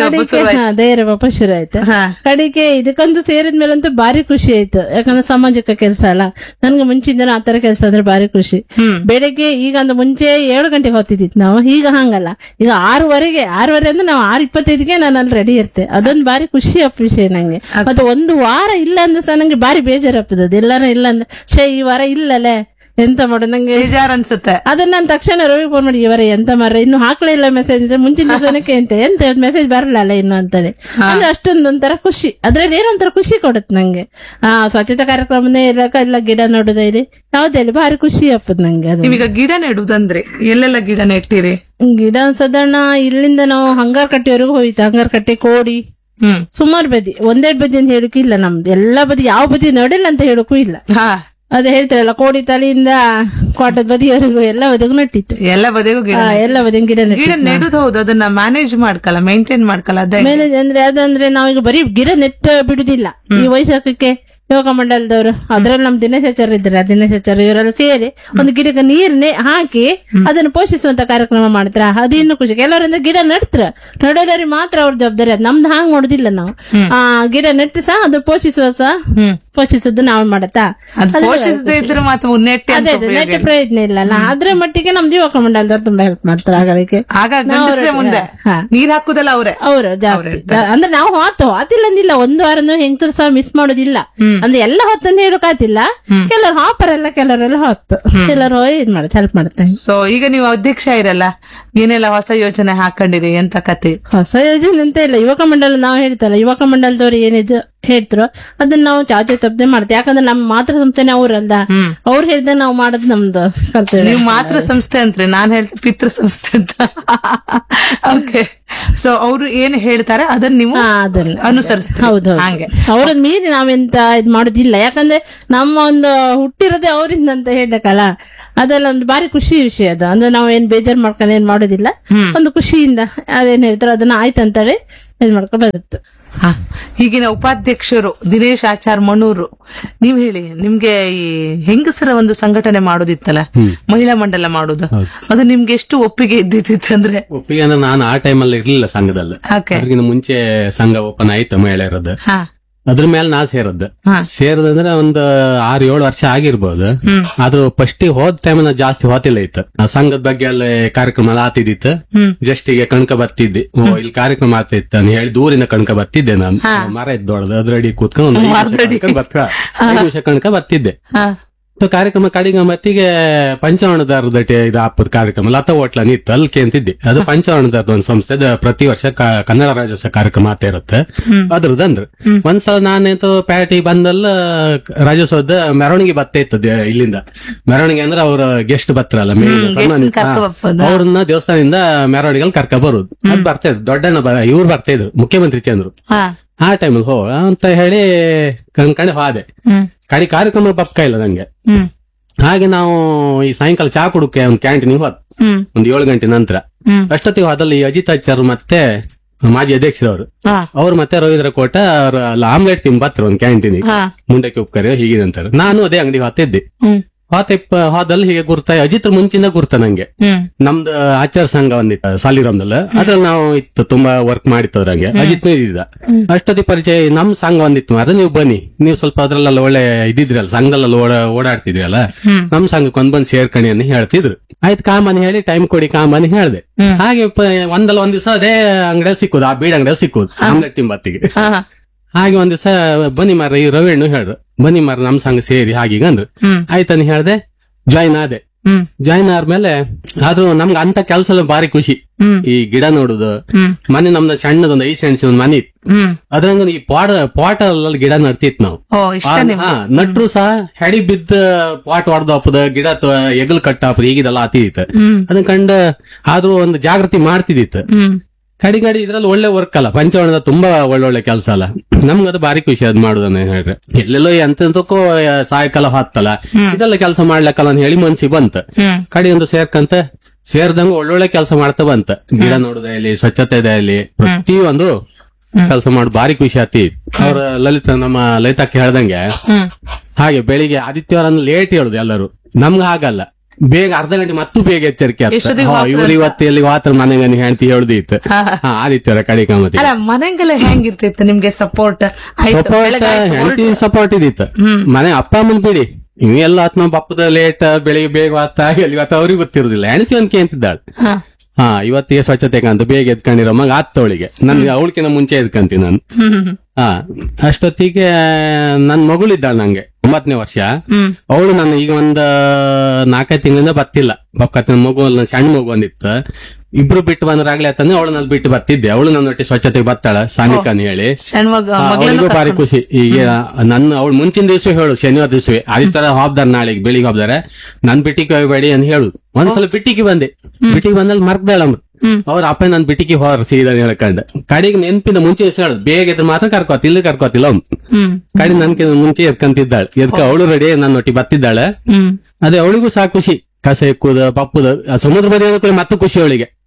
ಧೈರ್ಯ ವಾಪಸ್ ಶುರು ಆಯ್ತು. ಕಡೆಗೆ ಇದಕ್ಕಂತೂ ಸೇರಿದ್ಮೇಲಂತೂ ಬಾರಿ ಖುಷಿ ಆಯ್ತು. ಯಾಕಂದ್ರೆ ಸಾಮಾಜಿಕ ಕೆಲಸ ಅಲ್ಲ, ನನ್ಗೆ ಮುಂಚಿಂದ ಆತರ ಕೆಲಸ ಅಂದ್ರೆ ಬಾರಿ ಖುಷಿ. ಬೆಳಿಗ್ಗೆ ಈಗ ಅಂದ್ರೆ ಮುಂಚೆ ಏಳು ಗಂಟೆಗೆ ಹೊತ್ತಿದ್ದಿತ್ತು ನಾವು, ಈಗ ಹಂಗಲ್ಲ, ಈಗ ಆರೂವರೆಗೆ ಆರೂವರೆ ಅಂದ್ರೆ ನಾವು ಆರು ಇಪ್ಪತ್ತೈದಿಗೆ ನಾನು ಅಲ್ಲಿ ರೆಡಿ ಇರ್ತೆ. ಅದೊಂದು ಬಾರಿ ಖುಷಿ ಅಪ್ಪ ವಿಷಯ ನಂಗೆ. ಮತ್ತೆ ಒಂದು ವಾರ ಇಲ್ಲ ಅಂದ್ರೆ ಸಹ ನಂಗೆ ಬಾರಿ ಬೇಜಾರಪ್ಪದ. ಎಲ್ಲಾರು ಇಲ್ಲ ಅಂದ್ರೆ ಶೇ ಈ ವಾರ ಇಲ್ಲಲೇ ಎಂತ ಮಾಡು ನಂಗೆ ಬೇಜಾರ್ ಅನ್ಸುತ್ತೆ. ಅದನ್ನ ನಾನು ತಕ್ಷಣ ರವಿ ಫೋನ್ ಮಾಡಿ, ಇವರ ಎಂತ ಮಾರ ಇನ್ನು ಹಾಕ್ಲೇ ಇಲ್ಲ ಮೆಸೇಜ್ ಇದ್ರೆ ಮುಂಚಿನ ದಿವಸಕ್ಕೆ ಎಂತ ಎಂತ ಮೆಸೇಜ್ ಬರಲ್ಲ ಇನ್ನು ಅಂತಾನೆ. ಅಂದ್ರೆ ಅಷ್ಟೊಂದು ಒಂಥರ ಖುಷಿ, ಅದ್ರಲ್ಲಿ ಏನೋ ಒಂಥರ ಖುಷಿ ಕೊಡುತ್ತೆ ನಂಗೆ. ಆ ಸ್ವಚ್ಛತಾ ಕಾರ್ಯಕ್ರಮನೇ ಇರಕ ಇಲ್ಲ, ಗಿಡ ನೋಡುದ ಇದೆ ಯಾವ್ದೇ ಭಾರಿ ಖುಷಿ ಅಪ್ಪದ್ ನಂಗೆ. ಅದು ಈಗ ಗಿಡ ನೆಡುದಂದ್ರೆ ಎಲ್ಲೆಲ್ಲ ಗಿಡ ನೆಟ್ಟಿರಿ? ಗಿಡ ಸಾಧಾರಣ ಇಲ್ಲಿಂದ ನಾವು ಹಂಗಾರ್ ಕಟ್ಟೆವರೆಗೂ ಹೋಯ್ತು. ಹಂಗಾರ್ ಕಟ್ಟೆ, ಕೋಡಿ, ಸುಮಾರು ಬದಿ, ಒಂದೆರಡು ಬದಿ ಅಂತ ಹೇಳಕ್ಕೂ ಇಲ್ಲ ನಮ್ದು. ಎಲ್ಲಾ ಬದಿ ಯಾವ ಬದಿ ನೋಡಿಲ್ಲ ಅಂತ ಹೇಳಕ್ಕೂ ಇಲ್ಲ. ಅದೇ ಹೇಳ್ತಾರಲ್ಲ, ಕೋಡಿ ತಲೆಯಿಂದ ಕೋಟದ ಬದಿಯವರೆಗೂ ಎಲ್ಲ ಬದಿಗೂ ನಟ್ಟಿತ್ತು. ಎಲ್ಲ ಬದಿಗೂ ಗಿಡ, ಎಲ್ಲ ಬದಿಗೂ ಗಿಡ ಗಿಡ ನೆಡುದು. ಹೌದು, ಅದನ್ನ ಮ್ಯಾನೇಜ್ ಮಾಡ್ಕಲ್ಲ, ಮೇಂಟೈನ್ ಮಾಡ್ಕಲ್ಲ. ಮ್ಯಾನೇಜ್ ಅಂದ್ರೆ ಅದಂದ್ರೆ ನಾವೀಗ ಬರೀ ಗಿಡ ನೆಟ್ಟ ಬಿಡುದಿಲ್ಲ. ಈ ವೈಶಾಖಕ್ಕೆ ಯೋಗ ಮಂಡಲದವರು ಅದ್ರಲ್ಲಿ ನಮ್ ದಿನಶಾಚಾರ್ಯ ಇದ್ದಾರೆ, ದಿನಶಾಚಾರ್ಯ ಇವರೆಲ್ಲ ಸೇರಿ ಒಂದು ಗಿಡಕ್ಕೆ ನೀರ್ನೆ ಹಾಕಿ ಅದನ್ನು ಪೋಷಿಸುವಂತ ಕಾರ್ಯಕ್ರಮ ಮಾಡ್ತಾರ. ಅದು ಇನ್ನು ಖುಷಿ. ಕೆಲವರಿಂದ ಗಿಡ ನಡ್ತಾರ, ನಡೋದವ್ರಿಗೆ ಮಾತ್ರ ಅವ್ರ ಜವಾಬ್ದಾರಿ. ಅದು ನಮ್ದು ಹಾಂಗ್ ಮಾಡೋದಿಲ್ಲ ನಾವು. ಆ ಗಿಡ ನೆಟ್ಟು ಸಹ ಅದು ಪೋಷಿಸುವ ಸಹ ಪೋಷಿಸುದು ನಾವು ಮಾಡತ್ತಾ, ಪೋಷಿಸದೇ ಇದ್ರೆ ಮಾತ್ರ ನೆಟ್ಟೆ ಅದೇ ಅದೇ ನೆಟ್ಟ ಪ್ರಯತ್ನ ಇಲ್ಲಲ್ಲ. ಅದ್ರ ಮಟ್ಟಿಗೆ ನಮ್ದು ಯುವಕ ಮಂಡಲದವ್ರು ತುಂಬಾ ಹೆಲ್ಪ್ ಮಾಡ್ತಾರೆ. ಆಗಳಿಗೆ ಆಗ ಗಂಡಸ್ರೇ ಮುಂದೆ ನೀರ್ ಹಾಕುದಲ್ಲ ಅವ್ರೆ ಅವರು ಜಾಸ್ತಿ ಅಂದ್ರೆ ನಾವು ಹೊತ್ತು ಹೊತ್ತಿಲ್ಲ ಅಂದಿಲ್ಲ, ಒಂದು ವಾರನು ಹೆಂಗಸರು ಸಹ ಮಿಸ್ ಮಾಡೋದಿಲ್ಲ. ಅಂದ್ರೆ ಎಲ್ಲ ಹೊತ್ತನ್ನು ಹೇಳೋಕಾತಿಲ್ಲ, ಕೆಲವರು ಹಾಪರಲ್ಲ, ಕೆಲವರೆಲ್ಲ ಹೊತ್ತು, ಕೆಲವರು ಇದ್ ಮಾಡುತ್ತೆ ಹೆಲ್ಪ್ ಮಾಡುತ್ತೆ. ಸೊ ಈಗ ನೀವು ಅಧ್ಯಕ್ಷ ಇರಲ್ಲ, ಏನೆಲ್ಲ ಹೊಸ ಯೋಜನೆ ಹಾಕೊಂಡಿರಿ, ಎಂತ ಕತೆ? ಹೊಸ ಯೋಜನೆ ಅಂತ ಇಲ್ಲ, ಯುವಕ ಮಂಡಲ ನಾವು ಹೇಳ್ತಾರ, ಯುವಕ ಮಂಡಲದವ್ರು ಏನಿದು ಹೇಳ್ತಾರೋ ಅದನ್ನ ನಾವು ಚಾಚೆ ತಪ್ಪದೆ ಮಾಡ್ತೇವೆ. ಯಾಕಂದ್ರೆ ನಮ್ಮ ಮಾತೃ ಸಂಸ್ಥೆನೆ ಅವ್ರಲ್ಲ, ಅವ್ರು ಹೇಳ್ದ ನಾವು ಮಾಡೋದು ನಮ್ದು ಕರ್ತವ್ಯ. ನೀವು ಮಾತೃ ಸಂಸ್ಥೆ ಅಂತ್ರಿ, ನಾನ್ ಹೇಳ್ತೀನಿ ಪಿತೃ ಸಂಸ್ಥೆ ಅಂತ. ಓಕೆ, ಸೊ ಅವ್ರು ಏನ್ ಹೇಳ್ತಾರೆ ಅದನ್ನ ನೀವು ಅನುಸರಿಸ್ತೀರಿ. ಹೌದು, ಹಂಗೆ ಅವ್ರನ್ನ ಮೀರಿ ನಾವೆಂತ ಇದ್ ಮಾಡೋದಿಲ್ಲ. ಯಾಕಂದ್ರೆ ನಮ್ಮ ಒಂದು ಹುಟ್ಟಿರೋದೇ ಅವರಿಂದ ಅಂತ ಹೇಳಕ್ಕಲ್ಲ, ಅದೆಲ್ಲ ಒಂದು ಬಾರಿ ಖುಷಿ ವಿಷಯ ಅದು. ಅಂದ್ರೆ ನಾವು ಏನ್ ಬೇಜಾರ್ ಮಾಡ್ಕೊಂಡು ಏನ್ ಮಾಡೋದಿಲ್ಲ, ಒಂದು ಖುಷಿಯಿಂದ ಅದೇನ್ ಹೇಳ್ತಾರೋ ಅದನ್ನ ಆಯ್ತಂತೇಳಿ ಇದ್ ಮಾಡ್ಕೊಂಡು ಬರುತ್ತೆ. ಹ, ಈಗಿನ ಉಪಾಧ್ಯಕ್ಷರು ದಿನೇಶ್ ಆಚಾರ್ ಮಣ್ಣೂರು, ನೀವ್ ಹೇಳಿ, ನಿಮ್ಗೆ ಈ ಹೆಂಗಸರ ಒಂದು ಸಂಘಟನೆ ಮಾಡೋದಿತ್ತಲ್ಲ, ಮಹಿಳಾ ಮಂಡಲ ಮಾಡೋದು, ಅದು ನಿಮ್ಗೆ ಎಷ್ಟು ಒಪ್ಪಿಗೆ ಇದ್ದಿತ್ತು? ಅಂದ್ರೆ ಒಪ್ಪಿಗೆ ಅಂದ್ರೆ ನಾನು ಆ ಟೈಮಲ್ಲಿ ಇರ್ಲಿಲ್ಲ ಸಂಘದಲ್ಲಿ, ಅದಕ್ಕಿಂತ ಮುಂಚೆ ಸಂಘ ಓಪನ್ ಆಯ್ತು ಮಹಿಳೆಯರದ್ದು. ಅದ್ರ ಮೇಲೆ ನಾ ಸೇರದ್ದು ಸೇರದಂದ್ರೆ ಒಂದು ಆರು ಏಳು ವರ್ಷ ಆಗಿರ್ಬೋದು. ಆದ್ರೂ ಫಸ್ಟ್ ಹೋದ ಟೈಮ್ ನಾ ಜಾಸ್ತಿ ಹೋತಿಲ್ಲ ಇತ್ತು. ಸಂಘದ ಬಗ್ಗೆ ಅಲ್ಲಿ ಕಾರ್ಯಕ್ರಮ ಎಲ್ಲ ಆತಿದ್ದಿತ್ತು. ಜಸ್ಟ್ ಈಗ ಕಣ್ಕ ಬರ್ತಿದ್ದೆ, ಓ ಇಲ್ಲಿ ಕಾರ್ಯಕ್ರಮ ಆಗ್ತಿತ್ತು ಅಂತ ಹೇಳಿ ದೂರಿಂದ ಕಣ್ಕ ಬರ್ತಿದ್ದೆ. ನಾನು ಮರ ಇದ್ದೊಳದು ಅದ್ರಡಿ ಕೂತ್ಕೊಂಡು ಬರ್ತ ಐದು ನಿಮಿಷ ಕಣ್ಕ ಬರ್ತಿದ್ದೆ. ಕಾರ್ಯಕ್ರಮ ಕಡಿಗ ಮತ್ತಿಗೆ ಪಂಚವರ್ಣದಾರದ ಇದು ಹಾಪದ ಕಾರ್ಯಕ್ರಮ ಲತಾ ಹೋಟ್ಲ ನಿತ್ತು ಅಲ್ಕೆ ಅಂತಿದ್ದೆ. ಅದು ಪಂಚವರ್ಣದಾರದ ಒಂದು ಸಂಸ್ಥೆ, ಪ್ರತಿ ವರ್ಷ ಕನ್ನಡ ರಾಜ್ಯೋತ್ಸವ ಕಾರ್ಯಕ್ರಮ ಆಗ್ತಾ ಇರುತ್ತೆ. ಅದ್ರದ್ದು ಅಂದ್ರೆ ಒಂದ್ಸಲ ನಾನೇಂತ ಪ್ಯಾಟಿ ಬಂದಲ್ಲ ರಾಜ್ಯೋತ್ಸವದ ಮೆರವಣಿಗೆ ಬತ್ತ ಇರ್ತದೆ ಇಲ್ಲಿಂದ. ಮೆರವಣಿಗೆ ಅಂದ್ರೆ ಅವ್ರ ಗೆಸ್ಟ್ ಬರ್ತಾರಲ್ಲ, ಅವ್ರನ್ನ ದೇವಸ್ಥಾನದಿಂದ ಮೆರವಣಿಗೆಲ್ಲಿ ಕರ್ಕ ಬರುದು. ಅದ್ ಬರ್ತಾ ಇದ್ರು, ದೊಡ್ಡಣ್ಣ ಇವ್ರು ಬರ್ತಾ ಇದ್ರು, ಮುಖ್ಯಮಂತ್ರಿ ಚಂದ್ರು. ಆ ಟೈಮಲ್ಲಿ ಹೋ ಅಂತ ಹೇಳಿ ಕಣ್ಕಂಡೆ ಹೋದೆ. ಕಡಿ ಕಾರ್ಯಕ್ರಮ ಬಪ್ಕ ಇಲ್ಲ ನಂಗೆ. ಹಾಗೆ ನಾವು ಈ ಸಾಯಂಕಾಲ ಚಾ ಕುಡಕ್ಕೆ ಒಂದು ಕ್ಯಾಂಟೀನ್ ಹೋದ್ ಒಂದ್ ಏಳು ಗಂಟೆ ನಂತರ. ಅಷ್ಟೊತ್ತಿಗೆ ಹೋದಲ್ಲಿ ಅಜಿತ್ ಆಚಾರ್ ಮತ್ತೆ ಮಾಜಿ ಅಧ್ಯಕ್ಷರವರು, ಅವ್ರು ಮತ್ತೆ ರವೀಂದ್ರ ಕೋಟ ಅವ್ರ ಆಮ್ಲೆಟ್ ತಿಂಬ ಬತ್ರ ಒಂದ್ ಕ್ಯಾಂಟೀನ್ ಮುಂಡಕ್ಕೆ ಉಪ್ಕರಿ ಹೀಗಿದಂತಾರೆ. ನಾನು ಅದೇ ಅಂಗಡಿ ಹೊತ್ತಿದ್ದೆ. ಹೋತ ಹೋದಲ್ಲಿ ಹೀಗೆ ಗುರ್ತ ಅಜಿತ್ ಮುಂಚಿಂದ ಗುರ್ತ ನಂಗೆ. ನಮ್ದು ಆಚಾರ ಸಂಘ ಒಂದಿತ್ತು ಸಾಲಿರಾಮ್ದಲ್ಲಿ, ಅದ್ರಲ್ಲಿ ನಾವು ಇತ್ತು ತುಂಬಾ ವರ್ಕ್ ಮಾಡಿತ್ತದ್ರಂಗೆ. ಅಜಿತ್ ಇದ್ದ ಅಷ್ಟೊತ್ತಿ ಪರಿಚಯ. ನಮ್ ಸಂಘ ಒಂದಿತ್ತು, ಅದ ನೀವು ಬನ್ನಿ, ನೀವು ಸ್ವಲ್ಪ ಅದ್ರಲ್ಲೆಲ್ಲ ಒಳ್ಳೆ ಇದಿದ್ರಲ್ಲ, ಸಂಘದಲ್ಲ ಓಡಾಡ್ತಿದ್ರಲ್ಲ, ನಮ್ ಸಂಘಕ್ಕೆ ಒಂದ್ ಬಂದ್ ಸೇರ್ಕಣಿ ಅಂತ ಹೇಳ್ತಿದ್ರು. ಆಯ್ತು ಕಾಮನ್ ಹೇಳಿ ಟೈಮ್ ಕೊಡಿ ಕಾಮನ್ ಹೇಳ್ದೆ. ಹಾಗೆ ಒಂದಲ್ಲ ಒಂದ್ ದಿವಸ ಅದೇ ಅಂಗಡಿಯಲ್ಲಿ ಸಿಕ್ಕುದು, ಆ ಬೀಡ್ ಅಂಗಡಿಯಲ್ಲಿ ಸಿಕ್ಕುದು ಆಮ್ಲೆಟ್ ತಿಂಬತ್ತಿಗೆ. ಹಾಗೆ ಒಂದ್ ದಿವಸ ಬನ್ನಿ ಮಾರ ಈ ರವಿಣ್ಣು ಹೇಳ್ರು, ಬನ್ನಿ ಮಾರ ನಮ್ ಸಂಘ ಸೇರಿ ಹಾಗೀಗ ಅಂದ್ರು. ಆಯ್ತಾನೆ ಹೇಳ್ದೆ, ಜಾಯ್ನ್ ಆದೆ. ಜಾಯ್ನ್ ಆದ್ಮೇಲೆ ಆದ್ರೂ ನಮ್ಗೆ ಅಂತ ಕೆಲ್ಸ ಎಲ್ಲ ಬಾರಿ ಖುಷಿ. ಈ ಗಿಡ ನೋಡುದು, ಮನೆ ನಮ್ದು ಸಣ್ಣದೊಂದು ಐದು ಸೆಂಟ್ಸ್ ಒಂದ್ ಮನೆ ಇತ್ತು. ಅದ್ರಂಗ ಈ ಪಾಟ್ ಪಾಟ್ ಅಲ್ಲಿ ಗಿಡ ನಡ್ತಿತ್ ನಾವು. ನಟ್ರು ಸಹ ಹೆಡಿ ಬಿದ್ದ ಪಾಟ್ ಹೊಡೆದು ಹಾಪದ ಗಿಡ ಎಗಲ್ ಕಟ್ಟ ಹಾಪದ ಹೀಗಿದೆಲ್ಲ ಆತಿದಿತ್ತು. ಅದನ್ನ ಕಂಡ ಆದ್ರೂ ಒಂದು ಜಾಗೃತಿ ಮಾಡ್ತಿದಿತ್ತು. ಕಡಿ ಕಡಿ ಇದ್ರಲ್ಲಿ ಒಳ್ಳೆ ವರ್ಕ್ ಅಲ್ಲ, ಪಂಚವರ್ಣದ ತುಂಬಾ ಒಳ್ಳೊಳ್ಳೆ ಕೆಲಸ ಅಲ್ಲ. ನಮ್ಗದು ಬಾರಿ ಖುಷಿ ಅದ್ ಮಾಡುದನ್ನ ಹೇಳ್ರೆ. ಎಲ್ಲೆಲ್ಲೋ ಎಂತೆಂತಕ್ಕೋ ಸಾಯಂಕಾಲ ಹೊತ್ತಲ್ಲ ಇದೆಲ್ಲ ಕೆಲಸ ಮಾಡ್ಲಕ್ಕಲ್ಲ ಅಂತ ಹೇಳಿ ಮನ್ಸಿ ಬಂತ. ಕಡಿ ಒಂದು ಸೇರ್ಕಂತ ಸೇರ್ದಂಗ ಒಳ್ಳೊಳ್ಳೆ ಕೆಲಸ ಮಾಡ್ತಾ ಬಂತ. ಗಿಡ ನೋಡುದಾಗಲಿ, ಸ್ವಚ್ಛತೆ ಇಲ್ಲಿ ಪ್ರತಿಯೊಂದು ಕೆಲಸ ಮಾಡಿ ಬಾರಿ ಖುಷಿ ಆತಿ. ಅವ್ರ ಲಲಿತ ನಮ್ಮ ಲಲಿತಕ್ಕೆ ಹೇಳ್ದಂಗೆ ಹಾಗೆ ಬೆಳಿಗ್ಗೆ ಆದಿತ್ಯವಾರ ಲೇಟ್ ಹೇಳುದು ಎಲ್ಲರೂ, ನಮ್ಗ ಹಾಗಲ್ಲ, ಬೇಗ ಅರ್ಧ ಗಂಟೆ ಮತ್ತು ಬೇಗ ಎಚ್ಚರಿಕೆ ಆಗ್ತದೆ. ಇವ್ರು ಇವತ್ತು ಎಲ್ಲಿ ವಾತ್ರ ಮನೆಗೆ ಹೇಳ್ತಿ ಹೇಳುದಿತ್ತು. ಆದಿತ್ಯವಾರ ಕಡೆ ಕಾಮತಿ ಮನೆಗೆಲ್ಲ ಹೆಂಗಿರ್ತಿತ್ತು ನಿಮ್ಗೆ ಸಪೋರ್ಟ್? ಹೆಂಡತಿ ಸಪೋರ್ಟ್ ಇದಿತ್ತು. ಮನೆ ಅಪ್ಪ ಅಮ್ಮನ್ ಬಿಡಿ, ಇವ್ ಎಲ್ಲ ಆತ್ಮ ಬಪ್ಪದ ಲೇಟ್ ಬೆಳಿಗ್ಗೆ ಬೇಗ ವಾತ ಇವತ್ತು ಅವ್ರಿಗೆ ಗೊತ್ತಿರುದಿಲ್ಲ. ಹೆಂಡತಿ ಒಂದ್ ಕೇಂತಿದ್ದಾಳೆ, ಹಾ ಇವತ್ತಿಗೆ ಸ್ವಚ್ಛತೆ ಕಂತ ಬೇಗ ಎದ್ಕೊಂಡಿರೋ ಮಗ ಆತ್ತವಳಿಗೆ. ನನ್ಗೆ ಅವಳಕಿನ ಮುಂಚೆ ಎದ್ಕಂತೀನಿ ನಾನು. ಹಾ ಅಷ್ಟೊತ್ತಿಗೆ ನನ್ ಮಗಳಿದ್ದಾಳೆ ನಂಗೆ ಒಂಬತ್ತನೇ ವರ್ಷ. ಅವಳು ನಾನು ಈಗ ಒಂದ್ ನಾಲ್ಕೈದು ತಿಂಗಳಿಂದ ಬತ್ತಿಲ್ಲ. ಬಕ್ಕತ್ತಿನ ಮಗು ಸಣ್ಣ ಮಗು ಒಂದಿತ್ತು, ಇಬ್ರು ಬಿಟ್ಟು ಬಂದ್ರಾಗ್ಲೇ ಆತಂದ್ರೆ ಅವಳು ನಾನು ಬಿಟ್ಟು ಬರ್ತಿದ್ದೆ. ಅವಳು ನನ್ನೊಟ್ಟಿಗೆ ಸ್ವಚ್ಛತೆಗೆ ಬರ್ತಾಳ ಸಾನಿಕಾನ್ ಹೇಳಿ. ಅವಳಿಗೂ ಬಾರಿ ಖುಷಿ. ಈಗ ನನ್ನ ಅವಳು ಮುಂಚಿನ ದಿವಸ ಹೇಳು, ಶನಿವಾರ ದಿವಸವೇ ಆದಿತ್ಯವಾರ ಹಾಬ್ದಾರ, ನಾಳೆಗೆ ಬೆಳಿಗ್ಗೆ ಹಾಬ್ದಾರೆ, ನನ್ ಬಿಟ್ಟಿಗೆ ಹೋಗ್ಬೇಡಿ ಅಂತ ಹೇಳು. ಒಂದ್ಸಲ ಬಿಟ್ಟಿಗೆ ಬಂದೆ, ಬಿಟ್ಟಿಗೆ ಬಂದಲ್ಲಿ ಮರ್ಕ್ದಾಳಮ್ರು ಅವ್ರ ಅಪ್ಪ ನನ್ ಬಿಟ್ಟಿಗೆ ಹೊರ ಸೀದಾ ಹೇಳ್ಕೊಂಡ. ಕಡೆಗೆ ನೆನಪಿಂದ ಮುಂಚೆ ಹೇಳುದು, ಬೇಗ ಇದ್ರ ಮಾತ್ರ ಕರ್ಕೋತಿ, ಇಲ್ಲಿ ಕರ್ಕೋತಿಲ್ಲ ಅವ್ನು. ಕಡೆ ನನ್ಗೆ ಮುಂಚೆ ಎದ್ಕಂತಿದ್ದಾಳೆ. ಎದ್ಕ ಅವಳು ರೆಡಿ ನನ್ನೊಟ್ಟಿಗೆ ಬರ್ತಿದ್ದಾಳೆ. ಅದೇ ಅವಳಿಗೂ ಸಾ ಖುಷಿ. ಕಸ ಎಕ್ಕುದ ಪಪ್ಪುದ ಸಮುದ್ರ ಬದಿಯ ಮತ್ತೆ ಖುಷಿ ಅವಳಿಗೆ.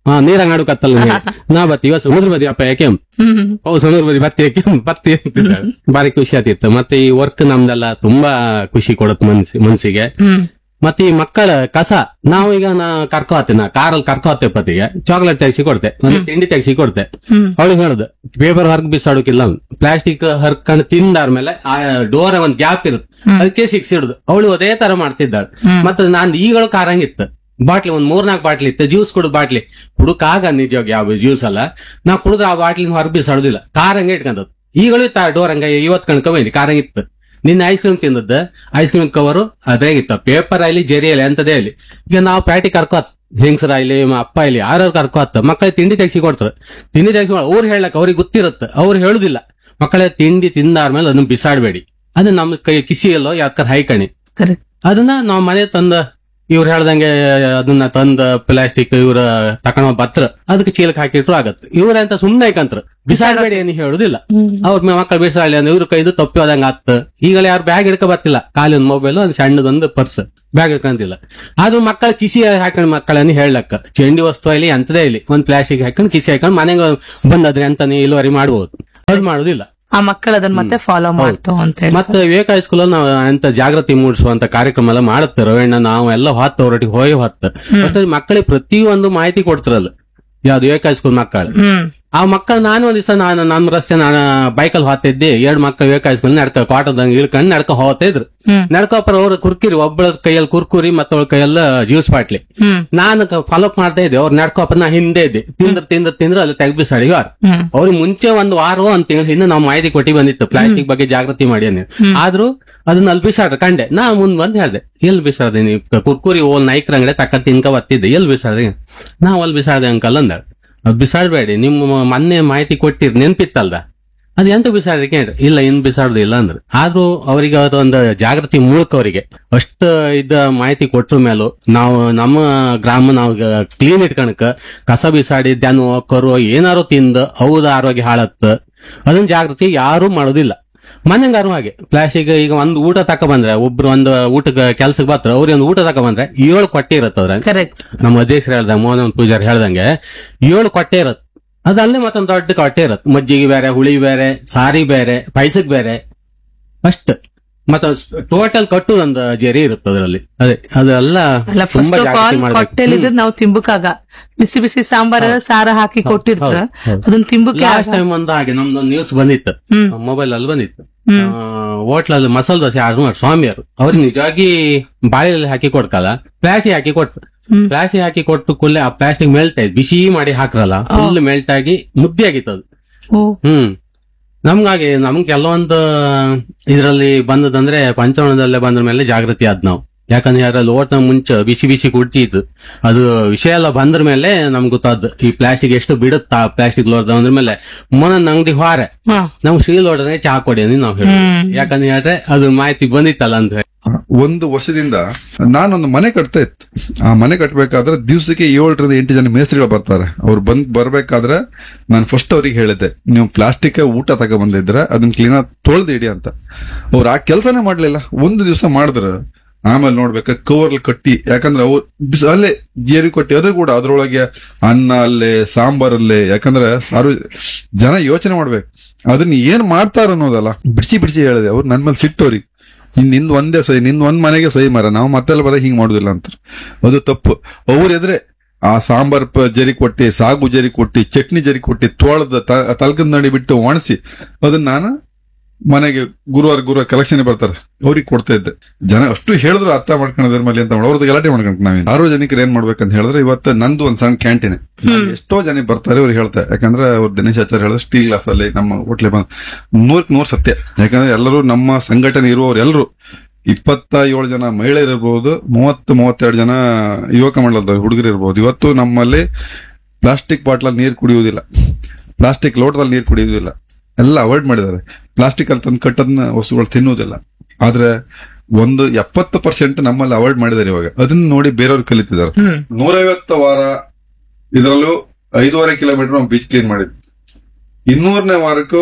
ಹಾ ನೀರಂಗ್ ಆಡುಕತ್ತಲ್ಲ ನಾ ಬತ್ತಿ ಇವ ಸಮುದ್ರ ಬದಿ ಅಪ್ಪ ಯಾಕೆ ಅವು ಸಮುದ್ರ ಬದಿ ಬತ್ತಿ ಯಾಕೆ ಬತ್ತಿ ಅಂತಿದ್ದಾರೆ. ಬಾರಿ ಖುಷಿ ಆತಿತ್ತು. ಮತ್ತೆ ಈ ವರ್ಕ್ ನಮ್ದೆಲ್ಲ ತುಂಬಾ ಖುಷಿ ಕೊಡತ್ ಮನ್ಸಿ ಮನ್ಸಿಗೆ. ಮತ್ತೆ ಈ ಮಕ್ಕಳ ಕಸ ನಾವು ಈಗ ನಾ ಕರ್ಕೊ ಹತ್ತೆ ನಾ ಕಾರಲ್ಲಿ ಕರ್ಕೊ ಹತ್ತೆ ಪತಿಗೆ ಚಾಕ್ಲೇಟ್ ತೆಗ್ಸಿ ಕೊಡ್ತೆ, ಒಂದು ತಿಂಡಿ ತೆಗ್ಸಿ ಕೊಡ್ತೆ. ಅವಳಿಗೆ ಹೇಳುದು ಪೇಪರ್ ಹರ್ಕ್ ಬಿಸಾಡೋಕಿಲ್ಲ, ಪ್ಲಾಸ್ಟಿಕ್ ಹರ್ಕೊಂಡು ತಿಂದಾದ್ಮೇಲೆ ಆ ಡೋರ್ ಒಂದ್ ಗ್ಯಾಪ್ ಇರುತ್ತೆ ಅದಕ್ಕೆ ಸಿಕ್ಸಿಡುದು. ಅವಳು ಅದೇ ತರ ಮಾಡ್ತಿದ್ದಾಳೆ. ಮತ್ತೆ ನಾನ್ ಈಗಳು ಕಾರಂಗಿತ್ತು ಬಾಟ್ಲಿ ಒಂದ್ ಮೂರ್ನಾಲ್ಕು ಬಾಟ್ಲಿ ಇತ್ತು, ಜ್ಯೂಸ್ ಕುಡುದು ಬಾಟ್ಲಿ ಹುಡುಕಾಗ ನಿಜವಾಗಿ ಯಾವ ಜ್ಯೂಸ್ ಅಲ್ಲ, ನಾ ಕುಡಿದ್ರೆ ಆ ಬಾಟ್ಲಿನ ಹೊರಗೆ ಬಿಸಾಡುದಿಲ್ಲ, ಕಾರಂಗೆ ಇಟ್ಕೊಂಡದ್ದು. ಈಗಳು ಡೋರ್ ಹಂಗ ಇವತ್ ಕಣ್ಕೊಂಬಂದಿ ಕಾರಂಗಿತ್ತು. ನಿನ್ನ ice cream ತಿಂದದ್ದು ice cream cover ಅದೇ ಇತ್ತು, ಪೇಪರ್ ಆಯ್ಲಿ ಜರಿ ಅಲ್ಲಿ ಅಂತದೇ ಅಲ್ಲಿ. ಈಗ ನಾವು ಪ್ಯಾಟಿ ಕರ್ಕೋತ್ ಹೆಂಗಸರ ಇಲ್ಲಿ ಅಪ್ಪ ಇಲ್ಲಿ ಯಾರು ಕರ್ಕೋತ್ ಮಕ್ಕಳಿಗೆ ತಿಂಡಿ ತೆಗ್ಸಿ ಕೊಡ್ತಾರೆ. ತಿಂಡಿ ತೆಗ್ಸಿ ಅವ್ರು ಹೇಳಕ್ ಅವ್ರಿಗೆ ಗೊತ್ತಿರುತ್ತೆ, ಅವ್ರು ಹೇಳುದಿಲ್ಲ. ಮಕ್ಕಳ ತಿಂಡಿ ತಿಂದಾದ್ಮೇಲೆ ಅದನ್ನ ಬಿಸಾಡ್ಬೇಡಿ, ಅದು ನಮ್ ಕೈ ಕಿಸಿಯಲ್ಲೋ ಯಾಕರ್ ಹೈಕಣಿ ಅದನ್ನ ನಾವ್ ಮನೆ ತಂದ ಇವ್ರು ಹೇಳ್ದಂಗೆ ಅದನ್ನ ತಂದ ಪ್ಲಾಸ್ಟಿಕ್ ಇವ್ರ ತಕೊಂಡ ಬತ್ರ ಅದಕ್ಕೆ ಚೀಲಕ್ ಹಾಕಿಟ್ರು ಆಗತ್ತೆ. ಇವ್ರಂತ ಸುಮ್ನೆ ಐಕಂತ್ರ ಬಿಸಾಡ್ಬೇಡಿ ಏನು ಹೇಳುದಿಲ್ಲ. ಅವ್ರ ಮಕ್ಕಳು ಬಿಸಾಡಲಿ ಅಂದ್ರೆ ಇವ್ರ ಕೈದು ತಪ್ಪಿ ಹೋದಂಗ ಆತ್. ಈಗಲೇ ಯಾರು ಬ್ಯಾಗ್ ಹಿಡ್ಕೊ ಬರ್ತಿಲ್ಲ, ಖಾಲಿ ಒಂದ್ ಮೊಬೈಲ್ ಒಂದು ಸಣ್ಣದೊಂದು ಪರ್ಸ್ ಬ್ಯಾಗ್ ಹಿಡ್ಕೊಂತಿಲ್ಲ. ಅದು ಮಕ್ಕಳ ಕಿಸಿ ಹಾಕೊಂಡ್ ಮಕ್ಕಳನ್ನ ಹೇಳಕ್ಕ ಚೆಂಡಿ ವಸ್ತು ಇಲ್ಲಿ ಅಂತದೇ ಇಲ್ಲಿ ಒಂದ್ ಪ್ಲಾಸ್ಟಿಕ್ ಹಾಕೊಂಡ್ ಕಿಸಿ ಹಾಕೊಂಡ್ ಮನೆಗೆ ಬಂದದ್ರೆ ಅಂತಾನೆ ಇಳುವರಿ ಮಾಡ್ಬೋದು, ಅದು ಮಾಡುದಿಲ್ಲ. ಆ ಮಕ್ಕಳು ಅದನ್ನ ಮತ್ತೆ ಫಾಲೋ ಮಾಡ್ತಾವ ಅಂತ ಹೇಳಿ. ಮತ್ತೆ ವಿವೇಕ ಹೈಸ್ಕೂಲ್ ನಾವು ಅಂತ ಜಾಗೃತಿ ಮೂಡಿಸುವಂತ ಕಾರ್ಯಕ್ರಮ ಎಲ್ಲ ಮಾಡುತ್ತೆ ರವಣ್ಣ, ನಾವು ಎಲ್ಲ ಹೊತ್ತು ಅವರೊಟ್ಟಿಗೆ ಹೋಗಿ ಹೊತ್ತು ಮತ್ತೆ ಮಕ್ಕಳಿಗೆ ಪ್ರತಿಯೊಂದು ಮಾಹಿತಿ ಕೊಡ್ತಿರಲ್ಲ. ಯಾವ್ದು ವಿವೇಕ ಹೈಸ್ಕೂಲ್ ಮಕ್ಕಳು ಆ ಮಕ್ಕಳು ನಾನು ಒಂದ್ ದಿವಸ ನಾನು ನಮ್ಮ ರಸ್ತೆ ನಾನು ಬೈಕಲ್ಲಿ ಹೋಗ್ತಿದ್ದೆ, ಎರಡು ಮಕ್ಕಳು ವಿವೇಕ ಹೈಸ್ಕೂಲ್ ನಡ್ಕ ಕಾಟದಂಗ ಇಳ್ಕೊಂಡು ನಡ್ಕ ಹೋಗ್ತಾ ಇದ್ರು. ನಡ್ಕೋಪರ ಅವ್ರ ಕುರ್ಕಿರಿ ಒಬ್ಬಳ ಕೈಯಲ್ಲಿ ಕುರ್ಕುರಿ ಮತ್ತೊಳ ಕೈಯಲ್ಲ ಜ್ಯೂಸ್ ಬಾಟ್ಲಿ. ನಾನು ಫಾಲೋ ಅಪ್ ಮಾಡ್ತಾ ಇದ್ದೆ, ಅವ್ರು ನಡ್ಕೋಪ ನಾ ಹಿಂದೆ ಇದ್ದೆ. ತಿಂದ್ರ ತಿಂದ್ರ ತಿಂದ್ರ ಅಲ್ಲಿ ತೆಗ್ಬಿಸಾಡಿ ಅವ್ರಿಗೆ ಮುಂಚೆ ಒಂದು ವಾರ ಒಂದ್ ತಿಂಗಳ ಹಿಂದೆ ನಾವು ಮಾಹಿತಿ ಕೊಟ್ಟಿ ಬಂದಿತ್ತು ಪ್ಲಾಸ್ಟಿಕ್ ಬಗ್ಗೆ ಜಾಗೃತಿ ಮಾಡಿ ಅನ್ನಿ. ಆದ್ರೂ ಅದನ್ನ ಅಲ್ಲಿ ಬಿಸಾಡ್ರೆ ಕಂಡೆ. ನಾ ಮುಂದ್ ಬಂದ್ ಹೇಳ್ದೆ, ಎಲ್ಲಿ ಬಿಸಾಡ್ದೆ ನೀವು ಕುರ್ಕುರಿ ಓಲ್ ನೈಕ್ರ ಅಂಗಡಿ ತಕ್ಕ ತಿನ್ಕ ಬತ್ತಿದ್ದೆ, ಎಲ್ಲಿ ಬಿಸಾಡ್ದೆ? ನಾವ್ ಅಲ್ಲಿ ಬಿಸಾಡ್ದೆ ಅಂಕಲ್ ಅಂದ. ಅದ್ ಬಿಸಾಡ್ಬೇಡಿ, ನಿಮ್ಮ ಮೊನ್ನೆ ಮಾಹಿತಿ ಕೊಟ್ಟಿರ್ ನೆನ್ಪಿತ್ತಲ್ದ, ಅದ್ ಎಂತ ಬಿಸಾಡ್ಲಿಕ್ಕೆ ಇಲ್ಲ ಇನ್ ಬಿಸಾಡುದಿಲ್ಲ ಅಂದ್ರೆ. ಆದ್ರೂ ಅವ್ರಿಗೆ ಅದೊಂದು ಜಾಗೃತಿ ಮೂಲಕ ಅವರಿಗೆ ಅಷ್ಟು ಇದ್ದ ಮಾಹಿತಿ ಕೊಟ್ರ ಮೇಲೂ ನಾವು ನಮ್ಮ ಗ್ರಾಮ ನಾವು ಕ್ಲೀನ್ ಇಟ್ಕಣಕ ಕಸ ಬಿಸಾಡಿ ದನ ಕರು ಏನಾರು ತಿಂದು ಹೌದ ಆರೋಗ್ಯ ಹಾಳತ್ತ ಅದನ್ನ ಜಾಗೃತಿ ಯಾರು ಮಾಡೋದಿಲ್ಲ. ಮನೆಗಾರು ಹಾಗೆ ಪ್ಲಾಸ್ಟಿಕ್ ಈಗ ಒಂದು ಊಟ ತಕ ಬಂದ್ರೆ ಒಬ್ರು ಒಂದು ಊಟಕ್ಕೆ ಕೆಲ್ಸಕ್ಕೆ ಬರ್ತಾರೆ, ಅವ್ರಿಗೆ ಒಂದು ಊಟ ತಕ ಬಂದ್ರೆ ಏಳು ಕೊಟ್ಟೆ ಇರತ್ತವ್ರ. ನಮ್ಮ ಅಧ್ಯಕ್ಷರು ಹೇಳ್ದಂಗೆ ಮೋಹನ್ ಪೂಜಾರಿ ಹೇಳ್ದಂಗೆ ಏಳು ಕೊಟ್ಟೆ ಇರತ್ತೆ. ಅದಲ್ಲೇ ಮತ್ತೊಂದು ದೊಡ್ಡ ಕೊಟ್ಟೆ ಇರತ್ತೆ, ಮಜ್ಜಿಗೆ ಬೇರೆ, ಹುಳಿ ಬೇರೆ, ಸಾರಿ ಬೇರೆ, ಪೈಸಕ್ ಬೇರೆ, ಅಷ್ಟ ಮತ್ತ ಟೋಟಲ್ ಕಟ್ಟು ಒಂದು ಜರಿ ಇರುತ್ತೆ ಅದರಲ್ಲಿ. ಅದೇ ಅದೆಲ್ಲ ಫಸ್ಟ್ ಆಫ್ ಆಲ್ ಕೊಟ್ಟೆಲಿದ್ ನಾವು ತಿಂಬುಕಾಗ ಬಿಸಿ ಬಿಸಿ ಸಾಂಬಾರ್ ಸಾರ ಹಾಕಿ ಕೊಟ್ಟಿರ್ತಾರ ಅದನ್ನ ತಿಂಬುಕ. ಲಾಸ್ಟ್ ಟೈಮ್ ಒಂದು ಹಾಗೆ ನಮ್ದೊಂದು ನ್ಯೂಸ್ ಬಂದಿತ್ತು, ಮೊಬೈಲ್ ಅಲ್ಲಿ ಬಂದಿತ್ತು. ಹೋಟ್ಲಲ್ಲಿ ಮಸಾಲೆ ದೋಸೆ ಆರ್ಡರ್ ಮಾಡಿ ಸ್ವಾಮಿಯವರು ಅವ್ರಿಗೆ ನಿಜವಾಗಿ ಬಾಳೆಯಲ್ಲಿ ಹಾಕಿ ಕೊಡ್ಕಲ್ಲ, ಪ್ಲಾಸ್ಟಿಕ್ ಹಾಕಿ ಕೊಟ್ರು. ಪ್ಲಾಸ್ಟಿಕ್ ಹಾಕಿ ಕೊಟ್ಟು ಕೂಡಲೇ ಆ ಪ್ಲಾಸ್ಟಿಕ್ ಮೆಲ್ಟ್ ಆಯ್ತು, ಬಿಸಿ ಮಾಡಿ ಹಾಕ್ರಲ್ಲ ಫುಲ್ ಮೆಲ್ಟ್ ಆಗಿ ಮುದ್ದೆ ಆಗಿತ್ತು ಅದು. ಹ್ಮ್ ನಮ್ಗಾಗಿ ನಮ್ಗೆ ಕೆಲವೊಂದು ಇದ್ರಲ್ಲಿ ಬಂದದಂದ್ರೆ ಪಂಚವರ್ಣದಲ್ಲೇ ಬಂದ ಮೇಲೆ ಜಾಗೃತಿ ಆದ್ ನಾವು. ಯಾಕಂದ್ರೆ ಯಾರಲ್ಲಿ ಓಟ್ನ ಮುಂಚೆ ಬಿಸಿ ಬಿಸಿ ಕುಡ್ತಿದ್ದು ಅದು ವಿಷಯ ಎಲ್ಲ ಬಂದ್ರ ಮೇಲೆ ನಮ್ಗೆ ಗೊತ್ತಾದ್ದು ಈ ಪ್ಲಾಸ್ಟಿಕ್ ಎಷ್ಟು ಬಿಡುತ್ತಾ ಪ್ಲಾಸ್ಟಿಕ್ ಲೋಡ್ ಅಂದ್ರ ಮೇಲೆ ಮೊನ್ನ ಅಂಗಡಿ ಹೊರೆ ನಮ್ ಸ್ಟೀಲ್ ಲೋಡನೆ ಚಾ ಕೊಡಿ ಅಂತ ನಾವ್ ಹೇಳಿ. ಯಾಕಂದ್ರೆ ಹೇಳಿದ್ರೆ ಅದು ಮಾಹಿತಿ ಬಂದಿತ್ತಲ್ಲ ಅಂತ. ಒಂದು ವರ್ಷದಿಂದ ನಾನೊಂದು ಮನೆ ಕಟ್ತಾ ಇತ್ತು. ಆ ಮನೆ ಕಟ್ಟಬೇಕಾದ್ರೆ ದಿವಸಕ್ಕೆ ಏಳರಿಂದ ಎಂಟು ಜನ ಮೇಸ್ತ್ರಿಗಳು ಬರ್ತಾರೆ. ಅವ್ರು ಬಂದ್ ಬರ್ಬೇಕಾದ್ರೆ ನಾನು ಫಸ್ಟ್ ಅವ್ರಿಗೆ ಹೇಳಿದ್ದೆ, ನೀವು ಪ್ಲಾಸ್ಟಿಕ್ ಊಟ ತಗೊ ಬಂದಿದ್ರೆ ಅದನ್ನ ಕ್ಲೀನ್ ಆಗಿ ತೊಳ್ದು ಇಡಿ ಅಂತ. ಅವ್ರು ಆ ಕೆಲಸನೇ ಮಾಡ್ಲಿಲ್ಲ. ಒಂದು ದಿವಸ ಮಾಡಿದ್ರ ಆಮೇಲೆ ನೋಡ್ಬೇಕ ಕವರ್ಲ್ ಕಟ್ಟಿ, ಯಾಕಂದ್ರೆ ಅವ್ರು ಅಲ್ಲೇ ಜೇರಿ ಕೊಟ್ಟಿ ಅದ್ರ ಕೂಡ ಅದ್ರೊಳಗೆ ಅನ್ನ ಅಲ್ಲೇ ಸಾಂಬಾರಲ್ಲೇ. ಯಾಕಂದ್ರೆ ಸಾರ್ವ ಜನ ಯೋಚನೆ ಮಾಡ್ಬೇಕು ಅದನ್ನ ಏನ್ ಮಾಡ್ತಾರ ಅನ್ನೋದಲ್ಲ. ಬಿಡಿಸಿ ಬಿಡಿಸಿ ಹೇಳಿದೆ. ಅವ್ರು ನನ್ ಮೇಲೆ ಸಿಟ್ಟವ್ರಿಗೆ, ಇನ್ ನಿಂದ್ ಒಂದೇ ಸೈ, ನಿಂದ್ ಒಂದ್ ಮನೆಗೆ ಸೈ ಮರ, ನಾವು ಮತ್ತೆಲ್ಲ ಬರ ಹಿಂಗ್ ಮಾಡುದಿಲ್ಲ ಅಂತ. ಅದು ತಪ್ಪು. ಅವ್ರ ಎದ್ರೆ ಆ ಸಾಂಬಾರ್ ಜರಿ ಕೊಟ್ಟಿ, ಸಾಗು ಜರಿ ಕೊಟ್ಟಿ, ಚಟ್ನಿ ಜರಿ ಕೊಟ್ಟಿ ತೋಳದ ತಲ್ಕದ ನಡಿ ಬಿಟ್ಟು ಒಣಸಿ ಅದನ್ನ ನಾನು ಮನೆಗೆ ಗುರುವಾರ ಗುರುವಾರ ಕಲೆಕ್ಷನ್ ಬರ್ತಾರೆ ಅವ್ರಿಗೆ ಕೊಡ್ತಾ ಇದ್ದೆ. ಜನ ಅಷ್ಟು ಹೇಳಿದ್ರು ಅರ್ಥ ಮಾಡ್ಕೊಳ್ಳೋದ್ರ ಮೇಲೆ ಅಂತ ಅವ್ರದ್ದು ಗಲಾಟೆ ಮಾಡ್ಕೊಂಡ್ ನಾವ್ ಸಾರ್ವಜನಿಕರು ಏನ್ ಮಾಡ್ಬೇಕಂತ ಹೇಳಿದ್ರೆ, ಇವತ್ತು ನಂದು ಒಂದ್ ಸಣ್ಣ ಕ್ಯಾಂಟೀನ್ ಎಷ್ಟೋ ಜನ ಬರ್ತಾರೆ ಅವ್ರಿಗೆ ಹೇಳ್ತಾರೆ. ಯಾಕಂದ್ರೆ ಅವ್ರು ದಿನೇಶ್ ಆಚಾರ್ಯ ಹೇಳಿದ್ರೆ ಸ್ಟೀಲ್ ಗ್ಲಾಸ್ ಅಲ್ಲಿ ನಮ್ಮ ಹೋಟ್ಲೆ ಬಂದ್ ನೂರಕ್ ನೂರ್ ಸತ್ಯ. ಯಾಕಂದ್ರೆ ಎಲ್ಲರೂ ನಮ್ಮ ಸಂಘಟನೆ ಇರುವವರು ಎಲ್ಲರೂ ಇಪ್ಪತ್ತ ಏಳು ಜನ ಮಹಿಳೆಯರು ಇರ್ಬೋದು, ಮೂವತ್ತು ಮೂವತ್ತೆರಡು ಜನ ಯುವಕ ಮಂಡಲದ ಹುಡುಗರು ಇರ್ಬೋದು. ಇವತ್ತು ನಮ್ಮಲ್ಲಿ ಪ್ಲಾಸ್ಟಿಕ್ ಬಾಟ್ಲಲ್ಲಿ ನೀರು ಕುಡಿಯುವುದಿಲ್ಲ, ಪ್ಲಾಸ್ಟಿಕ್ ಲೋಟದಲ್ಲಿ ನೀರು ಕುಡಿಯುವುದಿಲ್ಲ, ಎಲ್ಲ ಅವಾಯ್ಡ್ ಮಾಡಿದ್ದಾರೆ. ಪ್ಲಾಸ್ಟಿಕ್ ಅಲ್ಲಿ ತಂದು ಕಟ್ಟದ್ನ ವಸ್ತುಗಳು ತಿನ್ನುವುದಿಲ್ಲ. ಆದ್ರೆ ಒಂದು ಎಪ್ಪತ್ತು ಪರ್ಸೆಂಟ್ ನಮ್ಮಲ್ಲಿ ಅವಾಯ್ಡ್ ಮಾಡಿದ್ದಾರೆ ಇವಾಗ. ಅದನ್ನ ನೋಡಿ ಬೇರೆಯವ್ರು ಕಲಿತಿದ್ದಾರೆ. ನೂರೈವತ್ತು ವಾರ ಇದರಲ್ಲೂ ಐದೂವರೆ ಕಿಲೋಮೀಟರ್ ನಾವು ಬೀಚ್ ಕ್ಲೀನ್ ಮಾಡಿದ್ವಿ. ಇನ್ನೂರನೇ ವಾರಕ್ಕೂ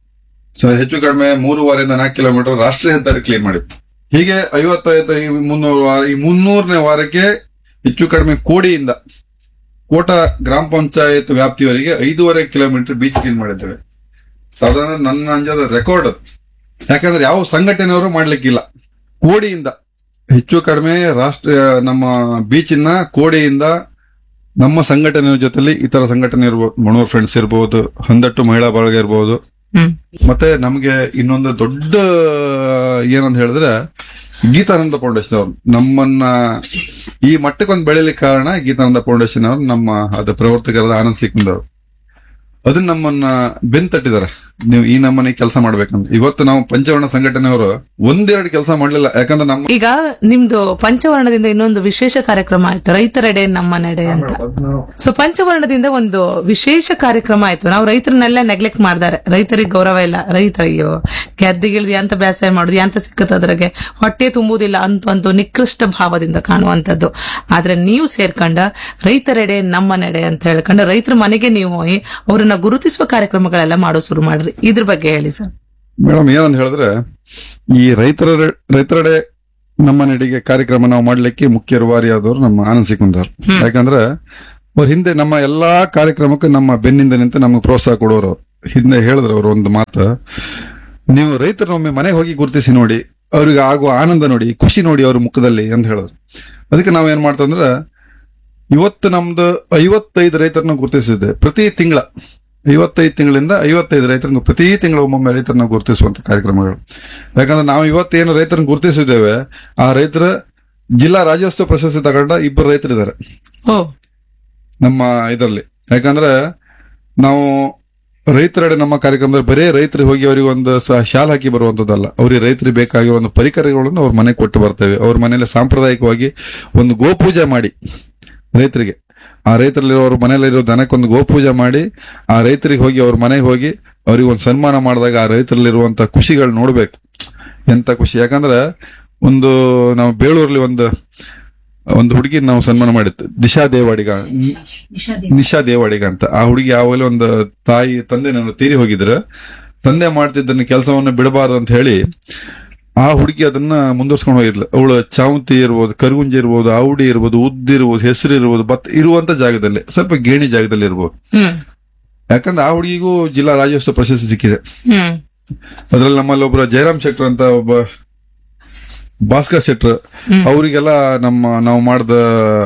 ಹೆಚ್ಚು ಕಡಿಮೆ ಮೂರುವರೆಯಿಂದ ನಾಲ್ಕು ಕಿಲೋಮೀಟರ್ ರಾಷ್ಟ್ರೀಯ ಹೆದ್ದಾರಿ ಕ್ಲೀನ್ ಮಾಡಿತ್ತು. ಹೀಗೆ ಐವತ್ತೈದು ಮುನ್ನೂರು ವಾರ, ಈ ಮುನ್ನೂರನೇ ವಾರಕ್ಕೆ ಹೆಚ್ಚು ಕಡಿಮೆ ಕೋಡಿಯಿಂದ ಕೋಟ ಗ್ರಾಮ ಪಂಚಾಯತ್ ವ್ಯಾಪ್ತಿಯವರೆಗೆ ಐದೂವರೆ ಕಿಲೋಮೀಟರ್ ಬೀಚ್ ಕ್ಲೀನ್ ಮಾಡಿದ್ದೇವೆ. ಸಾಧಾರಣ ನನ್ನ ಅಂಜದ ರೆಕಾರ್ಡ್. ಯಾಕಂದ್ರೆ ಯಾವ ಸಂಘಟನೆಯವರು ಮಾಡ್ಲಿಕ್ಕಿಲ್ಲ. ಕೋಡಿಯಿಂದ ಹೆಚ್ಚು ಕಡಿಮೆ ರಾಷ್ಟ್ರ ನಮ್ಮ ಬೀಚಿನ ಕೋಡಿಯಿಂದ ನಮ್ಮ ಸಂಘಟನೆಯ ಜೊತೆಲಿ ಇತರ ಸಂಘಟನೆ ಇರ್ಬೋದು, ಮಣೂರ್ ಫ್ರೆಂಡ್ಸ್ ಇರ್ಬೋದು, ಹಂದಟ್ಟು ಮಹಿಳಾ ಬಳಗ ಇರ್ಬೋದು. ಮತ್ತೆ ನಮ್ಗೆ ಇನ್ನೊಂದು ದೊಡ್ಡ ಏನಂತ ಹೇಳಿದ್ರೆ ಗೀತಾನಂದ ಫೌಂಡೇಶನ್ ಅವರು ನಮ್ಮನ್ನ ಈ ಮಟ್ಟಕ್ಕೊಂದು ಬೆಳೆಯಲಿಕ್ಕೆ ಕಾರಣ ಗೀತಾನಂದ ಫೌಂಡೇಶನ್ ಅವರು, ನಮ್ಮ ಅದ ಪ್ರವರ್ತಕರಾದ ಆನಂದ್ ಸಿಕ್ಕಂದ್ ಅವರು. ಅದನ್ನ ನಮ್ಮನ್ನ ಬೆನ್ ತಟ್ಟಿದ್ದಾರೆ, ನೀವು ಈ ನಮ್ಮನೆ ಕೆಲಸ ಮಾಡ್ಬೇಕಂತ. ಇವತ್ತು ನಾವು ಪಂಚವರ್ಣ ಸಂಘಟನೆಯವರು ಒಂದೆರಡು ಕೆಲಸ ಮಾಡ್ಲಿಲ್ಲ. ಯಾಕಂದ್ರೆ ನಮ್ಮ ಈಗ ನಿಮ್ದು ಪಂಚವರ್ಣದಿಂದ ಇನ್ನೊಂದು ವಿಶೇಷ ಕಾರ್ಯಕ್ರಮ ಆಯ್ತು, ರೈತರೆಡೆ ನಮ್ಮ ನೆಡೆ ಅಂತ. ಸೊ ಪಂಚವರ್ಣದಿಂದ ಒಂದು ವಿಶೇಷ ಕಾರ್ಯಕ್ರಮ ಆಯ್ತು. ನಾವು ರೈತರನ್ನೆಲ್ಲ ನೆಗ್ಲೆಕ್ಟ್ ಮಾಡ್ತಾರೆ, ರೈತರಿಗೆ ಗೌರವ ಇಲ್ಲ, ರೈತರಿಗೆ ಗೆದ್ದಿಗಿಳ್ದು ಎಂತ ಬೇಸಾಯ ಮಾಡುದು, ಎಂತ ಸಿಕ್ಕತ್ತ ಅದ್ರಾಗೆ ಹೊಟ್ಟೆ ತುಂಬುವುದಿಲ್ಲ ಅಂತ ಒಂದು ನಿಕೃಷ್ಟ ಭಾವದಿಂದ ಕಾಣುವಂತದ್ದು. ಆದ್ರೆ ನೀವು ಸೇರ್ಕೊಂಡ ರೈತರೆಡೆ ನಮ್ಮ ನೆಡೆ ಅಂತ ಹೇಳ್ಕೊಂಡು ರೈತರ ಮನೆಗೆ ನೀವು ಹೋಗಿ ಅವ್ರನ್ನ ಗುರುತಿಸುವ ಕಾರ್ಯಕ್ರಮಗಳೆಲ್ಲ ಮಾಡೋ ಶುರು ಮಾಡ್ರಿ. ಇದ್ರ ಬಗ್ಗೆ ಹೇಳಿ ಸರ್. ಮೇಡಮ್, ಏನಂತ ಹೇಳಿದ್ರೆ ಈ ರೈತರ ರೈತರೆಡೆ ನಮ್ಮ ನೆಡೆಗೆ ಕಾರ್ಯಕ್ರಮ ನಾವು ಮಾಡ್ಲಿಕ್ಕೆ ಮುಖ್ಯ ರೂವಾರಿಯಾದವರು ನಮ್ಮ ಆನಂದ್ ಸಿಕ್ಕಂದ್ ಅವರು. ಯಾಕಂದ್ರೆ ಅವ್ರ ಹಿಂದೆ ನಮ್ಮ ಎಲ್ಲಾ ಕಾರ್ಯಕ್ರಮಕ್ಕೂ ನಮ್ಮ ಬೆನ್ನಿಂದ ನಿಂತು ನಮಗೆ ಪ್ರೋತ್ಸಾಹ ಕೊಡೋರು. ಹಿಂದೆ ಹೇಳಿದ್ರು ಅವರು ಒಂದು ಮಾತು, ನೀವು ರೈತರೊಮ್ಮೆ ಮನೆಗೆ ಹೋಗಿ ಗುರುತಿಸಿ ನೋಡಿ, ಅವ್ರಿಗೆ ಆಗುವ ಆನಂದ ನೋಡಿ, ಖುಷಿ ನೋಡಿ ಅವ್ರ ಮುಖದಲ್ಲಿ ಅಂತ ಹೇಳಿದ್ರು. ಅದಕ್ಕೆ ನಾವ್ ಏನ್ ಮಾಡ್ತಂದ್ರೆ ಇವತ್ತು ನಮ್ದು ಐವತ್ತೈದು ರೈತರನ್ನ ಗುರುತಿಸಿದ್ದೆ. ಪ್ರತಿ ತಿಂಗಳ ಐವತ್ತೈದು ತಿಂಗಳಿಂದ ಐವತ್ತೈದು ರೈತರನ್ನು ಪ್ರತಿ ತಿಂಗಳ ಒಮ್ಮೊಮ್ಮೆ ರೈತರನ್ನ ಗುರುತಿಸುವಂತ ಕಾರ್ಯಕ್ರಮಗಳು. ಯಾಕಂದ್ರೆ ನಾವು ಇವತ್ತೇನು ರೈತರನ್ನ ಗುರುತಿಸಿದ್ದೇವೆ, ಆ ರೈತರ ಜಿಲ್ಲಾ ರಾಜ್ಯೋತ್ಸವ ಪ್ರಶಸ್ತಿ ತಗೊಂಡ ಇಬ್ಬರು ರೈತರಿದ್ದಾರೆ ನಮ್ಮ ಇದರಲ್ಲಿ. ಯಾಕಂದ್ರೆ ನಾವು ರೈತರೆಡೆ ನಮ್ಮ ಕಾರ್ಯಕ್ರಮದಲ್ಲಿ ಬರೇ ರೈತರಿಗೆ ಹೋಗಿ ಅವರಿಗೆ ಒಂದು ಶಾಲ್ ಹಾಕಿ ಬರುವಂತದ್ದಲ್ಲ, ಅವ್ರಿಗೆ ರೈತರಿಗೆ ಬೇಕಾಗಿರೋ ಒಂದು ಪರಿಕರಗಳನ್ನು ಅವ್ರ ಮನೆಗೆ ಕೊಟ್ಟು ಬರ್ತೇವೆ. ಅವ್ರ ಮನೆಯಲ್ಲಿ ಸಾಂಪ್ರದಾಯಿಕವಾಗಿ ಒಂದು ಗೋಪೂಜೆ ಮಾಡಿ ರೈತರಿಗೆ, ಆ ರೈತರಲ್ಲಿರೋ ಅವ್ರ ಮನೆಯಲ್ಲಿರೋ ದನಕ್ಕೊಂದು ಗೋಪೂಜೆ ಮಾಡಿ ಆ ರೈತರಿಗೆ ಹೋಗಿ ಅವ್ರ ಮನೆಗೆ ಹೋಗಿ ಅವ್ರಿಗೆ ಒಂದು ಸನ್ಮಾನ ಮಾಡಿದಾಗ ಆ ರೈತರಲ್ಲಿರುವಂತ ಖುಷಿಗಳು ನೋಡ್ಬೇಕು, ಎಂತ ಖುಷಿ. ಯಾಕಂದ್ರೆ ಒಂದು ನಾವು ಬೇಳೂರಲ್ಲಿ ಒಂದು ಒಂದು ಹುಡುಗಿ ನಾವು ಸನ್ಮಾನ ಮಾಡಿತ್ತು, ದಿಶಾ ದೇವಾಡಿಗ, ನಿಶಾ ದೇವಾಡಿಗ ಅಂತ. ಆ ಹುಡುಗಿ ಯಾವಾಗಲೂ ಒಂದು ತಾಯಿ ತಂದೆ ನಾನು ತೀರಿ ಹೋಗಿದ್ರು, ತಂದೆ ಮಾಡ್ತಿದ್ದನ್ನ ಕೆಲಸವನ್ನು ಬಿಡಬಾರ್ದು ಅಂತ ಹೇಳಿ ಆ ಹುಡುಗಿ ಅದನ್ನ ಮುಂದುವರ್ಸ್ಕೊಂಡು ಹೋಗಿದ್ಲು. ಅವಳು ಚಾವಂತಿ ಇರ್ಬೋದು, ಕರ್ಗುಂಜಿ ಇರ್ಬೋದು, ಔಡಿ ಇರ್ಬೋದು, ಉದ್ದು ಇರ್ಬೋದು, ಹೆಸರು ಇರ್ಬೋದು, ಭತ್ತ ಇರುವಂತ ಜಾಗದಲ್ಲಿ ಸ್ವಲ್ಪ ಗೇಣಿ ಜಾಗದಲ್ಲಿ ಇರ್ಬೋದು. ಯಾಕಂದ್ರೆ ಆ ಹುಡುಗಿಗೂ ಜಿಲ್ಲಾ ರಾಜ್ಯೋತ್ಸವ ಪ್ರಶಸ್ತಿ ಸಿಕ್ಕಿದೆ. ಅದ್ರಲ್ಲಿ ನಮ್ಮಲ್ಲಿ ಒಬ್ಬರ ಜಯರಾಮ್ ಶೆಟ್ರ್ ಅಂತ ಒಬ್ಬ ಭಾಸ್ಕರ್ ಶೆಟ್ರ್, ಅವರಿಗೆಲ್ಲ ನಮ್ಮ ನಾವು ಮಾಡಿದ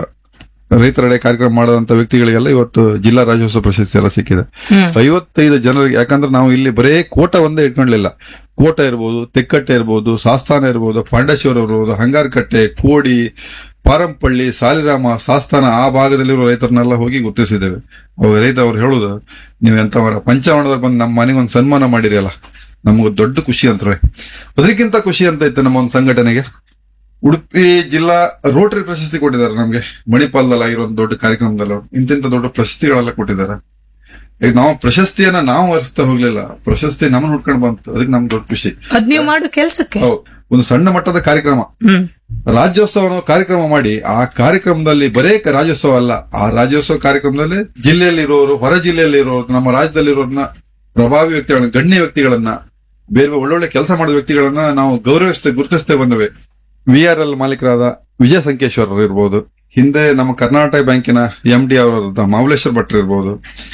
ರೈತರೆಡೆ ಕಾರ್ಯಕ್ರಮ ಮಾಡದಂತ ವ್ಯಕ್ತಿಗಳಿಗೆಲ್ಲ ಇವತ್ತು ಜಿಲ್ಲಾ ರಾಜ್ಯೋತ್ಸವ ಪ್ರಶಸ್ತಿ ಎಲ್ಲ ಸಿಕ್ಕಿದೆ. ಐವತ್ತೈದು ಜನರಿಗೆ. ಯಾಕಂದ್ರೆ ನಾವು ಇಲ್ಲಿ ಬರೇ ಕೋಟ ಒಂದೇ ಇಟ್ಕೊಂಡ್ಲಿಲ್ಲ, ಕೋಟ ಇರ್ಬೋದು, ತೆಕ್ಕಟ್ಟೆ ಇರ್ಬೋದು, ಸಾಸ್ತಾನ ಇರ್ಬೋದು, ಪಾಂಡೇಶ್ವರ ಇರ್ಬೋದು, ಹಂಗಾರಕಟ್ಟೆ, ಕೋಡಿ, ಪಾರಂಪಳ್ಳಿ, ಸಾಲಿರಾಮ, ಸಾಸ್ತಾನ ಆ ಭಾಗದಲ್ಲಿರುವ ರೈತರನ್ನೆಲ್ಲ ಹೋಗಿ ಗುರುತಿಸಿದ್ದೇವೆ. ರೈತ ಅವ್ರು ಹೇಳುದು, ನೀವು ಎಂತವರ ಪಂಚವರ್ಣದಲ್ಲಿ ಬಂದು ನಮ್ಮ ಮನೆಗೆ ಒಂದು ಸನ್ಮಾನ ಮಾಡಿರಲ್ಲ, ನಮಗೂ ದೊಡ್ಡ ಖುಷಿ ಅಂತಾರೆ. ಅದಕ್ಕಿಂತ ಖುಷಿ ಅಂತ ಇತ್ತು ನಮ್ಮ ಒಂದು ಸಂಘಟನೆಗೆ. ಉಡುಪಿ ಜಿಲ್ಲಾ ರೋಟರಿ ಪ್ರಶಸ್ತಿ ಕೊಟ್ಟಿದ್ದಾರೆ ನಮ್ಗೆ, ಮಣಿಪಾಲದಲ್ಲಿ ಆಗಿರೋ ಒಂದು ದೊಡ್ಡ ಕಾರ್ಯಕ್ರಮದಲ್ಲಿ ಇಂತಿಂತ ದೊಡ್ಡ ಪ್ರಶಸ್ತಿಗಳೆಲ್ಲ ಕೊಟ್ಟಿದ್ದಾರೆ. ಈಗ ನಾವು ಪ್ರಶಸ್ತಿಯನ್ನ ನಾವು ಹರಿಸ್ತಾ ಹೋಗ್ಲಿಲ್ಲ, ಪ್ರಶಸ್ತಿ ನಮ್ಮನ್ನ ಹುಡ್ಕೊಂಡು ಬಂತು, ಅದಕ್ಕೆ ನಮ್ಗೆ ದೊಡ್ಡ ಖುಷಿ. ಅದ್ ನೀವು ಮಾಡೋ ಕೆಲ್ಸಕ್ಕೆ ಒಂದು ಸಣ್ಣ ಮಟ್ಟದ ಕಾರ್ಯಕ್ರಮ, ರಾಜ್ಯೋತ್ಸವ ಕಾರ್ಯಕ್ರಮ ಮಾಡಿ ಆ ಕಾರ್ಯಕ್ರಮದಲ್ಲಿ ಬರೇ ರಾಜ್ಯೋತ್ಸವ ಅಲ್ಲ, ಆ ರಾಜ್ಯೋತ್ಸವ ಕಾರ್ಯಕ್ರಮದಲ್ಲಿ ಜಿಲ್ಲೆಯಲ್ಲಿ ಇರೋರು, ಹೊರ ಜಿಲ್ಲೆಯಲ್ಲಿ ಇರೋರು, ನಮ್ಮ ರಾಜ್ಯದಲ್ಲಿರೋರನ್ನ, ಪ್ರಭಾವಿ ವ್ಯಕ್ತಿಗಳನ್ನ, ಗಣ್ಯ ವ್ಯಕ್ತಿಗಳನ್ನ, ಬೇರೆ ಒಳ್ಳೊಳ್ಳೆ ಕೆಲಸ ಮಾಡಿದ ವ್ಯಕ್ತಿಗಳನ್ನ ನಾವು ಗೌರವಿಸ್ತೇ ಗುರುತಿಸ್ತೇ ಬಂದವೆ. ವಿ ಆರ್ ಎಲ್ ಮಾಲೀಕರಾದ ವಿಜಯ ಸಂಕೇಶ್ವರರು ಇರ್ಬೋದು, ಹಿಂದೆ ನಮ್ಮ ಕರ್ನಾಟಕ ಬ್ಯಾಂಕಿನ ಎಂ ಡಿ ಅವರಾದ ಮಾಮಲೇಶ್ವರ್ ಭಟ್ರು ಇರ್ಬೋದು,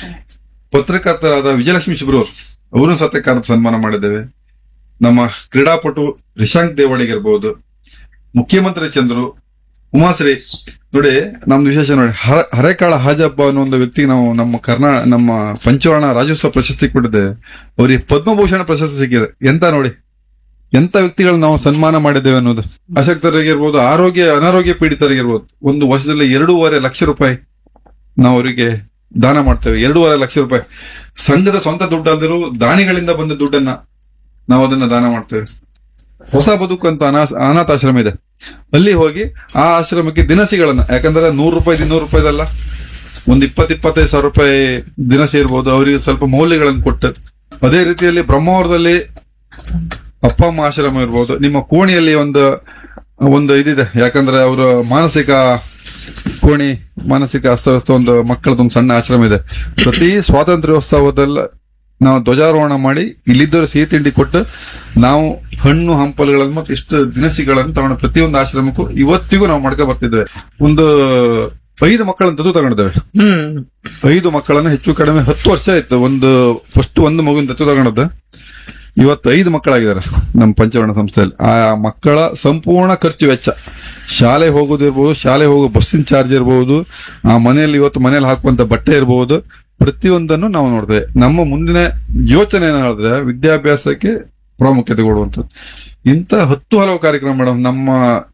ಪತ್ರಕರ್ತರಾದ ವಿಜಯಲಕ್ಷ್ಮಿ ಶಿಬ್ರೂರ್ ಅವರು ಸತ್ಯಕಾರದ ಸನ್ಮಾನ ಮಾಡಿದ್ದೇವೆ. ನಮ್ಮ ಕ್ರೀಡಾಪಟು ರಿಶಾಂಕ್ ದೇವಳಿಗೆ ಇರ್ಬೋದು, ಮುಖ್ಯಮಂತ್ರಿ ಚಂದ್ರು, ಉಮಾಶ್ರೀ. ನೋಡಿ ನಮ್ದು ವಿಶೇಷ ನೋಡಿ, ಹರೇಕಾಳ ಹಾಜಬ್ಬ ಅನ್ನೋ ಒಂದು ವ್ಯಕ್ತಿಗೆ ನಾವು ನಮ್ಮ ಕರ್ನಾ ನಮ್ಮ ಪಂಚವರ್ಣ ರಾಜ್ಯೋತ್ಸವ ಪ್ರಶಸ್ತಿ ಕೊಟ್ಟಿದ್ದೇವೆ. ಅವರಿಗೆ ಪದ್ಮಭೂಷಣ ಪ್ರಶಸ್ತಿ ಸಿಕ್ಕಿದೆ. ಎಂತ ನೋಡಿ, ಎಂತ ವ್ಯಕ್ತಿಗಳು ನಾವು ಸನ್ಮಾನ ಮಾಡಿದ್ದೇವೆ ಅನ್ನೋದು. ಅಶಕ್ತರಿಗಿರ್ಬೋದು, ಆರೋಗ್ಯ ಅನಾರೋಗ್ಯ ಪೀಡಿತರಿಗಿರ್ಬೋದು, ಒಂದು ವರ್ಷದಲ್ಲಿ ಎರಡೂವರೆ ಲಕ್ಷ ರೂಪಾಯಿ ನಾವು ಅವರಿಗೆ ದಾನ ಮಾಡ್ತೇವೆ. ಎರಡೂವರೆ ಲಕ್ಷ ರೂಪಾಯಿ ಸಂಘದ ಸ್ವಂತ ದುಡ್ಡಾದರೂ ದಾನಿಗಳಿಂದ ಬಂದ ದುಡ್ಡನ್ನ ನಾವು ಅದನ್ನ ದಾನ ಮಾಡ್ತೇವೆ. ಹೊಸ ಬದುಕು ಅಂತ ಅನಾ ಅನಾಥಾಶ್ರಮ ಇದೆ, ಅಲ್ಲಿ ಹೋಗಿ ಆ ಆಶ್ರಮಕ್ಕೆ ದಿನಸಿಗಳನ್ನ, ಯಾಕಂದ್ರೆ ನೂರು ರೂಪಾಯಿ ಇನ್ನೂರು ರೂಪಾಯಿದಲ್ಲ, ಒಂದ್ ಇಪ್ಪತ್ ಇಪ್ಪತ್ತೈದು ಸಾವಿರ ರೂಪಾಯಿ ದಿನಸಿ ಇರ್ಬೋದು, ಅವರಿಗೆ ಸ್ವಲ್ಪ ಮೌಲ್ಯಗಳನ್ನು ಕೊಟ್ಟು. ಅದೇ ರೀತಿಯಲ್ಲಿ ಬ್ರಹ್ಮಾವರದಲ್ಲಿ ಅಪ್ಪ ಅಮ್ಮ ಆಶ್ರಮ ಇರ್ಬೋದು, ನಿಮ್ಮ ಕೋಣಿಯಲ್ಲಿ ಒಂದು ಒಂದು ಇದಿದೆ, ಯಾಕಂದ್ರೆ ಅವರು ಮಾನಸಿಕ ಕೋಣಿ, ಮಾನಸಿಕ ಅಸ್ತವ್ಯಸ್ತ ಒಂದು ಮಕ್ಕಳದೊಂದು ಸಣ್ಣ ಆಶ್ರಮ ಇದೆ. ಪ್ರತಿ ಸ್ವಾತಂತ್ರ್ಯೋತ್ಸವದಲ್ಲ ನಾವು ಧ್ವಜಾರೋಹಣ ಮಾಡಿ ಇಲ್ಲಿದ್ದವರು ಸಿಹಿ ತಿಂಡಿ ಕೊಟ್ಟು ನಾವು ಹಣ್ಣು ಹಂಪಲುಗಳನ್ನು ಮತ್ತು ಇಷ್ಟು ದಿನಸಿಗಳನ್ನು ತಗೊಂಡು ಪ್ರತಿಯೊಂದು ಆಶ್ರಮಕ್ಕೂ ಇವತ್ತಿಗೂ ನಾವು ಮಾಡ್ಕೊ ಬರ್ತಿದ್ದೇವೆ. ಒಂದು ಐದು ಮಕ್ಕಳನ್ನ ದತ್ತು ತಗೊಂಡಿದ್ದೇವೆ. ಹ್ಮ್ ಐದು ಮಕ್ಕಳನ್ನ ಹೆಚ್ಚು ಕಡಿಮೆ ಹತ್ತು ವರ್ಷ ಆಯ್ತು. ಒಂದು ಫಸ್ಟ್ ಒಂದು ಮಗುವಿನ ದತ್ತು ತಗೊಂಡದ್ದು, ಇವತ್ತು ಐದು ಮಕ್ಕಳಾಗಿದ್ದಾರೆ ನಮ್ಮ ಪಂಚವರ್ಣ ಸಂಸ್ಥೆಯಲ್ಲಿ. ಆ ಮಕ್ಕಳ ಸಂಪೂರ್ಣ ಖರ್ಚು ವೆಚ್ಚ, ಶಾಲೆ ಹೋಗೋದಿರ್ಬೋದು, ಶಾಲೆ ಹೋಗೋ ಬಸ್ಸಿನ ಚಾರ್ಜ್ ಇರಬಹುದು, ಆ ಮನೆಯಲ್ಲಿ ಇವತ್ತು ಮನೇಲಿ ಹಾಕುವಂತ ಬಟ್ಟೆ ಇರಬಹುದು, ಪ್ರತಿಯೊಂದನ್ನು ನಾವು ನೋಡ್ತೇವೆ. ನಮ್ಮ ಮುಂದಿನ ಯೋಚನೆ ಏನ ಹೇಳಿದ್ರೆ ವಿದ್ಯಾಭ್ಯಾಸಕ್ಕೆ ಪ್ರಾಮುಖ್ಯತೆ ಕೊಡುವಂಥದ್ದು. ಇಂಥ ಹತ್ತು ಹಲವು ಕಾರ್ಯಕ್ರಮ ಮೇಡಮ್. ನಮ್ಮ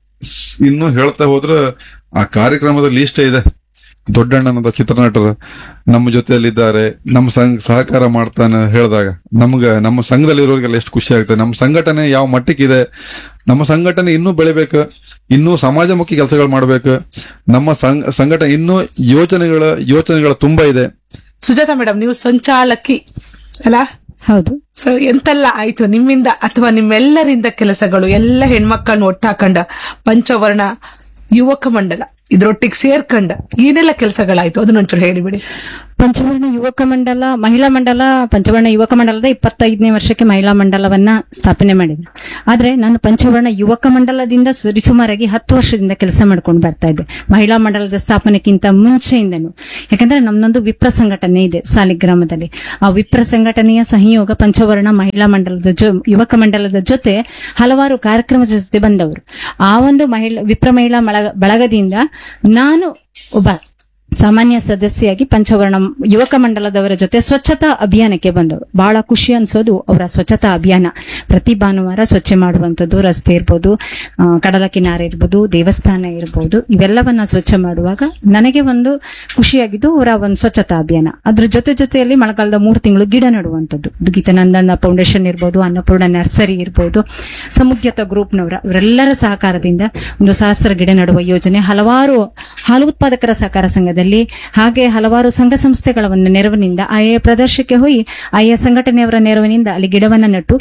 ಇನ್ನು ಹೇಳ್ತಾ ಹೋದ್ರೆ ಆ ಕಾರ್ಯಕ್ರಮದ ಲೀಸ್ಟ್ ಇದೆ. ದೊಡ್ಡಣ್ಣನದ ಚಿತ್ರನಟರು ನಮ್ಮ ಜೊತೆಯಲ್ಲಿದ್ದಾರೆ, ನಮ್ಮ ಸಂಘ ಸಹಕಾರ ಮಾಡ್ತಾನೆ ಹೇಳಿದಾಗ ನಮ್ಗ ನಮ್ಮ ಸಂಘದಲ್ಲಿರೋರಿಗೆಲ್ಲ ಎಷ್ಟು ಖುಷಿ ಆಗ್ತದೆ. ನಮ್ಮ ಸಂಘಟನೆ ಯಾವ ಮಟ್ಟಕ್ಕಿದೆ, ನಮ್ಮ ಸಂಘಟನೆ ಇನ್ನೂ ಬೆಳಿಬೇಕು, ಇನ್ನೂ ಸಮಾಜಮುಖಿ ಕೆಲಸಗಳು ಮಾಡ್ಬೇಕು, ನಮ್ಮ ಸಂಘಟನೆ ಇನ್ನೂ ಯೋಚನೆಗಳ ಯೋಚನೆಗಳ ತುಂಬಾ ಇದೆ. ಸುಜಾತ ಮೇಡಮ್, ನೀವು ಸಂಚಾಲಕಿ ಅಲ್ಲ? ಹೌದು. ಸೊ ಎಂತೆಲ್ಲ ಆಯ್ತು ನಿಮ್ಮಿಂದ ಅಥವಾ ನಿಮ್ಮೆಲ್ಲರಿಂದ ಕೆಲಸಗಳು, ಎಲ್ಲ ಹೆಣ್ಮಕ್ಕಳನ್ನ ಒಟ್ಟಾಕಂಡ ಪಂಚವರ್ಣ ಯುವಕ ಮಂಡಲ ಇದ್ರೊಟ್ಟಿಗೆ ಸೇರ್ಕಂಡ ಏನೆಲ್ಲ ಕೆಲಸಗಳಾಯ್ತು ಅದನ್ನೊಂಚೂರು ಹೇಳಿಬಿಡಿ. ಪಂಚವರ್ಣ ಯುವಕ ಮಂಡಲ, ಮಹಿಳಾ ಮಂಡಲ, ಪಂಚವರ್ಣ ಯುವಕ ಮಂಡಲದ ಇಪ್ಪತ್ತೈದನೇ ವರ್ಷಕ್ಕೆ ಮಹಿಳಾ ಮಂಡಲವನ್ನ ಸ್ಥಾಪನೆ ಮಾಡಿದ್ರು. ಆದ್ರೆ ನಾನು ಪಂಚವರ್ಣ ಯುವಕ ಮಂಡಲದಿಂದ ಸರಿಸುಮಾರಾಗಿ ಹತ್ತು ವರ್ಷದಿಂದ ಕೆಲಸ ಮಾಡ್ಕೊಂಡು ಬರ್ತಾ ಇದ್ದೆ, ಮಹಿಳಾ ಮಂಡಲದ ಸ್ಥಾಪನೆಗಿಂತ ಮುಂಚೆಯಿಂದನು. ಯಾಕಂದ್ರೆ ನಮ್ದೊಂದು ವಿಪ್ರ ಸಂಘಟನೆ ಇದೆ ಸಾಲಿಗ್ರಾಮದಲ್ಲಿ. ಆ ವಿಪ್ರ ಸಂಘಟನೆಯ ಸಹಯೋಗ ಪಂಚವರ್ಣ ಮಹಿಳಾ ಮಂಡಲದ ಜೊ ಯುವಕ ಮಂಡಲದ ಜೊತೆ ಹಲವಾರು ಕಾರ್ಯಕ್ರಮದ ಜೊತೆ ಬಂದವರು. ಆ ಒಂದು ಮಹಿಳಾ ವಿಪ್ರ ಮಹಿಳಾ ಬಳಗದಿಂದ ನಾನು ಒಬ್ಬ ಸಾಮಾನ್ಯ ಸದಸ್ಯಾಗಿ ಪಂಚವರ್ಣ ಯುವಕ ಮಂಡಲದವರ ಜೊತೆ ಸ್ವಚ್ಛತಾ ಅಭಿಯಾನಕ್ಕೆ ಬಂದವರು. ಬಹಳ ಖುಷಿ ಅನ್ಸೋದು ಅವರ ಸ್ವಚ್ಛತಾ ಅಭಿಯಾನ. ಪ್ರತಿ ಭಾನುವಾರ ಸ್ವಚ್ಛ ಮಾಡುವಂತದ್ದು, ರಸ್ತೆ ಇರ್ಬೋದು, ಕಡಲ ಕಿನಾರೆ ಇರ್ಬೋದು, ದೇವಸ್ಥಾನ ಇರ್ಬೋದು, ಇವೆಲ್ಲವನ್ನ ಸ್ವಚ್ಛ ಮಾಡುವಾಗ ನನಗೆ ಒಂದು ಖುಷಿಯಾಗಿದ್ದು ಅವರ ಒಂದು ಸ್ವಚ್ಛತಾ ಅಭಿಯಾನ. ಅದ್ರ ಜೊತೆ ಜೊತೆಯಲ್ಲಿ ಮಳೆಗಾಲದ ಮೂರು ತಿಂಗಳು ಗಿಡ ನೆಡುವಂತದ್ದು. ಗೀತಾನಂದನ ಫೌಂಡೇಶನ್ ಇರ್ಬೋದು, ಅನ್ನಪೂರ್ಣ ನರ್ಸರಿ ಇರ್ಬೋದು, ಸಮುದ್ಯತ ಗ್ರೂಪ್ನವರ ಇವರೆಲ್ಲರ ಸಹಕಾರದಿಂದ ಒಂದು ಸಹಸ್ರ ಗಿಡ ನೆಡುವ ಯೋಜನೆ, ಹಲವಾರು ಹಾಲು ಉತ್ಪಾದಕರ ಸಹಕಾರ ಸಂಘದ ಹಾಗೆ ಹಲವಾರು ಸಂಘ ಸಂಸ್ಥೆಗಳ ಒಂದು ನೆರವಿನಿಂದ ಆಯಾ ಪ್ರದೇಶಕ್ಕೆ ಹೋಗಿ ಆಯಾ ಸಂಘಟನೆಯವರ ನೆರವಿನಿಂದ ಅಲ್ಲಿ ಗಿಡವನ್ನ ನೆಟ್ಟು,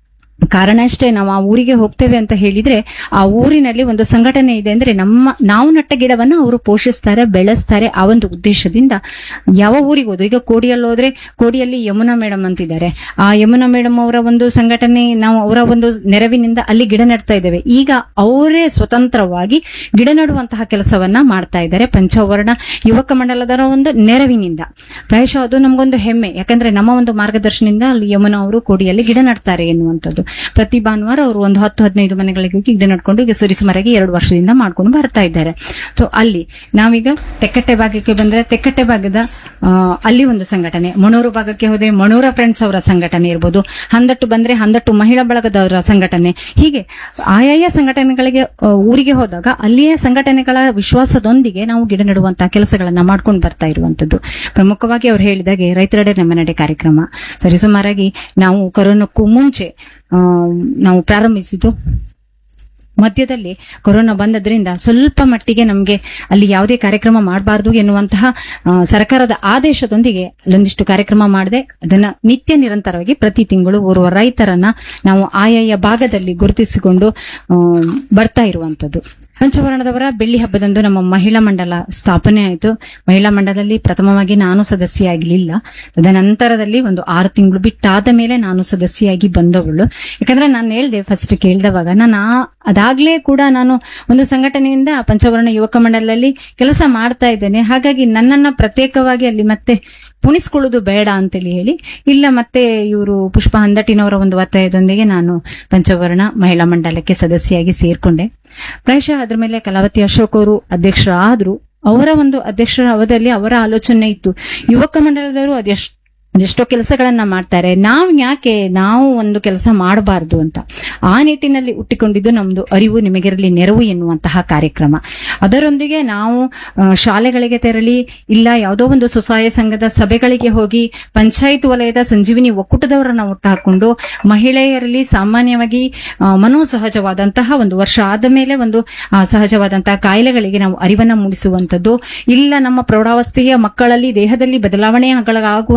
ಕಾರಣ ಅಷ್ಟೇ ನಾವು ಆ ಊರಿಗೆ ಹೋಗ್ತೇವೆ ಅಂತ ಹೇಳಿದ್ರೆ ಆ ಊರಿನಲ್ಲಿ ಒಂದು ಸಂಘಟನೆ ಇದೆ ಅಂದ್ರೆ ನಮ್ಮ ನಾವು ನಟ್ಟ ಗಿಡವನ್ನ ಅವರು ಪೋಷಿಸ್ತಾರೆ, ಬೆಳೆಸ್ತಾರೆ. ಆ ಒಂದು ಉದ್ದೇಶದಿಂದ ಯಾವ ಊರಿಗೆ ಹೋದ್ರು, ಈಗ ಕೋಡಿಯಲ್ಲಿ ಹೋದ್ರೆ ಕೋಡಿಯಲ್ಲಿ ಯಮುನಾ ಮೇಡಮ್ ಅಂತಿದ್ದಾರೆ, ಆ ಯಮುನಾ ಮೇಡಮ್ ಅವರ ಒಂದು ಸಂಘಟನೆ, ನಾವು ಅವರ ಒಂದು ನೆರವಿನಿಂದ ಅಲ್ಲಿ ಗಿಡ ನೆಡ್ತಾ ಇದ್ದೇವೆ. ಈಗ ಅವರೇ ಸ್ವತಂತ್ರವಾಗಿ ಗಿಡ ನೆಡುವಂತಹ ಕೆಲಸವನ್ನ ಮಾಡ್ತಾ ಇದ್ದಾರೆ ಪಂಚವರ್ಣ ಯುವಕ ಮಂಡಲದ ಒಂದು ನೆರವಿನಿಂದ. ಪ್ರಾಯಶಃ ಅದು ನಮಗೊಂದು ಹೆಮ್ಮೆ, ಯಾಕಂದ್ರೆ ನಮ್ಮ ಒಂದು ಮಾರ್ಗದರ್ಶನದಿಂದ ಅಲ್ಲಿ ಯಮುನಾ ಅವರು ಕೋಡಿಯಲ್ಲಿ ಗಿಡ ನೆಡ್ತಾರೆ ಎನ್ನುವಂಥದ್ದು. ಪ್ರತಿ ಭಾನುವಾರ ಅವರು ಒಂದು ಹತ್ತು ಹದಿನೈದು ಮನೆಗಳಿಗೆ ಹೋಗಿ ಗಿಡ ನಡ್ಕೊಂಡು ಈಗ ಸರಿಸುಮಾರಾಗಿ ಎರಡು ವರ್ಷದಿಂದ ಮಾಡ್ಕೊಂಡು ಬರ್ತಾ ಇದ್ದಾರೆ. ಸೊ ಅಲ್ಲಿ ನಾವೀಗ ತೆಕ್ಕಟ್ಟೆ ಭಾಗಕ್ಕೆ ಬಂದ್ರೆ ತೆಕ್ಕಟ್ಟೆ ಭಾಗದ ಅಲ್ಲಿ ಒಂದು ಸಂಘಟನೆ, ಮಣೂರು ಭಾಗಕ್ಕೆ ಹೋದ್ರೆ ಮಣೂರ ಫ್ರೆಂಡ್ಸ್ ಅವರ ಸಂಘಟನೆ ಇರ್ಬೋದು, ಹಂದಟ್ಟು ಬಂದ್ರೆ ಹಂದಟ್ಟು ಮಹಿಳಾ ಬಳಗದವರ ಸಂಘಟನೆ. ಹೀಗೆ ಆಯಾಯ ಸಂಘಟನೆಗಳಿಗೆ ಊರಿಗೆ ಹೋದಾಗ ಅಲ್ಲಿಯ ಸಂಘಟನೆಗಳ ವಿಶ್ವಾಸದೊಂದಿಗೆ ನಾವು ಗಿಡ ನೆಡುವಂತಹ ಕೆಲಸಗಳನ್ನ ಮಾಡ್ಕೊಂಡು ಬರ್ತಾ ಇರುವಂತದ್ದು. ಪ್ರಮುಖವಾಗಿ ಅವರು ಹೇಳಿದಾಗೆ ರೈತರೆಡೆ ನಮ್ಮ ನಡೆ ಕಾರ್ಯಕ್ರಮ ಸರಿಸುಮಾರಾಗಿ ನಾವು ಕೊರೋನಾಕ್ಕೂ ಮುಂಚೆ ನಾವು ಪ್ರಾರಂಭಿಸಿದ್ದು. ಮಧ್ಯದಲ್ಲಿ ಕೊರೋನಾ ಬಂದದ್ರಿಂದ ಸ್ವಲ್ಪ ಮಟ್ಟಿಗೆ ನಮಗೆ ಅಲ್ಲಿ ಯಾವುದೇ ಕಾರ್ಯಕ್ರಮ ಮಾಡಬಾರದು ಎನ್ನುವಂತಹ ಸರ್ಕಾರದ ಆದೇಶದೊಂದಿಗೆ ಅಲ್ಲೊಂದಿಷ್ಟು ಕಾರ್ಯಕ್ರಮ ಮಾಡದೆ ಅದನ್ನ ನಿತ್ಯ ನಿರಂತರವಾಗಿ ಪ್ರತಿ ತಿಂಗಳು ಓರ್ವ ರೈತರನ್ನ ನಾವು ಆಯಾಯ ಭಾಗದಲ್ಲಿ ಗುರುತಿಸಿಕೊಂಡು ಬರ್ತಾ ಇರುವಂತದ್ದು. ಪಂಚವರ್ಣದವರ ಬೆಳ್ಳಿ ಹಬ್ಬದಂದು ನಮ್ಮ ಮಹಿಳಾ ಮಂಡಲ ಸ್ಥಾಪನೆ ಆಯಿತು. ಮಹಿಳಾ ಮಂಡಲದಲ್ಲಿ ಪ್ರಥಮವಾಗಿ ನಾನು ಸದಸ್ಯೆಯಾಗಲಿಲ್ಲ, ತದನಂತರದಲ್ಲಿ ಒಂದು ಆರು ತಿಂಗಳು ಬಿಟ್ಟಾದ ಮೇಲೆ ನಾನು ಸದಸ್ಯೆಯಾಗಿ ಬಂದವಳು. ಯಾಕಂದ್ರೆ ನಾನು ಹೇಳ್ದೆ ಫಸ್ಟ್ ಕೇಳಿದವಾಗ ನಾನು ಅದಾಗ್ಲೇ ಕೂಡ ನಾನು ಒಂದು ಸಂಘಟನೆಯಿಂದ ಪಂಚವರ್ಣ ಯುವಕ ಮಂಡಲದಲ್ಲಿ ಕೆಲಸ ಮಾಡ್ತಾ ಇದ್ದೇನೆ, ಹಾಗಾಗಿ ನನ್ನನ್ನ ಪ್ರತ್ಯೇಕವಾಗಿ ಅಲ್ಲಿ ಮತ್ತೆ ಪುಣಿಸ್ಕೊಳ್ಳೋದು ಬೇಡ ಅಂತೇಳಿ ಹೇಳಿ ಇಲ್ಲ ಮತ್ತೆ ಇವರು ಪುಷ್ಪ ಹಂದಟಿನವರ ಒಂದು ಒತ್ತಾಯದೊಂದಿಗೆ ನಾನು ಪಂಚವರ್ಣ ಮಹಿಳಾ ಮಂಡಲಕ್ಕೆ ಸದಸ್ಯೆಯಾಗಿ ಸೇರ್ಕೊಂಡೆ. ಪ್ರಾಯಶಃ ಅದ್ರ ಮೇಲೆ ಕಲಾವತಿ ಅಶೋಕ್ ಅವರು ಅಧ್ಯಕ್ಷರಾದ್ರು. ಅವರ ಒಂದು ಅಧ್ಯಕ್ಷರ ಅವಧಿಯಲ್ಲಿ ಅವರ ಆಲೋಚನೆ ಇತ್ತು, ಯುವಕ ಮಂಡಲದವರು ಅದೆಷ್ಟು ಅದೆಷ್ಟೋ ಕೆಲಸಗಳನ್ನ ಮಾಡ್ತಾರೆ, ನಾವ್ ಯಾಕೆ ನಾವು ಒಂದು ಕೆಲಸ ಮಾಡಬಾರದು ಅಂತ. ಆ ನಿಟ್ಟಿನಲ್ಲಿ ಹುಟ್ಟಿಕೊಂಡಿದ್ದು ನಮ್ದು ಅರಿವು ನಿಮಗಿರಲಿ ನೆರವು ಎನ್ನುವಂತಹ ಕಾರ್ಯಕ್ರಮ. ಅದರೊಂದಿಗೆ ನಾವು ಶಾಲೆಗಳಿಗೆ ತೆರಳಿ ಇಲ್ಲ ಯಾವುದೋ ಒಂದು ಸ್ವಸಹಾಯ ಸಂಘದ ಸಭೆಗಳಿಗೆ ಹೋಗಿ ಪಂಚಾಯತ್ ವಲಯದ ಸಂಜೀವಿನಿ ಒಕ್ಕೂಟದವರನ್ನ ಒಟ್ಟು ಹಾಕೊಂಡು ಮಹಿಳೆಯರಲ್ಲಿ ಸಾಮಾನ್ಯವಾಗಿ ಮನೋಸಹಜವಾದಂತಹ ಒಂದು ವರ್ಷ ಆದ ಮೇಲೆ ಒಂದು ಸಹಜವಾದಂತಹ ಕಾಯಿಲೆಗಳಿಗೆ ನಾವು ಅರಿವನ್ನ ಮೂಡಿಸುವಂತದ್ದು. ಇಲ್ಲ ನಮ್ಮ ಪ್ರೌಢಾವಸ್ಥೆಯ ಮಕ್ಕಳಲ್ಲಿ ದೇಹದಲ್ಲಿ ಬದಲಾವಣೆಗಳಾಗುವಂತಹ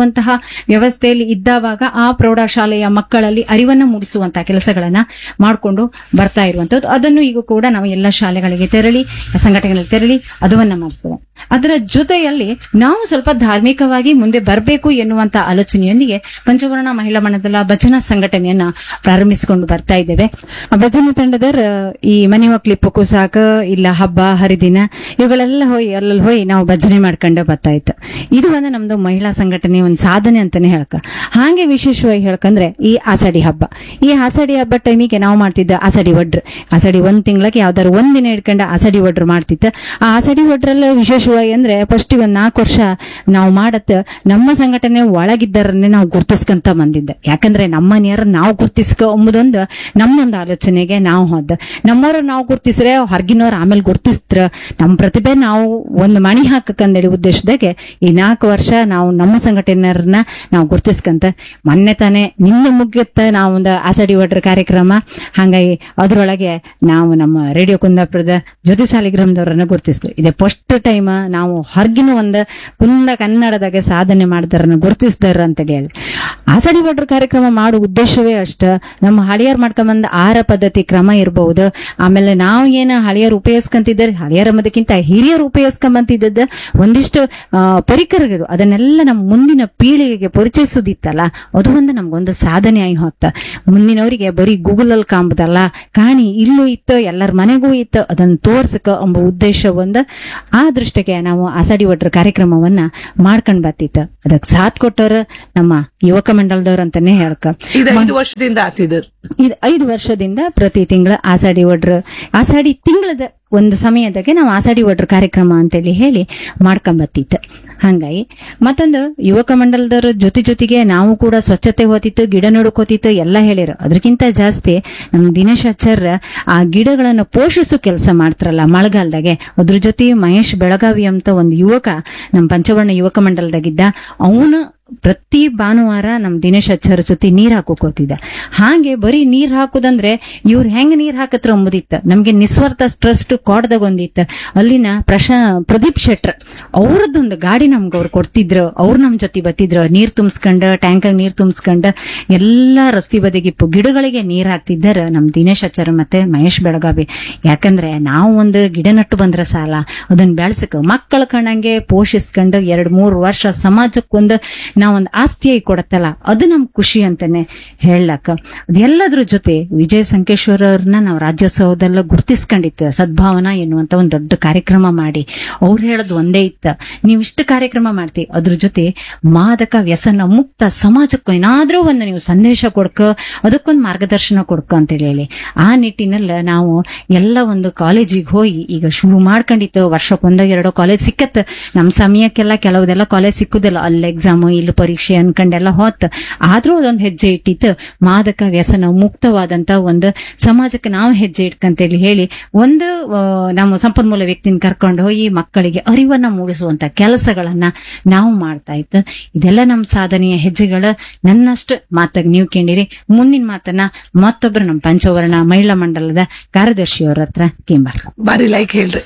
ವ್ಯವಸ್ಥೆಯಲ್ಲಿ ಇದ್ದಾವಾಗ ಆ ಪ್ರೌಢಶಾಲೆಯ ಮಕ್ಕಳಲ್ಲಿ ಅರಿವನ್ನ ಮೂಡಿಸುವಂತ ಕೆಲಸಗಳನ್ನ ಮಾಡಿಕೊಂಡು ಬರ್ತಾ ಇರುವಂತದ್ದು. ಅದನ್ನು ಈಗ ಕೂಡ ನಾವು ಎಲ್ಲ ಶಾಲೆಗಳಿಗೆ ತೆರಳಿ ಸಂಘಟನೆಗಳಿಗೆ ತೆರಳಿ ಅದವನ್ನ ಮಾಡಿಸ್ತೇವೆ. ಅದರ ಜೊತೆಯಲ್ಲಿ ನಾವು ಸ್ವಲ್ಪ ಧಾರ್ಮಿಕವಾಗಿ ಮುಂದೆ ಬರಬೇಕು ಎನ್ನುವಂತ ಆಲೋಚನೆಯೊಂದಿಗೆ ಪಂಚವರ್ಣ ಮಹಿಳಾ ಮಂಡಲ ಭಜನಾ ಸಂಘಟನೆಯನ್ನ ಪ್ರಾರಂಭಿಸಿಕೊಂಡು ಬರ್ತಾ ಇದ್ದೇವೆ. ಆ ಭಜನಾ ತಂಡದರ ಈ ಮನೆ ಮಕ್ಳಿಪ್ಪಕ್ಕೂ ಸಾಕ ಇಲ್ಲ ಹಬ್ಬ ಹರಿದಿನ ಇವುಗಳೆಲ್ಲ ಹೋಗಿ ಅಲ್ಲಲ್ಲಿ ಹೋಗಿ ನಾವು ಭಜನೆ ಮಾಡ್ಕೊಂಡು ಬರ್ತಾ ಇತ್ತು. ಇದು ಒಂದು ನಮ್ದು ಮಹಿಳಾ ಸಂಘಟನೆ ಒಂದು ಸಾಧನೆ ಅಂತಾನೆ ಹೇಳ್ಕ. ಹಾಗೆ ವಿಶೇಷವಾಗಿ ಹೇಳ್ಕಂದ್ರೆ ಈ ಆಷಾಢಿ ಹಬ್ಬ, ಈ ಆಷಾಢಿ ಹಬ್ಬ ಟೈಮಿಗೆ ನಾವು ಮಾಡ್ತಿದ್ದ ಆಷಾಢಿ ಒಡ್ರು, ಆಷಾಢಿ ಒಂದ್ ತಿಂಗಳಿಗೆ ಯಾವ್ದಾರು ಒಂದಿನ ಇಟ್ಕೊಂಡು ಆಷಾಢಿ ಒಡ್ರು ಮಾಡ್ತಿತ್ತು. ಆ ಆಷಾಢಿ ಒಡ್ರಲ್ಲ ವಿಶೇಷವಾಗಿ ಅಂದ್ರೆ ಫಸ್ಟ್ ಒಂದ್ ನಾಲ್ಕು ವರ್ಷ ನಾವು ಮಾಡತ್ತ ನಮ್ಮ ಸಂಘಟನೆ ಒಳಗಿದ್ದರನ್ನೇ ನಾವು ಗುರ್ತಿಸ್ಕೊಂತ ಬಂದಿದ್ದೆ. ಯಾಕಂದ್ರೆ ನಮ್ಮ ಮನೆಯವ್ರ ನಾವು ಗುರ್ತಿಸ್ಕೊ ಎಂಬುದೊಂದು ನಮ್ಮೊಂದು ಆಲೋಚನೆಗೆ ನಾವು ಹೋದ. ನಮ್ಮವ್ರ ನಾವು ಗುರ್ತಿಸ್ರೆ ಹೊರಗಿನವ್ರು ಆಮೇಲೆ ಗುರ್ತಿಸ್ತ್ರ ನಮ್ಮ ಪ್ರತಿಭೆ ನಾವು ಒಂದು ಮಣಿ ಹಾಕಕ್ಕಂದೇಳಿ ಉದ್ದೇಶದಾಗೆ ಈ ನಾಲ್ಕು ವರ್ಷ ನಾವು ನಮ್ಮ ಸಂಘಟನೆಯವ್ರನ್ನ ನಾವು ಗುರ್ತಿಸ್ಕಂತ ಮೊನ್ನೆ ತಾನೇ ನಿನ್ನೆ ಮುಗಿಯುತ್ತ ನಾವು ಒಂದು ಆಷಾಢಿ ಒಡ್ರ ಕಾರ್ಯಕ್ರಮ, ಹಂಗಾಗಿ ಅದ್ರೊಳಗೆ ನಾವು ನಮ್ಮ ರೇಡಿಯೋ ಕುಂದಾಪುರದ ಜ್ಯೋತಿ ಸಾಲಿಗ್ರಾಮದವ್ರನ್ನ ಗುರ್ತಿಸ್ತೀವಿ. ಇದೇ ಫಸ್ಟ್ ಟೈಮ್ ನಾವು ಹೊರಗಿನ ಒಂದು ಕುಂದ ಕನ್ನಡದಾಗೆ ಸಾಧನೆ ಮಾಡಿದಾರನ್ನ ಗುರ್ತಿಸಿದಾರ ಅಂತ ಹೇಳಿ ಆಷಾಢಿ ಒಡ್ರ ಕಾರ್ಯಕ್ರಮ ಮಾಡೋ ಉದ್ದೇಶವೇ ಅಷ್ಟ. ನಮ್ಮ ಹಳಿಯರ್ ಮಾಡ್ಕೊಂಬಂದ ಆಹಾರ ಪದ್ಧತಿ ಕ್ರಮ ಇರಬಹುದು, ಆಮೇಲೆ ನಾವು ಏನ ಹಳಿಯರ್ ಉಪಯೋಗಿಸ್ಕೊಂತಿದ್ದಾರೆ ಹಳಿಯರ ಮದಕ್ಕಿಂತ ಹಿರಿಯರು ಉಪಯೋಗಿಸ್ಕೊಂಬಂತಿದ್ದ ಒಂದಿಷ್ಟು ಪರಿಕರಗಳು ಅದನ್ನೆಲ್ಲ ನಮ್ಮ ಮುಂದಿನ ಪೀಳಿಗೆಗೆ ಪರಿಚಯಿಸೋದಿತ್ತಲ್ಲ, ಅದು ಒಂದು ನಮ್ಗೊಂದು ಸಾಧನೆ ಆಗಿ ಹೊತ್ತ. ಮುಂದಿನವರಿಗೆ ಬರೀ ಗೂಗಲ್ ಅಲ್ಲಿ ಕಾಂಬುದಲ್ಲ, ಕಾಣಿ ಇಲ್ಲೂ ಇತ್ತು ಎಲ್ಲರ ಮನೆಗೂ ಇತ್ತು ಅದನ್ನ ತೋರ್ಸಕ ಎಂಬ ಉದ್ದೇಶ ಒಂದು. ಆ ದೃಷ್ಟಿಗೆ ನಾವು ಆಷಾಢಿ ಒಡ್ರ ಕಾರ್ಯಕ್ರಮವನ್ನ ಮಾಡ್ಕೊಂಡ್ ಬರ್ತಿತ್ತು. ಅದಕ್ಕೆ ಸಾಥ್ ಕೊಟ್ಟವ್ರ ನಮ್ಮ ಯುವಕ ಮಂಡಲದವ್ರ ಅಂತಾನೆ ಹೇಳ್ಕ. ಐದು ವರ್ಷದಿಂದ ಆತಿದ್ ಇದು ಐದು ವರ್ಷದಿಂದ ಪ್ರತಿ ತಿಂಗಳ ಆಷಾಢಿ ಒಡ್ರ ಆಷಾಢಿ ತಿಂಗಳದ ಒಂದು ಸಮಯದಾಗೆ ನಾವು ಆಷಾಢಿ ಒಡ್ರ ಕಾರ್ಯಕ್ರಮ ಅಂತೇಳಿ ಹೇಳಿ ಮಾಡ್ಕೊಂಬತ್ತಿತ್ತು. ಹಂಗಾಗಿ ಮತ್ತೊಂದು ಯುವಕ ಮಂಡಲದವ್ರ ಜೊತೆ ಜೊತೆಗೆ ನಾವು ಕೂಡ ಸ್ವಚ್ಛತೆ ಹೋತಿತ್ತು, ಗಿಡ ನೋಡ್ಕೋತಿತ್ತು ಎಲ್ಲ ಹೇಳಿರ. ಅದಕ್ಕಿಂತ ಜಾಸ್ತಿ ನಮ್ ದಿನೇಶ್ ಆಚಾರ್ಯ ಆ ಗಿಡಗಳನ್ನು ಪೋಷಿಸೋ ಕೆಲಸ ಮಾಡ್ತಾರಲ್ಲ ಮಳೆಗಾಲದಾಗೆ, ಅದ್ರ ಜೊತೆ ಮಹೇಶ್ ಬೆಳಗಾವಿ ಅಂತ ಒಂದು ಯುವಕ ನಮ್ ಪಂಚವರ್ಣ ಯುವಕ ಮಂಡಲದಾಗಿದ್ದ. ಅವನು ಪ್ರತಿ ಭಾನುವಾರ ನಮ್ ದಿನೇಶ್ ಅಚ್ಚರ ಜೊತೆ ನೀರ್ ಹಾಕೋಕೋತಿದ್ದ. ಹಾಗೆ ಬರೀ ನೀರ್ ಹಾಕೋದಂದ್ರೆ ಇವ್ರು ಹೆಂಗ್ ನೀರ್ ಹಾಕತ್ರ ಅಂಬುದಿತ್ತ. ನಮ್ಗೆ ನಿಸ್ವಾರ್ಥ ಟ್ರಸ್ಟ್ ಕೋಟದಾಗ ಒಂದಿತ್ತ, ಅಲ್ಲಿನ ಪ್ರಶ ಪ್ರದೀಪ್ ಶೆಟ್ರ್ ಅವ್ರದ್ದೊಂದು ಗಾಡಿ ನಮ್ಗೆ ಅವ್ರು ಕೊಡ್ತಿದ್ರು. ಅವ್ರು ನಮ್ ಜೊತೆ ಬತ್ತಿದ್ರು, ನೀರ್ ತುಂಬಿಸ್ಕೊಂಡ ಟ್ಯಾಂಕಾಗ ನೀರ್ ತುಂಬಿಸ್ಕೊಂಡ ಎಲ್ಲಾ ರಸ್ತೆ ಬದಿಗೆ ಗಿಡಗಳಿಗೆ ನೀರ್ ಹಾಕ್ತಿದ್ದಾರ ನಮ್ ದಿನೇಶ್ ಅಚ್ಚರ ಮತ್ತೆ ಮಹೇಶ್ ಬೆಳಗಾವಿ. ಯಾಕಂದ್ರೆ ನಾವು ಒಂದು ಗಿಡ ನಟ್ಟು ಬಂದ್ರೆ ಸಾಲ, ಅದನ್ನ ಬೆಳೆಸಕ ಮಕ್ಕಳ ಕಣಂಗೆ ಪೋಷಿಸ್ಕೊಂಡು ಎರಡ್ ಮೂರು ವರ್ಷ ಸಮಾಜಕ್ಕೊಂದು ನಾವೊಂದು ಆಸ್ತಿಯಾಗಿ ಕೊಡತ್ತಲ್ಲ, ಅದು ನಮ್ ಖುಷಿ ಅಂತಾನೆ ಹೇಳಕ್ಕ. ಅದೆಲ್ಲದ್ರ ಜೊತೆ ವಿಜಯ ಸಂಕೇಶ್ವರ ಅವ್ರನ್ನ ನಾವು ರಾಜ್ಯೋತ್ಸವದೆಲ್ಲ ಗುರ್ತಿಸ್ಕೊಂಡಿತ್ತು. ಸದ್ಭಾವನಾ ಎನ್ನುವಂತ ಒಂದ್ ದೊಡ್ಡ ಕಾರ್ಯಕ್ರಮ ಮಾಡಿ ಅವ್ರು ಹೇಳೋದು ಒಂದೇ ಇತ್ತ, ನೀವ್ ಇಷ್ಟು ಕಾರ್ಯಕ್ರಮ ಮಾಡ್ತಿ ಅದ್ರ ಜೊತೆ ಮಾದಕ ವ್ಯಸನ ಮುಕ್ತ ಸಮಾಜಕ್ಕೂ ಏನಾದ್ರೂ ಒಂದು ನೀವು ಸಂದೇಶ ಕೊಡ್ಕ, ಅದಕ್ಕೊಂದು ಮಾರ್ಗದರ್ಶನ ಕೊಡ್ಕ ಅಂತ ಹೇಳಿ ಆ ನಿಟ್ಟಿನಲ್ಲಿ ನಾವು ಎಲ್ಲ ಒಂದು ಕಾಲೇಜಿಗೆ ಹೋಗಿ ಈಗ ಶುರು ಮಾಡ್ಕೊಂಡಿತ್ತು. ವರ್ಷಕ್ಕೊಂದೋ ಎರಡೋ ಕಾಲೇಜ್ ಸಿಕ್ಕತ್. ನಮ್ ಸಮಯಕ್ಕೆಲ್ಲ ಕೆಲವುದೆಲ್ಲ ಕಾಲೇಜ್ ಸಿಕ್ಕುದಿಲ್ಲ, ಅಲ್ಲಿ ಎಕ್ಸಾಮ್ ಇಲ್ಲಿ ಪರೀಕ್ಷೆ ಅನ್ಕೊಂಡೆಲ್ಲ ಹೊತ್ತು. ಆದ್ರೂ ಅದೊಂದು ಹೆಜ್ಜೆ ಇಟ್ಟಿತ್ತು. ಮಾದಕ ವ್ಯಸನ ಮುಕ್ತವಾದಂತ ಒಂದು ಸಮಾಜಕ್ಕೆ ನಾವು ಹೆಜ್ಜೆ ಇಟ್ಕಂತೇಳಿ ಹೇಳಿ ಒಂದು ನಮ್ಮ ಸಂಪನ್ಮೂಲ ವ್ಯಕ್ತಿನ ಕರ್ಕೊಂಡು ಹೋಗಿ ಮಕ್ಕಳಿಗೆ ಅರಿವನ್ನ ಮೂಡಿಸುವಂತ ಕೆಲಸಗಳನ್ನ ನಾವು ಮಾಡ್ತಾ ಇತ್ತು. ಇದೆಲ್ಲ ನಮ್ಮ ಸಾಧನೆಯ ಹೆಜ್ಜೆಗಳು. ನನ್ನಷ್ಟು ಮಾತಾಗ ನೀವು ಕೇಳಿರಿ. ಮುಂದಿನ ಮಾತನ್ನ ಮತ್ತೊಬ್ರು ನಮ್ಮ ಪಂಚವರ್ಣ ಮಹಿಳಾ ಮಂಡಲದ ಕಾರ್ಯದರ್ಶಿಯವರ ಹತ್ರ ಕೇಂಬ ಬಾರಿ ಲೈಕ್ ಹೇಳ್ರಿ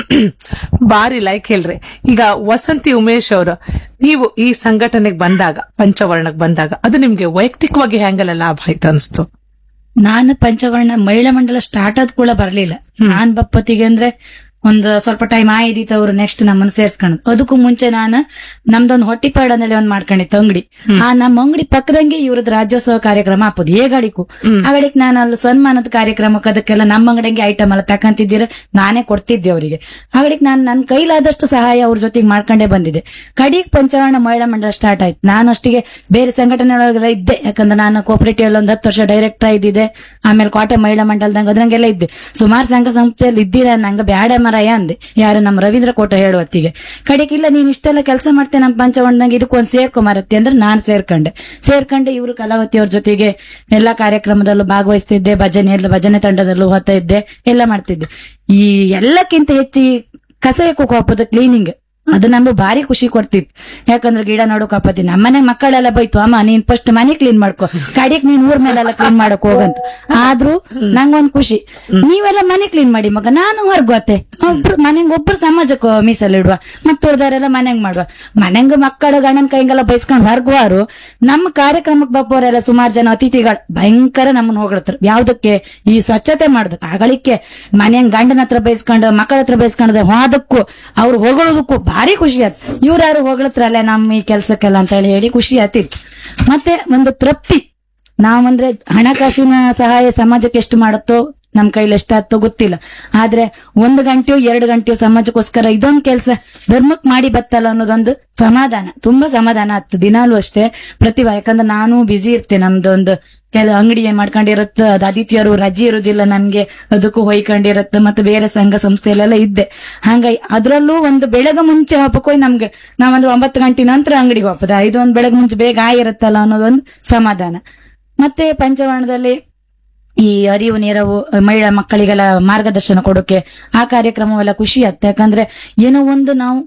ಬಾರಿ ಲೈಕ್ ಹೇಳ್ರಿ. ಈಗ ವಸಂತಿ ಉಮೇಶ್ ಅವರು, ನೀವು ಈ ಸಂಘಟನೆಗೆ ಬಂದಾಗ ಪಂಚವರ್ಣಕ್ ಬಂದಾಗ ಅದು ನಿಮ್ಗೆ ವೈಯಕ್ತಿಕವಾಗಿ ಹೆಂಗಲ್ಲ ಲಾಭ ಆಯ್ತು ಅನ್ಸ್ತು? ನಾನು ಪಂಚವರ್ಣ ಮಹಿಳಾ ಮಂಡಲ ಸ್ಟಾರ್ಟ್ ಆದ್ ಕೂಡ ಬರ್ಲಿಲ್ಲ. ನಾನ್ ಬಪ್ಪತ್ತಿಗೆ ಅಂದ್ರೆ ಒಂದ್ ಸ್ವಲ್ಪ ಟೈಮ್ ಆಯ್ದಿತ್ತು ಅವ್ರು ನೆಕ್ಸ್ಟ್ ನಮ್ಮನ್ನ ಸೇರ್ಸ್ಕೊಂಡ್. ಅದಕ್ಕೂ ಮುಂಚೆ ನಾನು ನಮ್ದೊಂದು ಹೊಟ್ಟಿಪಾಡನಲ್ಲಿ ಒಂದ್ ಮಾಡ್ಕೊಂಡಿತ್ತು ಅಂಗಡಿ. ಆ ನಮ್ಮ ಅಂಗಡಿ ಪಕ್ಕದಂಗೆ ಇವ್ರದ್ ರಾಜ್ಯೋತ್ಸವ ಕಾರ್ಯಕ್ರಮ ಹಾಕೋದು ಏಗಾಡಿಕು. ಆಗಾಡಿಕ್ ನಾನು ಅಲ್ಲಿ ಸನ್ಮಾನದ ಕಾರ್ಯಕ್ರಮಕ್ಕೆ ಅದಕ್ಕೆಲ್ಲ ನಮ್ಮ ಅಂಗಡಿಗೆ ಐಟಮ್ ಎಲ್ಲ ತಕಂತಿದ್ದೀರ ನಾನೇ ಕೊಡ್ತಿದ್ದೆ ಅವರಿಗೆ. ಹಾಗಾಡಿಕ್ ನಾನು ನನ್ನ ಕೈಲಾದಷ್ಟು ಸಹಾಯ ಅವ್ರ ಜೊತೆಗೆ ಮಾಡ್ಕೊಂಡೇ ಬಂದಿದ್ದೆ. ಕಡಿಗ್ ಪಂಚವರ್ಣ ಮಹಿಳಾ ಮಂಡಲ ಸ್ಟಾರ್ಟ್ ಆಯ್ತು. ನಾನು ಅಷ್ಟಿಗೆ ಬೇರೆ ಸಂಘಟನೆಗಳಿಗೆಲ್ಲ ಇದ್ದೆ, ಯಾಕಂದ್ರೆ ನಾನು ಕೋಪರೇಟಿವ್ ಅಲ್ಲಿ ಒಂದ್ ಹತ್ತು ವರ್ಷ ಡೈರೆಕ್ಟರ್ ಇದ್ದಿದ್ದೆ. ಆಮೇಲೆ ಕೋಟೆ ಮಹಿಳಾ ಮಂಡಲದಂಗ ಅದ್ರಂಗೆಲ್ಲ ಇದ್ದೆ. ಸುಮಾರು ಸಂಘ ಸಂಸ್ಥೆಯಲ್ಲಿ ಇದ್ದೀರ, ನಂಗೆ ಬ್ಯಾಡ ಮರ ಅಂದೆ ಯಾರು ನಮ್ಮ ರವೀಂದ್ರ ಕೋಟ ಹೇಳುವತ್ತಿಗೆ. ಕಡೆಗಿಲ್ಲ ನೀನ್ ಇಷ್ಟೆಲ್ಲ ಕೆಲಸ ಮಾಡ್ತೇನೆ ನಮ್ಮ ಪಂಚವರ್ಣದಂಗ ಇದಕ್ಕೊಂದ್ ಸೇರ್ಕೊಂಬರತ್ತೆ ಅಂದ್ರೆ ನಾನ್ ಸೇರ್ಕೊಂಡೆ ಸೇರ್ಕೊಂಡೆ ಇವರು ಕಲಾವತಿ ಅವ್ರ ಜೊತೆಗೆ ಎಲ್ಲಾ ಕಾರ್ಯಕ್ರಮದಲ್ಲೂ ಭಾಗವಹಿಸ್ತಿದ್ದೆ. ಭಜನೆಯಲ್ಲೂ ಭಜನೆ ತಂಡದಲ್ಲೂ ಹೋಗ್ತಾ ಇದ್ದೆ, ಎಲ್ಲ ಮಾಡ್ತಿದ್ದೆ. ಈ ಎಲ್ಲಕ್ಕಿಂತ ಹೆಚ್ಚಿ ಕಸ ಕೋಪದ ಕ್ಲೀನಿಂಗ್ ಅದು ನಮ್ಗೆ ಭಾರಿ ಖುಷಿ ಕೊಡ್ತಿತ್ತು. ಯಾಕಂದ್ರೆ ಗಿಡ ನೋಡೋಕಪ್ಪತ್ತಿ ನಮ್ಮನೆ ಮಕ್ಕಳೆಲ್ಲ ಬೈತು, ಅಮ್ಮ ನೀನ್ ಫಸ್ಟ್ ಮನೆ ಕ್ಲೀನ್ ಮಾಡ್ಕೊ, ಕಡಿಕ್ ನೀನ್ ಊರ್ ಮೇಲೆಲ್ಲ ಕ್ಲೀನ್ ಮಾಡಕ್ ಹೋಗಂತ. ಆದ್ರೂ ನಂಗೊಂದ್ ಖುಷಿ, ನೀವೆಲ್ಲ ಮನೆ ಕ್ಲೀನ್ ಮಾಡಿ ಮಗ, ನಾನು ಹೊರ್ಗೋತೆ ಒಬ್ರು ಮನೆಗ್ ಒಬ್ರು ಸಮಾಜಕ್ಕೆ ಮೀಸಲಿಡುವ, ಮತ್ತ ಉಳ್ದವರೆಲ್ಲ ಮನೆಗ್ ಮಾಡುವ. ಮನೆಂಗ ಮಕ್ಕಳು ಗಂಡನ ಕೈಗೆಲ್ಲ ಬೈಸ್ಕೊಂಡ್ ಹೊರ್ಗುವಾರು ನಮ್ಮ ಕಾರ್ಯಕ್ರಮಕ್ಕೆ ಬಪ್ಪೋರೆಲ್ಲ ಸುಮಾರು ಜನ ಅತಿಥಿಗಳು ಭಯಂಕರ ನಮ್ಮನ್ನ ಹೊಗಳ್ತಾರೆ. ಯಾವ್ದಕ್ಕೆ? ಈ ಸ್ವಚ್ಛತೆ ಮಾಡೋದಕ್ಕೆ. ಆಗಲಿಕ್ಕೆ ಮನೆಯಂಗ್ ಗಂಡನ ಹತ್ರ ಬೈಸ್ಕೊಂಡು ಮಕ್ಕಳ ಹತ್ರ ಬೈಸ್ಕೊಂಡ್ ಹೋದಕ್ಕೂ ಅವ್ರು ಹೊಗಳೋದಕ್ಕೂ ಭಾರಿ ಖುಷಿ ಆಯ್ತು. ಇವ್ರು ಯಾರು ಹೊಗಳತ್ರಲ್ಲ ನಮ್ಮ ಈ ಕೆಲ್ಸಕ್ಕೆಲ್ಲ ಅಂತ ಹೇಳಿ ಹೇಳಿ ಖುಷಿ ಆತಿತ್ತು. ಮತ್ತೆ ಒಂದು ತೃಪ್ತಿ, ನಾವಂದ್ರೆ ಹಣಕಾಸಿನ ಸಹಾಯ ಸಮಾಜಕ್ಕೆ ಎಷ್ಟು ಮಾಡುತ್ತೋ ನಮ್ ಕೈಲಿ ಎಷ್ಟಾಗ್ತೋ ಗೊತ್ತಿಲ್ಲ, ಆದ್ರೆ ಒಂದು ಗಂಟೆಯೋ ಎರಡು ಗಂಟೆಯೋ ಸಮಾಜಕ್ಕೋಸ್ಕರ ಇದೊಂದು ಕೆಲ್ಸ ಧರ್ಮಕ್ ಮಾಡಿ ಬತ್ತಲ್ಲ ಅನ್ನೋದೊಂದು ಸಮಾಧಾನ, ತುಂಬಾ ಸಮಾಧಾನ ಆಗ್ತದೆ. ದಿನಾಲೂ ಅಷ್ಟೇ ಪ್ರತಿಭಾ, ಯಾಕಂದ್ರೆ ನಾನು ಬಿಸಿ ಇರ್ತೇನೆ, ನಮ್ದೊಂದು ಕೆಲ ಅಂಗಡಿ ಏನ್ ಮಾಡ್ಕೊಂಡಿರತ್ತ, ಅದು ಆದಿತ್ಯರು ರಜೆ ಇರುದಿಲ್ಲ ನನ್ಗೆ, ಅದಕ್ಕೂ ಹೊಯ್ಕೊಂಡಿರತ್ತ, ಮತ್ತೆ ಬೇರೆ ಸಂಘ ಸಂಸ್ಥೆಯಲ್ಲೆಲ್ಲ ಇದ್ದೆ. ಹಂಗಾಗಿ ಅದ್ರಲ್ಲೂ ಒಂದು ಬೆಳಗ್ಗೆ ಮುಂಚೆ ಹಬ್ಬಕ್ಕೋಯ್ ನಮ್ಗೆ ನಾವಂದ್ರೆ ಒಂಬತ್ತು ಗಂಟೆ ನಂತರ ಅಂಗಡಿಗೆ ಹೋಗ್ತದ, ಇದೊಂದು ಬೆಳಗ್ಗೆ ಮುಂಚೆ ಬೇಗ ಆಗಿರತ್ತಲ್ಲ ಅನ್ನೋದೊಂದು ಸಮಾಧಾನ. ಮತ್ತೆ ಪಂಚವರ್ಣದಲ್ಲಿ ಈ ಅರಿವು ನೆರವು ಮಹಿಳಾ ಮಕ್ಕಳಿಗೆಲ್ಲ ಮಾರ್ಗದರ್ಶನ ಕೊಡೋಕೆ ಆ ಕಾರ್ಯಕ್ರಮವೆಲ್ಲ ಖುಷಿ ಆಗುತ್ತೆ. ಯಾಕಂದ್ರೆ ಏನೋ ಒಂದು ನಾವು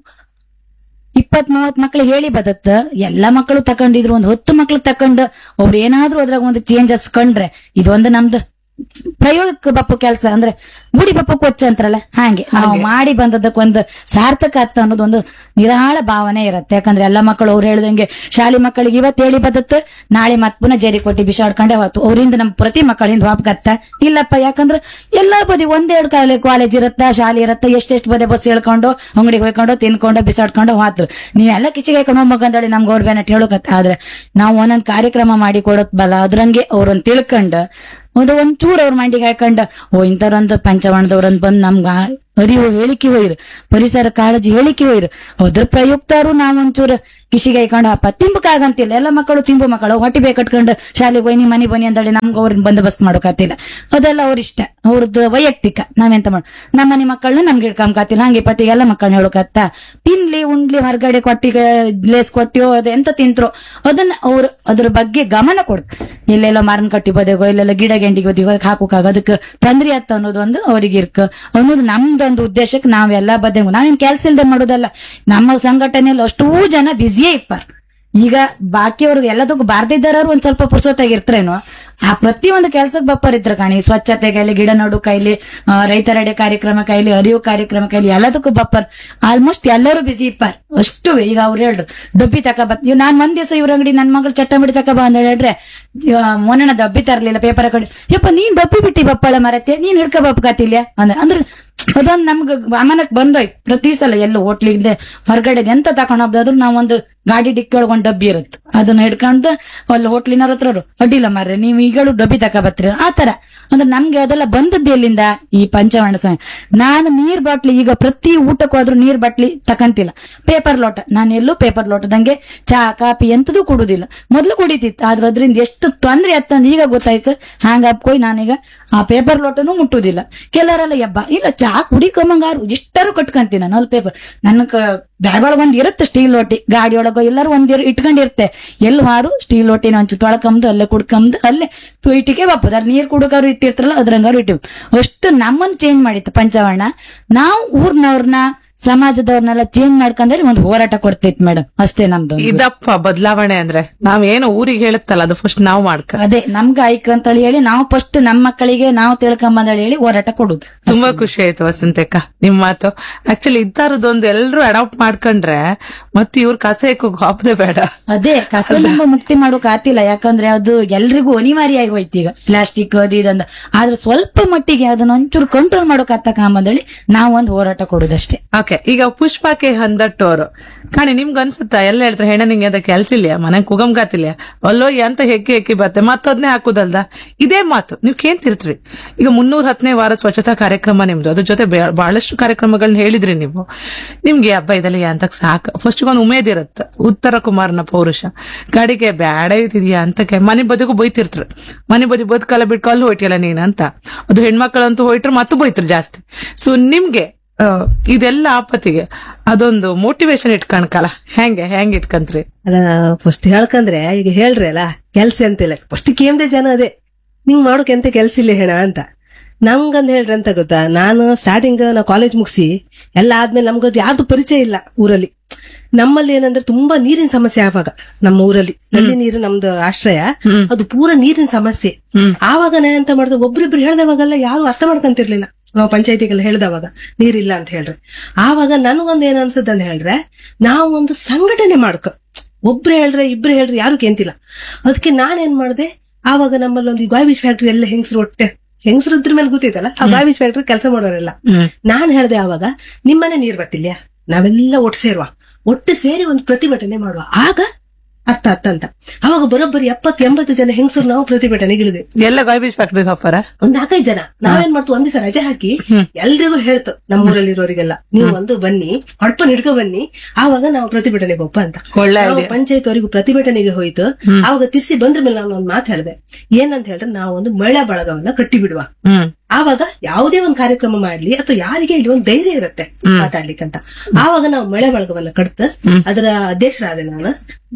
ಇಪ್ಪತ್ ಮೂವತ್ ಮಕ್ಳು ಹೇಳಿ ಬದತ್ತ, ಎಲ್ಲಾ ಮಕ್ಕಳು ತಕೊಂಡಿದ್ರು ಒಂದು ಹತ್ತು ಮಕ್ಳು ತಕೊಂಡ್ ಅವ್ರು ಏನಾದ್ರೂ ಅದ್ರಾಗ ಒಂದು ಚೇಂಜಸ್ ಕಂಡ್ರೆ ಇದೊಂದು ನಮ್ದು ಪ್ರಯೋಗಕ್ಕೆ ಬಪ್ಪು ಕೆಲಸ, ಅಂದ್ರೆ ಗುಡಿ ಬಪ್ಪಕ್ಕೆ ಕೊಚ್ಚ ಅಂತಾರಲ್ಲ ಹಾಗೆ ನಾವು ಮಾಡಿ ಬಂದದಕ್ಕೊಂದು ಸಾರ್ಥಕ ಆಗ್ತ ಅನ್ನೋದೊಂದು ನಿರಾಳ ಭಾವನೆ ಇರುತ್ತೆ. ಯಾಕಂದ್ರೆ ಎಲ್ಲಾ ಮಕ್ಕಳು ಅವ್ರು ಹೇಳ್ದಂಗೆ ಶಾಲೆ ಮಕ್ಕಳಿಗೆ ಇವತ್ತು ಹೇಳಿ ಬದತ್ತ, ನಾಳೆ ಮತ್ ಪುನಃ ಜೇರಿ ಕೊಟ್ಟಿ ಬಿಸಾಡ್ಕೊಂಡೆ ಹೊತ್ತು ಅವರಿಂದ ನಮ್ ಪ್ರತಿ ಮಕ್ಕಳಿಂದ ವಾಪಗತ್ತ ಇಲ್ಲಪ್ಪ. ಯಾಕಂದ್ರೆ ಎಲ್ಲಾ ಬದಿ ಒಂದೆರಡು ಕಾಲೇ ಕಾಲೇಜ್ ಇರತ್ತ, ಶಾಲೆ ಇರತ್ತ, ಎಷ್ಟೆಷ್ಟು ಬದಿ ಬಸ್ ಹೇಳ್ಕೊಂಡು ಅಂಗಡಿಗೆ ಹೋಯ್ಕೊಂಡು ತಿನ್ಕೊಂಡು ಬಿಸಾಡ್ಕೊಂಡು ಹೋದ್ರು. ನೀವೆಲ್ಲ ಕಿಚಿಗೆ ಹಾಕೊಂಡು ಹೋಗ್ಬೇಕಂತೇಳಿ ನಮ್ಗೆ ಅವ್ರ ಬೇನೆ ಹೇಳೋಕತ್ತ. ಆದ್ರೆ ನಾವು ಒಂದೊಂದ್ ಕಾರ್ಯಕ್ರಮ ಮಾಡಿ ಕೊಡೋದ್ ಬಲ್ಲ, ಅದ್ರಂಗೆ ಅವ್ರನ್ನ ತಿಳ್ಕೊಂಡ ಒಂದು ಒಂಚೂರು ಅವ್ರ ಮಂಡಿಗೆ ಹಾಕೊಂಡ ಓ ಇಂಥವ್ರಂತ ಪಂಚವರ್ಣದವ್ರಂತ ಬಂದ್ ನಮ್ಗ ಅರಿವು ಹೇಳಿಕೆ ಹೋಯ್ರು, ಪರಿಸರ ಕಾಳಜಿ ಹೇಳಿಕೆ ಹೋಯ್ರು, ಅದ್ರ ಪ್ರಯುಕ್ತರು ನಾವ್ ಒಂಚೂರು ಕಿಸಿಗೆ ಹಾಕೊಂಡು ಹಪ್ಪ ತಿಂಬಕಾಗಂತಿಲ್ಲ. ಎಲ್ಲ ಮಕ್ಕಳು ತಿಂಬು ಮಕ್ಕಳು ಹೊಟ್ಟಿ ಬೇಗ ಕಟ್ಕೊಂಡು ಶಾಲೆಗೆ ಹೋಗಿ ಮನಿ ಬನ್ನಿ ಅಂತೇಳಿ ನಮ್ಗೆ ಅವ್ರನ್ನ ಬಂದೋಬಸ್ತ್ ಮಾಡೋಕಾತಿಲ್ಲ. ಅದೆಲ್ಲ ಅವ್ರ ಇಷ್ಟ, ಅವ್ರದ್ದು ವೈಯಕ್ತಿಕ. ನಾವೆಂತ ಮಾಡ ನಮ್ಮ ಮನೆ ಮಕ್ಕಳನ್ನ ನಮ್ಗೆ ಹಿಡ್ಕೊಂಬಕಾತಿಲ್ಲ. ಹಂಗೆ ಪತಿಗೆ ಎಲ್ಲ ಮಕ್ಕಳನ್ನ ಹೇಳೋಕತ್ತ, ತಿನ್ಲಿ ಉಂಡ್ಲಿ ಹೊರಗಡೆ ಕೊಟ್ಟಿಗೆ ಲೇಸ್ ಕೊಟ್ಟಿಯೋ ಅದ ಎಂತ ತಿಂತ್ರೋ ಅದನ್ನ ಅವ್ರು ಅದ್ರ ಬಗ್ಗೆ ಗಮನ ಕೊಡ್. ಎಲ್ಲೆಲ್ಲ ಮಾರನ್ ಕಟ್ಟಿ ಬದಗೋ ಇಲ್ಲೆಲ್ಲ ಗಿಡ ಗೆಂಡಿಗೆ ಬದಿಗೋ ಹಾಕೋಕಾಗ ಅದಕ್ಕೆ ತೊಂದ್ರೆ ಆತ ಅನ್ನೋದೊಂದು ಅವ್ರಿಗೆ ಇರ್ಕ ಅನ್ನೋದು ನಮ್ದೊಂದು ಉದ್ದೇಶಕ್ಕೆ ನಾವೆಲ್ಲಾ ಬದೆಗೂ ನಾವೇನ್ ಕೆಲ್ಸ ಇಲ್ದೆ ಮಾಡೋದಲ್ಲ. ನಮ್ಮ ಸಂಘಟನೆಯಲ್ಲಿ ಅಷ್ಟೂ ಜನ ಬ್ಯುಸಿಯೇ ಇಪ್ಪಾರ. ಈಗ ಬಾಕಿಯವ್ರಿಗೆ ಎಲ್ಲದಕ್ಕೂ ಬಾರ್ದಿದ್ದಾರವ್ರು ಒಂದ್ ಸ್ವಲ್ಪ ಪುರ್ಸೊತ್ತಾಗಿರ್ತಾರೇನೋ, ಆ ಪ್ರತಿಯೊಂದು ಕೆಲ್ಸಕ್ಕೆ ಬಪ್ಪರ್ ಇದ್ರ ಕಾಣಿ, ಸ್ವಚ್ಛತೆ ಕೈಲಿ, ಗಿಡ ನಡು ಕೈಲಿ, ರೈತರಡೆ ಕಾರ್ಯಕ್ರಮ ಕೈಲಿ, ಅರಿವು ಕಾರ್ಯಕ್ರಮ ಕೈಲಿ, ಎಲ್ಲದಕ್ಕೂ ಬಪ್ಪರ್. ಆಲ್ಮೋಸ್ಟ್ ಎಲ್ಲರೂ ಬಿಸಿ ಇಪ್ಪಾರ ಅಷ್ಟು. ಈಗ ಅವ್ರು ಹೇಳ್ರು ಡಬ್ಬಿ ತಕ ಬತ್ ಇವ್ ನಾನ್ ಒಂದ್ ದಿವಸ ಇವ್ರ ಅಂಗಡಿ ನನ್ ಮಗಳು ಚಟ್ಟಂಬಡಿ ತಕ ಬಾ ಅಂತ ಹೇಳ್ರೆ ಮೊನ್ನ ಡಬ್ಬಿ ತರ್ಲಿಲ್ಲ ಪೇಪರ್ ಕಡೆ, ಯಪ್ಪ ನೀನ್ ಡಬ್ಬಿ ಬಿಟ್ಟಿ ಬಪ್ಪಳ ಮರತ್ತೆ, ನೀನ್ ಹಿಡ್ಕ ಬಪ್ಪಕಾತಿಲ್ಯ ಅಂದ್ರ ಅಂದ್ರೆ ಅದೊಂದ್ ನಮ್ಗ ಗಮನಕ್ ಬಂದೋಯ್ತು. ಪ್ರತಿ ಸಲ ಎಲ್ಲ ಹೋಟ್ಲಿಂದ ಹೊರಗಡೆ ಎಂತ ತಕೊಂಡ್ ಹೋಗ್ದಾದ್ರು ನಾವೊಂದು ಗಾಡಿ ಡಿಕ್ಕಿ ಒಳಗೊಂದ್ ಡಬ್ಬಿ ಇರುತ್ತೆ, ಅದನ್ನ ಹಿಡ್ಕೊಂಡು ಅಲ್ಲಿ ಹೋಟ್ಲಿನವ್ರ ಹತ್ರ ಅಡ್ಡಿಲ್ಲ ಮಾರ್ರೆ ನೀವ್ ಈಗಳು ಡಬ್ಬಿ ತಕ ಬತ್ತೀರ ಆತರ. ಅಂದ್ರೆ ನಮ್ಗೆ ಅದೆಲ್ಲ ಬಂದದ್ದು ಎಲ್ಲಿಂದ? ಈ ಪಂಚವರ್ಣ ಸಂಘ. ನಾನು ನೀರ್ ಬಾಟ್ಲಿ ಈಗ ಪ್ರತಿ ಊಟಕ್ಕೂ ಆದ್ರೂ ನೀರ್ ಬಾಟ್ಲಿ ತಕಂತಿಲ್ಲ, ಪೇಪರ್ ಲೋಟ. ನಾನು ಎಲ್ಲೂ ಪೇಪರ್ ಲೋಟದಂಗೆ ಚಾ ಕಾಫಿ ಎಂತದೂ ಕುಡುದಿಲ್ಲ. ಮೊದ್ಲು ಕುಡಿತಿತ್ತು, ಆದ್ರೆ ಅದ್ರಿಂದ ಎಷ್ಟು ತೊಂದ್ರೆ ಆತ್ತಂದ್ ಈಗ ಗೊತ್ತಾಯ್ತು. ಹಂಗ ಅಪ್ಕೋಯ್ ನಾನೀಗ ಆ ಪೇಪರ್ ಲೋಟನೂ ಮುಟ್ಟುದಿಲ್ಲ. ಕೆಲವರೆಲ್ಲ ಯಬ್ಬ ಇಲ್ಲ ಚಾ ಕುಡಿಕೊಂಬಂಗಾರು ಇಷ್ಟರು ಕಟ್ಕಂತೀನಿ ನಾನು ಅಲ್ಲಿ ಪೇಪರ್. ನನ್ ಬ್ಯಾಗ್ ಒಳಗ ಒಂದ್ ಇರುತ್ತೆ ಸ್ಟೀಲ್ ಲೋಟಿ, ಗಾಡಿ ಒಳಗ ಎಲ್ಲರೂ ಒಂದ್ ಇಟ್ಕೊಂಡಿರ್ತೆ, ಎಲ್ಲಿ ಹಾರು ಸ್ಟೀಲ್ ಲೋಟಿನ ಒಂಚು ತೊಳ್ಕಂದು ಅಲ್ಲೇ ಕುಡ್ಕಂದು ಅಲ್ಲೇ ಇಟ್ಟಿಗೆ ಬಾಪದ ಅಲ್ಲಿ ನೀರ್ ಕುಡುಕಾರು ಇಟ್ಟಿರ್ತಾರಲ್ಲ ಅದ್ರಂಗಾರು ಇಟ್ಟಿವ್. ಅಷ್ಟು ನಮ್ಮನ್ನ ಚೇಂಜ್ ಮಾಡಿತ್ತು ಪಂಚವರ್ಣ. ನಾವು ಊರ್ನವ್ರನ್ನ ಸಮಾಜದವ್ರನ್ನೆಲ್ಲ ಚೇಂಜ್ ಮಾಡ್ಕೊಂಡ್ರೆ ಒಂದು ಹೋರಾಟ ಕೊಡ್ತೈತ್ ಮೇಡಮ್, ಅಷ್ಟೇ ನಮ್ದು. ಇದಪ್ಪ ಬದಲಾವಣೆ ಅಂದ್ರೆ ನಾವೇನು ಊರಿಗೆ ಹೇಳುತ್ತಲ್ಲ ಅದು ಫಸ್ಟ್ ನಾವು ಮಾಡ್ಕ ಅದೇ ನಮ್ಗೆ ಆಯ್ಕೆ ಅಂತ ಹೇಳಿ ನಾವು ಫಸ್ಟ್ ನಮ್ಮ ಮಕ್ಕಳಿಗೆ ನಾವು ತಿಳ್ಕೊಂಬಂದ ಹೇಳಿ ಹೋರಾಟ ಕೊಡುದು. ತುಂಬಾ ಖುಷಿ ಆಯ್ತು ವಸಂತಕ್ಕ ನಿಮ್ ಮಾತು. ಆಕ್ಚುಲಿ ಇದ್ದಾರದೊಂದು ಎಲ್ರು ಅಡಾಪ್ಟ್ ಮಾಡ್ಕೊಂಡ್ರೆ ಮತ್ತೆ ಇವ್ರ ಕಸ ಎಕ್ಕೋಗ್ ಹಾಪದೆ ಬೇಡ. ಅದೇ ಕಸದಿಂದ ಮುಕ್ತಿ ಮಾಡೋಕ್ ಆತಿಲ್ಲ, ಯಾಕಂದ್ರೆ ಅದು ಎಲ್ರಿಗೂ ಅನಿವಾರ್ಯ ಹೋಯ್ತು ಈಗ ಪ್ಲಾಸ್ಟಿಕ್ ಅದು ಇದಂದ. ಆದ್ರೆ ಸ್ವಲ್ಪ ಮಟ್ಟಿಗೆ ಅದನ್ನ ಒಂಚೂರು ಕಂಟ್ರೋಲ್ ಮಾಡೋಕ್ ಆತಕಂಬಂದೇಳಿ ನಾವು ಒಂದು ಹೋರಾಟ ಕೊಡುದಷ್ಟೇ. ಈಗ ಪುಷ್ಪಕ್ಕೆ ಹಂದಟ್ಟೋರು ಕಾಣಿ ನಿಮ್ಗೆ ಅನ್ಸುತ್ತಾ ಎಲ್ಲ ಹೇಳ್ತಾರೆ ಹೆಣ್ಣ ನಿಂಗೆ ಅದ ಕೆಲ್ಸ ಇಲ್ಲ ಮನೆಗೆ ಕುಗಮ್ಗಾತಿಲ್ಲ ಅಲ್ಲೋ ಎಂತ ಹೆಕ್ಕಿ ಹೆಕ್ಕಿ ಬತ್ತೆ ಮತ್ತದ್ನೇ ಹಾಕುದಲ್ದ. ಇದೇ ಮಾತು ನೀವು ಕೇಳ್ತಿರ್ತ್ರಿ. ಈಗ ಮುನ್ನೂರ ಹತ್ತನೇ ವಾರ ಸ್ವಚ್ಛತಾ ಕಾರ್ಯಕ್ರಮ ನಿಮ್ದು, ಅದ್ರ ಜೊತೆ ಬಹಳಷ್ಟು ಕಾರ್ಯಕ್ರಮಗಳನ್ನ ಹೇಳಿದ್ರಿ ನೀವು. ನಿಮ್ಗೆ ಹಬ್ಬ ಇದೆಲ್ಲ ಅಂತ ಸಾಕು ಫಸ್ಟ್ ಒಂದು ಉಮೇದ್ ಇರತ್ತ. ಉತ್ತರ ಕುಮಾರನ ಪೌರುಷ ಗಾಡಿಗೆ ಬ್ಯಾಡ ಇದ್ಯಾ ಅಂತಕ್ಕೆ ಮನೆ ಬದಿಗೂ ಬೈತಿರ್ತ್ರು. ಮನೆ ಬದಿ ಬದುಕಲ್ಲ ಬಿಟ್ಟು ಅಲ್ಲಿ ಹೋಯ್ತಿಯಲ್ಲ ನೀನ್ ಅಂತ. ಅದು ಹೆಣ್ಮಕ್ಳಂತೂ ಹೋಯ್ಟ್ರು ಮತ್ತು ಬೈತ್ರು ಜಾಸ್ತಿ. ಸೊ ನಿಮ್ಗೆ ಇದೆಲ್ಲ ಆಪತ್ತಿಗೆ ಅದೊಂದು ಮೋಟಿವೇಶನ್ ಇಟ್ಕಣ್ಕಲ್ಲ ಹೆಂಗೆ ಹೆಂಗ್ ಇಟ್ಕಂತ್ರಿ? ಅಲ್ಲ ಫಸ್ಟ್ ಹೇಳ್ಕಂದ್ರೆ ಈಗ ಹೇಳ್ರಿ ಅಲ್ಲ ಕೆಲ್ಸ ಅಂತಿಲ್ಲ. ಫಸ್ಟ್ ಕೇಮ್ದೆ ಜನ ಅದೇ ನಿಂಗ್ ಮಾಡೋಕೆ ಎಂತ ಕೆಲ್ಸ ಇಲ್ಲ ಹೆಣ ಅಂತ. ನಮ್ಗಂದ್ ಹೇಳ್ರಿ ಅಂತ ಗೊತ್ತಾ, ನಾನು ಸ್ಟಾರ್ಟಿಂಗ್ ನಾವು ಕಾಲೇಜ್ ಮುಗಿಸಿ ಎಲ್ಲ ಆದ್ಮೇಲೆ ನಮ್ಗ ಯಾರ್ದು ಪರಿಚಯ ಇಲ್ಲ ಊರಲ್ಲಿ. ನಮ್ಮಲ್ಲಿ ಏನಂದ್ರೆ ತುಂಬಾ ನೀರಿನ ಸಮಸ್ಯೆ ಆವಾಗ ನಮ್ಮ ಊರಲ್ಲಿ ನಲ್ಲಿ ನೀರು ನಮ್ದು ಆಶ್ರಯ, ಅದು ಪೂರ ನೀರಿನ ಸಮಸ್ಯೆ. ಆವಾಗ ನಾ ಎಂತ ಮಾಡಿದೆ, ಒಬ್ರಿಬ್ರು ಹೇಳ್ದವಾಗೆಲ್ಲ ಯಾರು ಅರ್ಥ ಮಾಡ್ಕೊಂತಿರ್ಲಿಲ್ಲ. ನಾವು ಪಂಚಾಯತಿಗೆಲ್ಲ ಹೇಳ್ದವಾಗ ನೀರಿಲ್ಲ ಅಂತ ಹೇಳ್ರಿ, ಆವಾಗ ನನಗೊಂದ್ ಏನ್ ಅನ್ಸದ್ ಅಂತ ಹೇಳ್ರೆ, ನಾವು ಒಂದು ಸಂಘಟನೆ ಮಾಡ್ಕೊ, ಒಬ್ರು ಹೇಳ್ರೆ ಇಬ್ರು ಹೇಳ್ರಿ ಯಾರು ಕೇಂತಿಲ್ಲ. ಅದಕ್ಕೆ ನಾನೇನ್ ಮಾಡ್ದೆ, ಆವಾಗ ನಮ್ಮಲ್ಲಿ ಒಂದು ಗಾಯ್ಬೀಜ್ ಫ್ಯಾಕ್ಟ್ರಿ ಎಲ್ಲ ಹೆಂಗಸರು ಒಟ್ಟೆ ಹೆಂಗಸರು ಇದ್ರ ಮೇಲೆ ಗೊತ್ತೈತಲ್ಲ, ಆ ಗಾಯ್ಬೀಜ್ ಫ್ಯಾಕ್ಟ್ರಿ ಕೆಲಸ ಮಾಡೋರೆಲ್ಲ. ನಾನ್ ಹೇಳ್ದೆ ಆವಾಗ, ನಿಮ್ಮನೆ ನೀರ್ ಬರ್ತಿಲ್ಯಾ, ನಾವೆಲ್ಲ ಒಟ್ಟು ಸೇರುವ, ಒಟ್ಟು ಸೇರಿ ಒಂದು ಪ್ರತಿಭಟನೆ ಮಾಡುವ, ಆಗ ಅರ್ಥ ಅರ್ಥ ಅಂತ. ಅವಾಗ ಬರೋಬ್ಬರಿ ಎಪ್ಪತ್ತು ಎಂಬತ್ತು ಜನ ಹೆಂಗಸರು ನಾವು ಪ್ರತಿಭಟನೆಗೆ ಇಳಿದ್ವಿ. ಎಲ್ಲ ಗಾಯ್ಬೀಜ್ ಫ್ಯಾಕ್ಟ್ರಿ ಹಾಪಾರ ಒಂದ್ ನಾಲ್ಕೈದು ಜನ. ನಾವೇನ್ ಮಾಡ್ತು, ಒಂದ್ ದಿವಸ ರಜೆ ಹಾಕಿ ಎಲ್ರಿಗೂ ಹೇಳ್ತು ನಮ್ಮೂರಲ್ಲಿ ಇರೋರಿಗೆಲ್ಲ, ನೀವು ಒಂದು ಬನ್ನಿ, ಹೊಡ್ಪನ್ ಹಿಡ್ಕೊ ಬನ್ನಿ, ಆವಾಗ ನಾವು ಪ್ರತಿಭಟನೆಗೆ ಒಪ್ಪ ಅಂತ. ಪಂಚಾಯತ್ ಅವರಿಗೂ ಪ್ರತಿಭಟನೆಗೆ ಹೋಯ್ತು. ಆವಾಗ ತಿರ್ಸಿ ಬಂದ್ರ ಮೇಲೆ ನಾನು ಒಂದ್ ಮಾತು ಹೇಳಿದೆ, ಏನಂತ ಹೇಳಿದ್ರೆ, ನಾವು ಒಂದು ಮಹಿಳಾ ಬಳಗವನ್ನ ಕಟ್ಟಿ ಬಿಡುವ. ಆವಾಗ ಯಾವುದೇ ಒಂದ್ ಕಾರ್ಯಕ್ರಮ ಮಾಡ್ಲಿ ಅಥವಾ ಯಾರಿಗೆ ಇಲ್ಲಿ ಒಂದ್ ಧೈರ್ಯ ಇರುತ್ತೆ ಮಾತಾಡ್ಲಿಕ್ಕಂತ. ಆವಾಗ ನಾವು ಮಹಿಳಾ ಬಳಗವನ್ನ ಕಟ್ತ ಅದರ ಅಧ್ಯಕ್ಷರಾದೆ ನಾನು.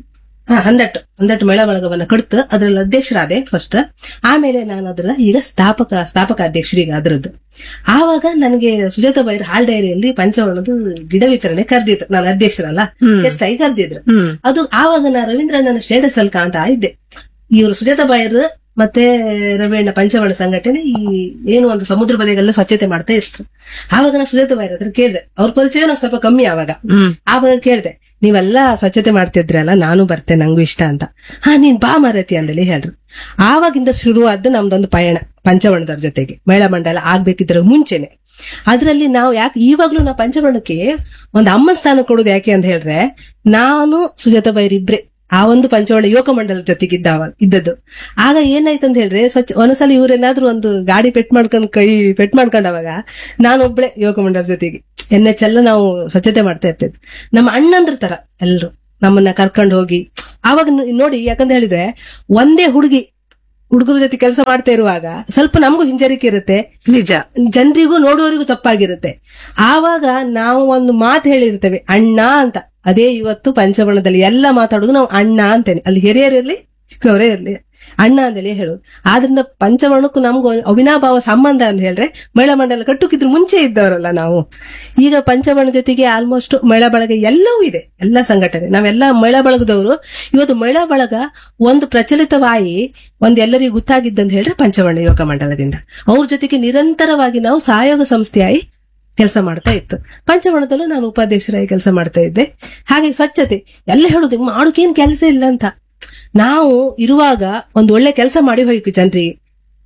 ಹಾ ಹಂದಟ್ಟು ಹಂದಟ್ಟು ಮಹಿಳಾ ಬಳಗವನ್ನ ಕಡ್ತು ಅದ್ರಲ್ಲಿ ಅಧ್ಯಕ್ಷರಾದೆ ಫಸ್ಟ್. ಆಮೇಲೆ ನಾನು ಅದರ ಈಗ ಸ್ಥಾಪಕ ಸ್ಥಾಪಕ ಅಧ್ಯಕ್ಷರೀಗ ಅದ್ರದ್ದು. ಆವಾಗ ನನಗೆ ಸುಜಾತ ಬೈರ್ ಹಾಲ್ ಡೈರಿಯಲ್ಲಿ ಪಂಚವರ್ಣದ ಗಿಡ ವಿತರಣೆ ಕರ್ದಿತ್ತು, ನಾನು ಅಧ್ಯಕ್ಷರಲ್ಲ, ಗೆಸ್ಟ್ ಆಗಿ ಕರ್ದಿದ್ರು. ಅದು ಆವಾಗ ನಾ ರವೀಂದ್ರಣ್ಣನ ಸ್ಟೇಟಸ್ ಅಲ್ಲಿ ಕಾಣ್ತಾ ಇದ್ದೆ. ಇವರು ಸುಜಾತ ಬೈರ್ ಮತ್ತೆ ರವೀಣ್ಣ ಪಂಚವರ್ಣ ಸಂಘಟನೆ ಈ ಏನು ಒಂದು ಸಮುದ್ರ ಬದಿಗೆಲ್ಲ ಸ್ವಚ್ಛತೆ ಮಾಡ್ತಾ ಇತ್ತು. ಆವಾಗ ನಾ ಸುಜಾತ ಬೈರ್ ಹತ್ರ ಕೇಳ್ದೆ, ಅವ್ರ ಪರಿಚಯ ನಂಗೆ ಸ್ವಲ್ಪ ಕಮ್ಮಿ ಆವಾಗ. ಆವಾಗ ಕೇಳ್ದೆ, ನೀವೆಲ್ಲಾ ಸ್ವಚ್ಛತೆ ಮಾಡ್ತಿದ್ರಲ್ಲ, ನಾನು ಬರ್ತೇನೆ, ನಂಗೂ ಇಷ್ಟ ಅಂತ. ಹಾ ನೀನ್ ಬಾ ಮಾರತಿ ಅಂದೇಳಿ ಹೇಳ್ರು. ಆವಾಗಿಂದ ಶುರುವಾದ ನಮ್ದೊಂದು ಪಯಣ ಪಂಚವರ್ಣದವ್ರ ಜೊತೆಗೆ. ಮಹಿಳಾ ಮಂಡಲ ಆಗ್ಬೇಕಿದ್ರ ಮುಂಚೆನೆ. ಅದ್ರಲ್ಲಿ ನಾವು ಯಾಕೆ ಇವಾಗ್ಲೂ ನಾವು ಪಂಚವರ್ಣಕ್ಕೆ ಒಂದು ಅಮ್ಮನ ಸ್ಥಾನ ಕೊಡೋದು ಯಾಕೆ ಅಂತ ಹೇಳ್ರೆ, ನಾನು ಸುಜಾತ ಬೈರ್ ಇಬ್ರೆ ಆ ಒಂದು ಪಂಚವರ್ಣ ಯುವಕ ಮಂಡಲದ ಜೊತೆಗಿದ್ದ ಇದ್ದದ್ದು. ಆಗ ಏನಾಯ್ತಂತ ಹೇಳ್ರೆ, ಸ್ವಚ್ಛ ಒಂದ್ಸಲ ಇವ್ರೇನಾದ್ರೂ ಒಂದು ಗಾಡಿ ಪೆಟ್ ಮಾಡ್ಕೊಂಡ್ ಕೈ ಪೆಟ್ ಮಾಡ್ಕೊಂಡವಾಗ ನಾನೊಬ್ಳೆ ಯುವಕ ಮಂಡಲದ ಜೊತೆಗೆ ಎನ್ ಎಚ್ ಎಲ್ಲ ನಾವು ಸ್ವಚ್ಛತೆ ಮಾಡ್ತಾ ಇರ್ತಿದ್ವಿ. ನಮ್ಮ ಅಣ್ಣಂದ್ರ ತರ ಎಲ್ರು ನಮ್ಮನ್ನ ಕರ್ಕೊಂಡು ಹೋಗಿ. ಆವಾಗ ನೋಡಿ, ಯಾಕಂತ ಹೇಳಿದ್ರೆ ಒಂದೇ ಹುಡುಗಿ ಹುಡುಗರ ಜೊತೆ ಕೆಲಸ ಮಾಡ್ತಾ ಇರುವಾಗ ಸ್ವಲ್ಪ ನಮಗೂ ಹಿಂಜರಿಕೆ ಇರುತ್ತೆ, ನಿಜ, ಜನರಿಗೂ ನೋಡುವವರಿಗೂ ತಪ್ಪಾಗಿರುತ್ತೆ. ಆವಾಗ ನಾವು ಒಂದು ಮಾತು ಹೇಳಿರ್ತೇವೆ, ಅಣ್ಣ ಅಂತ. ಅದೇ ಇವತ್ತು ಪಂಚವರ್ಣದಲ್ಲಿ ಎಲ್ಲ ಮಾತಾಡೋದು ನಾವು ಅಣ್ಣ ಅಂತೇನೆ, ಅಲ್ಲಿ ಹಿರಿಯರಿರ್ಲಿ ಚಿಕ್ಕವರೇ ಇರ್ಲಿ, ಅಣ್ಣ ಅಂತೇಳಿ ಹೇಳೋದು. ಆದ್ರಿಂದ ಪಂಚವರ್ಣಕ್ಕೂ ನಮಗೂ ಅವಿನಾಭಾವ ಸಂಬಂಧ ಅಂತ ಹೇಳ್ರೆ, ಮಹಿಳಾ ಮಂಡಲ ಕಟ್ಟುಕಿದ್ರು ಮುಂಚೆ ಇದ್ದವರಲ್ಲ ನಾವು. ಈಗ ಪಂಚವರ್ಣ ಜೊತೆಗೆ ಆಲ್ಮೋಸ್ಟ್ ಮಹಿಳಾ ಬಳಗ ಎಲ್ಲವೂ ಇದೆ, ಎಲ್ಲ ಸಂಘಟನೆ, ನಾವೆಲ್ಲ ಮಹಿಳಾ ಬಳಗದವರು. ಇವತ್ತು ಮಹಿಳಾ ಬಳಗ ಒಂದು ಪ್ರಚಲಿತವಾಗಿ ಒಂದ್ ಎಲ್ಲರಿಗೂ ಗೊತ್ತಾಗಿದ್ದಂತ ಹೇಳ್ರೆ ಪಂಚವರ್ಣ ಯುವಕ ಮಂಡಲದಿಂದ. ಅವ್ರ ಜೊತೆಗೆ ನಿರಂತರವಾಗಿ ನಾವು ಸಹಯೋಗ ಸಂಸ್ಥೆಯಾಗಿ ಕೆಲಸ ಮಾಡ್ತಾ ಇತ್ತು. ಪಂಚವರ್ಣದಲ್ಲೂ ನಾನು ಉಪಾಧ್ಯಕ್ಷರಾಗಿ ಕೆಲಸ ಮಾಡ್ತಾ ಇದ್ದೆ. ಹಾಗೆ ಸ್ವಚ್ಛತೆ ಎಲ್ಲ ಹೇಳುದು, ಮಾಡೋಕೇನ್ ಕೆಲಸ ಇಲ್ಲ ಅಂತ. ನಾವು ಇರುವಾಗ ಒಂದ್ ಒಳ್ಳೆ ಕೆಲಸ ಮಾಡಿ ಹೋಯ್ತು ಜನರಿಗೆ.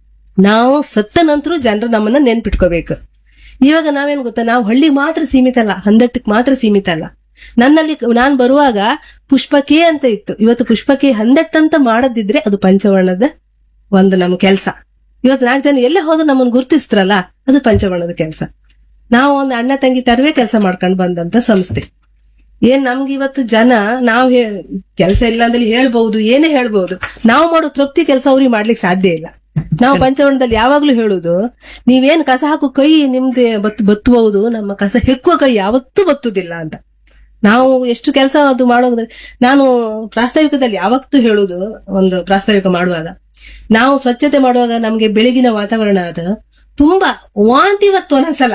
ನಾವು ಸತ್ತ ನಂತರ ಜನರು ನಮ್ಮನ್ನ ನೆನ್ಪಿಟ್ಕೋಬೇಕು. ಇವಾಗ ನಾವೇನ್ ಗೊತ್ತಾ, ನಾವು ಹಳ್ಳಿಗೆ ಮಾತ್ರ ಸೀಮಿತ ಅಲ್ಲ, ಹಂದಟ್ಟಕ್ಕೆ ಮಾತ್ರ ಸೀಮಿತ ಅಲ್ಲ. ನನ್ನಲ್ಲಿ ನಾನ್ ಬರುವಾಗ ಪುಷ್ಪಕೆ ಅಂತ ಇತ್ತು. ಇವತ್ತು ಪುಷ್ಪಕೆ ಹಂದಟ್ಟಂತ ಮಾಡದಿದ್ರೆ ಅದು ಪಂಚವರ್ಣದ ಒಂದು ನಮ್ ಕೆಲ್ಸ. ಇವತ್ತು ನಾಲ್ಕು ಜನ ಎಲ್ಲೇ ಹೋದ್ರು ನಮ್ಮನ್ನ ಗುರ್ತಿಸ್ತಾರಲ್ಲ, ಅದು ಪಂಚವರ್ಣದ ಕೆಲಸ. ನಾವು ಒಂದು ಅಣ್ಣ ತಂಗಿ ತರವೇ ಕೆಲಸ ಮಾಡ್ಕೊಂಡು ಬಂದಂತ ಸಂಸ್ಥೆ. ಏನ್ ನಮ್ಗೆ ಇವತ್ತು ಜನ ನಾವ್ ಕೆಲಸ ಇಲ್ಲ ಅಂದ್ರೆ ಹೇಳ್ಬಹುದು, ಏನೇ ಹೇಳ್ಬಹುದು, ನಾವು ಮಾಡೋ ತೃಪ್ತಿ ಕೆಲಸ ಅವ್ರಿಗೆ ಮಾಡ್ಲಿಕ್ಕೆ ಸಾಧ್ಯ ಇಲ್ಲ. ನಾವು ಪಂಚವರ್ಣದಲ್ಲಿ ಯಾವಾಗ್ಲೂ ಹೇಳುದು, ನೀವೇನ್ ಕಸ ಹಾಕೋ ಕೈ ನಿಮ್ದೆ ಬತ್ ಬತ್ತಬಹುದು, ನಮ್ಮ ಕಸ ಹೆಕ್ಕುವ ಕೈ ಯಾವತ್ತೂ ಬತ್ತುದಿಲ್ಲ ಅಂತ. ನಾವು ಎಷ್ಟು ಕೆಲಸ ಅದು ಮಾಡೋದ್ರೆ, ನಾನು ಪ್ರಾಸ್ತಾವಿಕದಲ್ಲಿ ಯಾವತ್ತೂ ಹೇಳುದು, ಒಂದು ಪ್ರಾಸ್ತಾವಿಕ ಮಾಡುವಾಗ ನಾವು ಸ್ವಚ್ಛತೆ ಮಾಡುವಾಗ ನಮ್ಗೆ ಬೆಳಗಿನ ವಾತಾವರಣ ಅದ ತುಂಬಾ ವಾಂತಿ ಇವತ್ತು ಒಂದೊಂದ್ಸಲ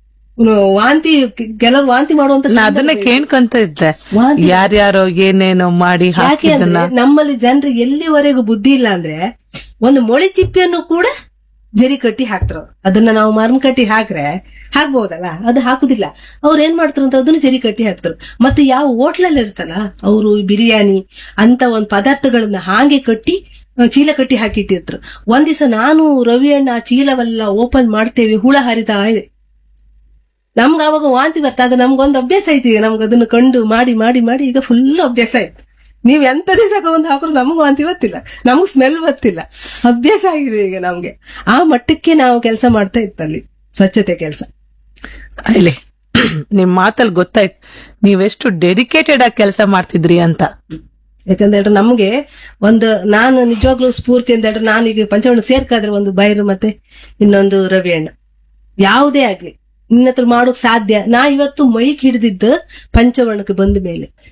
ವಾಂತಿ, ಕೆಲವು ವಾಂತಿ ಮಾಡುವಂತ ಅದನ್ನ ಕೇಳ್ಕೊಂತ ಇದ್ದೆ, ಯಾರ್ಯಾರೋ ಏನೇನೋ ಮಾಡಿ ಯಾಕೆ ಅಂದ್ರೆ ನಮ್ಮಲ್ಲಿ ಜನರಿಗೆ ಎಲ್ಲಿವರೆಗೂ ಬುದ್ಧಿ ಇಲ್ಲ ಅಂದ್ರೆ, ಒಂದು ಮೊಳೆ ಚಿಪ್ಪೆಯನ್ನು ಕೂಡ ಜರಿ ಕಟ್ಟಿ ಹಾಕ್ತಾರ. ಅದನ್ನ ನಾವು ಮರಂ ಕಟ್ಟಿ ಹಾಕ್ರೆ ಹಾಕ್ಬಹುದಲ್ಲ, ಅದು ಹಾಕುದಿಲ್ಲ. ಅವ್ರು ಏನ್ ಮಾಡ್ತಾರಂತ ಅದನ್ನ ಜರಿ ಕಟ್ಟಿ ಹಾಕ್ತಾರ. ಮತ್ತೆ ಯಾವ ಹೋಟ್ಲಲ್ಲಿ ಇರ್ತಲ್ಲ, ಅವರು ಬಿರಿಯಾನಿ ಅಂತ ಒಂದ್ ಪದಾರ್ಥಗಳನ್ನ ಹಾಗೆ ಕಟ್ಟಿ ಚೀಲ ಕಟ್ಟಿ ಹಾಕಿಟ್ಟಿರ್ತಾರೆ. ಒಂದ್ ದಿವಸ ನಾನು ರವಿ ಅಣ್ಣ ಆ ಚೀಲವೆಲ್ಲ ಓಪನ್ ಮಾಡ್ತೇವೆ, ಹುಳ ಹರಿತಾ ಇದೆ. ನಮ್ಗ ಅವಾಗ ವಾಂತಿ ಬರ್ತಾ, ಅದು ನಮ್ಗೊಂದು ಅಭ್ಯಾಸ ಐತಿ. ಈಗ ನಮ್ಗೆ ಅದನ್ನ ಕಂಡು ಮಾಡಿ ಮಾಡಿ ಮಾಡಿ ಈಗ ಫುಲ್ ಅಭ್ಯಾಸ ಆಯ್ತು. ನೀವ್ ಎಂತದೇ ತಗೊಂಡ್ ಹಾಕಿದ್ರು ನಮಗೂ ವಾಂತಿ ಗೊತ್ತಿಲ್ಲ, ನಮಗ್ ಸ್ಮೆಲ್ ಗೊತ್ತಿಲ್ಲ, ಅಭ್ಯಾಸ ಆಗಿದೆ ಈಗ ನಮ್ಗೆ. ಆ ಮಟ್ಟಕ್ಕೆ ನಾವು ಕೆಲಸ ಮಾಡ್ತಾ ಇತ್ತಲ್ಲಿ ಸ್ವಚ್ಛತೆ ಕೆಲಸ. ಇಲ್ಲಿ ನಿಮ್ ಮಾತಲ್ಲಿ ಗೊತ್ತಾಯ್ತು ನೀವೆಷ್ಟು ಡೆಡಿಕೇಟೆಡ್ ಆಗಿ ಕೆಲಸ ಮಾಡ್ತಿದ್ರಿ ಅಂತ. ಯಾಕಂದ್ರೆ ನಮ್ಗೆ ಒಂದು, ನಾನು ನಿಜವಾಗ್ಲೂ ಸ್ಫೂರ್ತಿ ಅಂತ ಹೇಳಿದ್ರೆ, ನಾನೀಗ ಪಂಚವರ್ಣ ಸೇರ್ಕಾದ್ರೆ ಒಂದು ಬೈರು ಮತ್ತೆ ಇನ್ನೊಂದು ರವಿ ಅಣ್ಣ, ಯಾವುದೇ ಆಗ್ಲಿ ನಿನ್ನ ಹತ್ರ ಮಾಡೋಕ್ ಸಾಧ್ಯ. ನಾ ಇವತ್ತು ಮೈಕ್ ಹಿಡಿದಿದ್ದು ಪಂಚವರ್ಣಕ್ಕೆ ಬಂದ ಮೇಲೆ.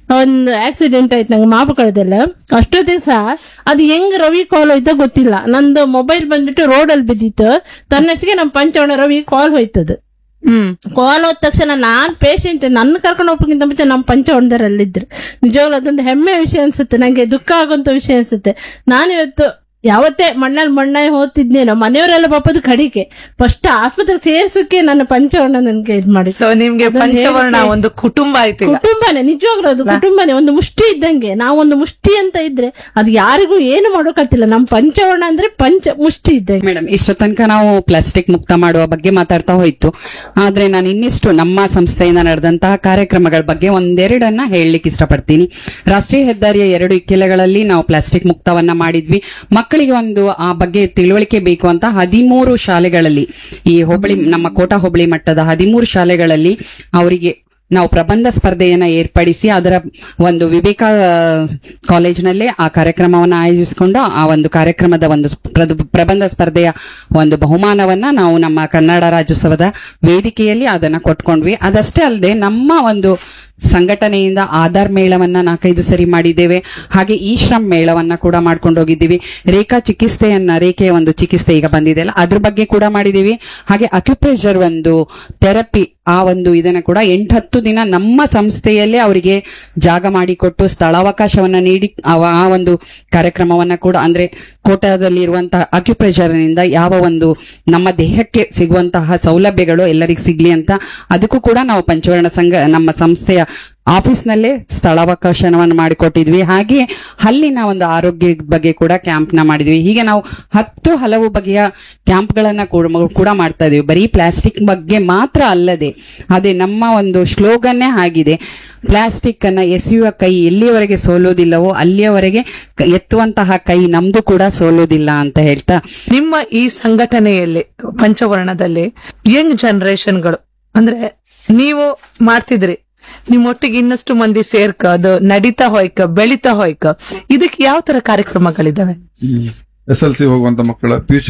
ಒಂದು ಆಕ್ಸಿಡೆಂಟ್ ಆಯ್ತು ನಂಗೆ ಮಾಪು ಕಳೆದಲ್ಲ ಅಷ್ಟೊತ್ತಿಗೆ ಸಹ ಅದು ಹೆಂಗ್ ರವಿ ಕಾಲ್ ಹೋಯ್ತ ಗೊತ್ತಿಲ್ಲ. ನಂದು ಮೊಬೈಲ್ ಬಂದ್ಬಿಟ್ಟು ರೋಡಲ್ಲಿ ಬಿದ್ದಿತ್ತು, ತನ್ನಷ್ಟಿಗೆ ನಮ್ ಪಂಚವಣ ರವಿ ಕಾಲ್ ಹೋಯ್ತದು. ಹ್ಮ್ ಕಾಲ್ ಹೋದ ತಕ್ಷಣ ನಾನ್ ಪೇಷಂಟ್ ನನ್ನ ಕರ್ಕೊಂಡು ಹೋಗ್ಬೇಕಿಂತ ಮುಂಚೆ ನಮ್ ಪಂಚವಣದರಲ್ಲಿದ್ರು. ನಿಜವಾಗ್ಲೂ ಅದೊಂದು ಹೆಮ್ಮೆ ವಿಷಯ ಅನ್ಸುತ್ತೆ, ನಂಗೆ ದುಃಖ ಆಗುವಂತ ವಿಷಯ ಅನ್ಸುತ್ತೆ. ನಾನಿವತ್ತು ಯಾವತ್ತೇ ಮಣ್ಣಲ್ಲಿ ಮಣ್ಣಾಗಿ ಹೋಗ್ತಿದ್ನೇನೋ ಮನೆಯವರೆಲ್ಲ ಪಾಪದ ಕಡಿಕೆ ಫಸ್ಟ್ ಆಸ್ಪತ್ರೆಗೆ ಸೇರ್ಸಕ್ಕೆ ನನ್ನ ಪಂಚವರ್ಣ ನನ್ಗೆ ಇದ್ ಮಾಡಿ. ಸೊ ನಿಮ್ಗೆ ಪಂಚವರ್ಣ ಒಂದು ಕುಟುಂಬ ಆಯ್ತು. ಕುಟುಂಬನೇ, ನಿಜವಾಗ್ಲೂ ಅದು ಕುಟುಂಬನೇ, ಒಂದು ಮುಷ್ಟಿ ಇದ್ದಂಗೆ. ನಾವೊಂದು ಮುಷ್ಟಿ ಅಂತ ಇದ್ರೆ ಅದು ಯಾರಿಗೂ ಏನು ಮಾಡೋಕತ್ತಿಲ್ಲ. ನಮ್ ಪಂಚವರ್ಣ ಅಂದ್ರೆ ಪಂಚ ಮುಷ್ಟಿ ಇದ್ದಂಗೆ. ಮೇಡಮ್, ಇಷ್ಟ ತನಕ ನಾವು ಪ್ಲಾಸ್ಟಿಕ್ ಮುಕ್ತ ಮಾಡುವ ಬಗ್ಗೆ ಮಾತಾಡ್ತಾ ಹೋಯ್ತು. ಆದ್ರೆ ನಾನು ಇನ್ನಿಷ್ಟು ನಮ್ಮ ಸಂಸ್ಥೆಯಿಂದ ನಡೆದಂತಹ ಕಾರ್ಯಕ್ರಮಗಳ ಬಗ್ಗೆ ಒಂದೆರಡನ್ನ ಹೇಳಲಿಕ್ಕೆ ಇಷ್ಟಪಡ್ತೀನಿ. ರಾಷ್ಟ್ರೀಯ ಹೆದ್ದಾರಿಯ ಎರಡು ಇಕ್ಕೆಲೆಗಳಲ್ಲಿ ನಾವು ಪ್ಲಾಸ್ಟಿಕ್ ಮುಕ್ತವನ್ನ ಮಾಡಿದ್ವಿ. ಮಕ್ಕಳಿಗೆ ಒಂದು ಆ ಬಗ್ಗೆ ತಿಳುವಳಿಕೆ ಬೇಕು ಅಂತ ಹದಿಮೂರು ಶಾಲೆಗಳಲ್ಲಿ, ಈ ಹೋಬಳಿ ನಮ್ಮ ಕೋಟ ಹೋಬಳಿ ಮಟ್ಟದ ಹದಿಮೂರು ಶಾಲೆಗಳಲ್ಲಿ ಅವರಿಗೆ ನಾವು ಪ್ರಬಂಧ ಸ್ಪರ್ಧೆಯನ್ನ ಏರ್ಪಡಿಸಿ ಅದರ ಒಂದು ವಿವೇಕ ಕಾಲೇಜಿನಲ್ಲೇ ಆ ಕಾರ್ಯಕ್ರಮವನ್ನ ಆಯೋಜಿಸಿಕೊಂಡು ಆ ಒಂದು ಕಾರ್ಯಕ್ರಮದ ಒಂದು ಪ್ರಬಂಧ ಸ್ಪರ್ಧೆಯ ಒಂದು ಬಹುಮಾನವನ್ನ ನಾವು ನಮ್ಮ ಕನ್ನಡ ರಾಜ್ಯೋತ್ಸವದ ವೇದಿಕೆಯಲ್ಲಿ ಅದನ್ನ ಕೊಟ್ಕೊಂಡ್ವಿ. ಅದಷ್ಟೇ ಅಲ್ಲದೆ ನಮ್ಮ ಒಂದು ಸಂಘಟನೆಯಿಂದ ಆಧಾರ್ ಮೇಳವನ್ನ ನಾಲ್ಕೈದು ಸರಿ ಮಾಡಿದ್ದೇವೆ. ಹಾಗೆ ಈ ಶ್ರಮ್ ಮೇಳವನ್ನ ಕೂಡ ಮಾಡ್ಕೊಂಡು ಹೋಗಿದ್ದೀವಿ. ರೇಖಾ ಚಿಕಿತ್ಸೆಯನ್ನ, ರೇಖೆಯ ಒಂದು ಚಿಕಿತ್ಸೆ ಈಗ ಬಂದಿದೆ ಅಲ್ಲ, ಅದ್ರ ಬಗ್ಗೆ ಕೂಡ ಮಾಡಿದೀವಿ. ಹಾಗೆ ಅಕ್ಯುಪ್ರೆಷರ್ ಒಂದು ಥೆರಪಿ, ಆ ಒಂದು ಇದನ್ನ ಕೂಡ ಎಂಟತ್ತು ದಿನ ನಮ್ಮ ಸಂಸ್ಥೆಯಲ್ಲೇ ಅವರಿಗೆ ಜಾಗ ಮಾಡಿಕೊಟ್ಟು ಸ್ಥಳಾವಕಾಶವನ್ನ ನೀಡಿ ಆ ಒಂದು ಕಾರ್ಯಕ್ರಮವನ್ನ ಕೂಡ, ಅಂದ್ರೆ ಕೋಟಾದಲ್ಲಿ ಇರುವಂತಹ ಅಕ್ಯುಪ್ರೆಷರ್ ನಿಂದ ಯಾವ ಒಂದು ನಮ್ಮ ದೇಹಕ್ಕೆ ಸಿಗುವಂತಹ ಸೌಲಭ್ಯಗಳು ಎಲ್ಲರಿಗೂ ಸಿಗ್ಲಿ ಅಂತ ಅದಕ್ಕೂ ಕೂಡ ನಾವು ಪಂಚವರ್ಣ ಸಂಘ ನಮ್ಮ ಸಂಸ್ಥೆಯ ಆಫೀಸ್ನಲ್ಲೇ ಸ್ಥಳಾವಕಾಶವನ್ನು ಮಾಡಿಕೊಟ್ಟಿದ್ವಿ. ಹಾಗೆ ಹಲ್ಲಿನ ಒಂದು ಆರೋಗ್ಯ ಬಗ್ಗೆ ಕೂಡ ಕ್ಯಾಂಪ್ ನ ಮಾಡಿದ್ವಿ. ಹೀಗೆ ನಾವು ಹತ್ತು ಹಲವು ಬಗೆಯ ಕ್ಯಾಂಪ್ ಗಳನ್ನ ಕೂಡ ಮಾಡ್ತಾ ಇದೀವಿ. ಬರೀ ಪ್ಲಾಸ್ಟಿಕ್ ಬಗ್ಗೆ ಮಾತ್ರ ಅಲ್ಲದೆ, ಅದೇ ನಮ್ಮ ಒಂದು ಸ್ಲೋಗನ್ನೇ ಆಗಿದೆ, ಪ್ಲಾಸ್ಟಿಕ್ ಅನ್ನ ಎಸೆಯುವ ಕೈ ಎಲ್ಲಿಯವರೆಗೆ ಸೋಲೋದಿಲ್ಲವೋ ಅಲ್ಲಿಯವರೆಗೆ ಎತ್ತುವಂತಹ ಕೈ ನಮ್ದು ಕೂಡ ಸೋಲೋದಿಲ್ಲ ಅಂತ ಹೇಳ್ತಾ, ನಿಮ್ಮ ಈ ಸಂಘಟನೆಯಲ್ಲಿ ಪಂಚವರ್ಣದಲ್ಲಿ ಯಂಗ್ ಜನರೇಷನ್ಗಳು ಅಂದ್ರೆ ನೀವು ಮಾಡ್ತಿದ್ರಿ, ನಿಮ್ಮೊಟ್ಟಿಗೆ ಇನ್ನಷ್ಟು ಮಂದಿ ಸೇರ್ಕ ಅದು ನಡೀತಾ ಹೋಯ್ಕ ಬೆಳೀತಾ ಹೋಯ್ಕ, ಇದಕ್ಕೆ ಯಾವ ತರ ಕಾರ್ಯಕ್ರಮಗಳಿದಾವೆ? ಎಸ್ ಎಲ್ ಸಿ ಹೋಗುವಂತ ಮಕ್ಕಳ ಪಿ ಯು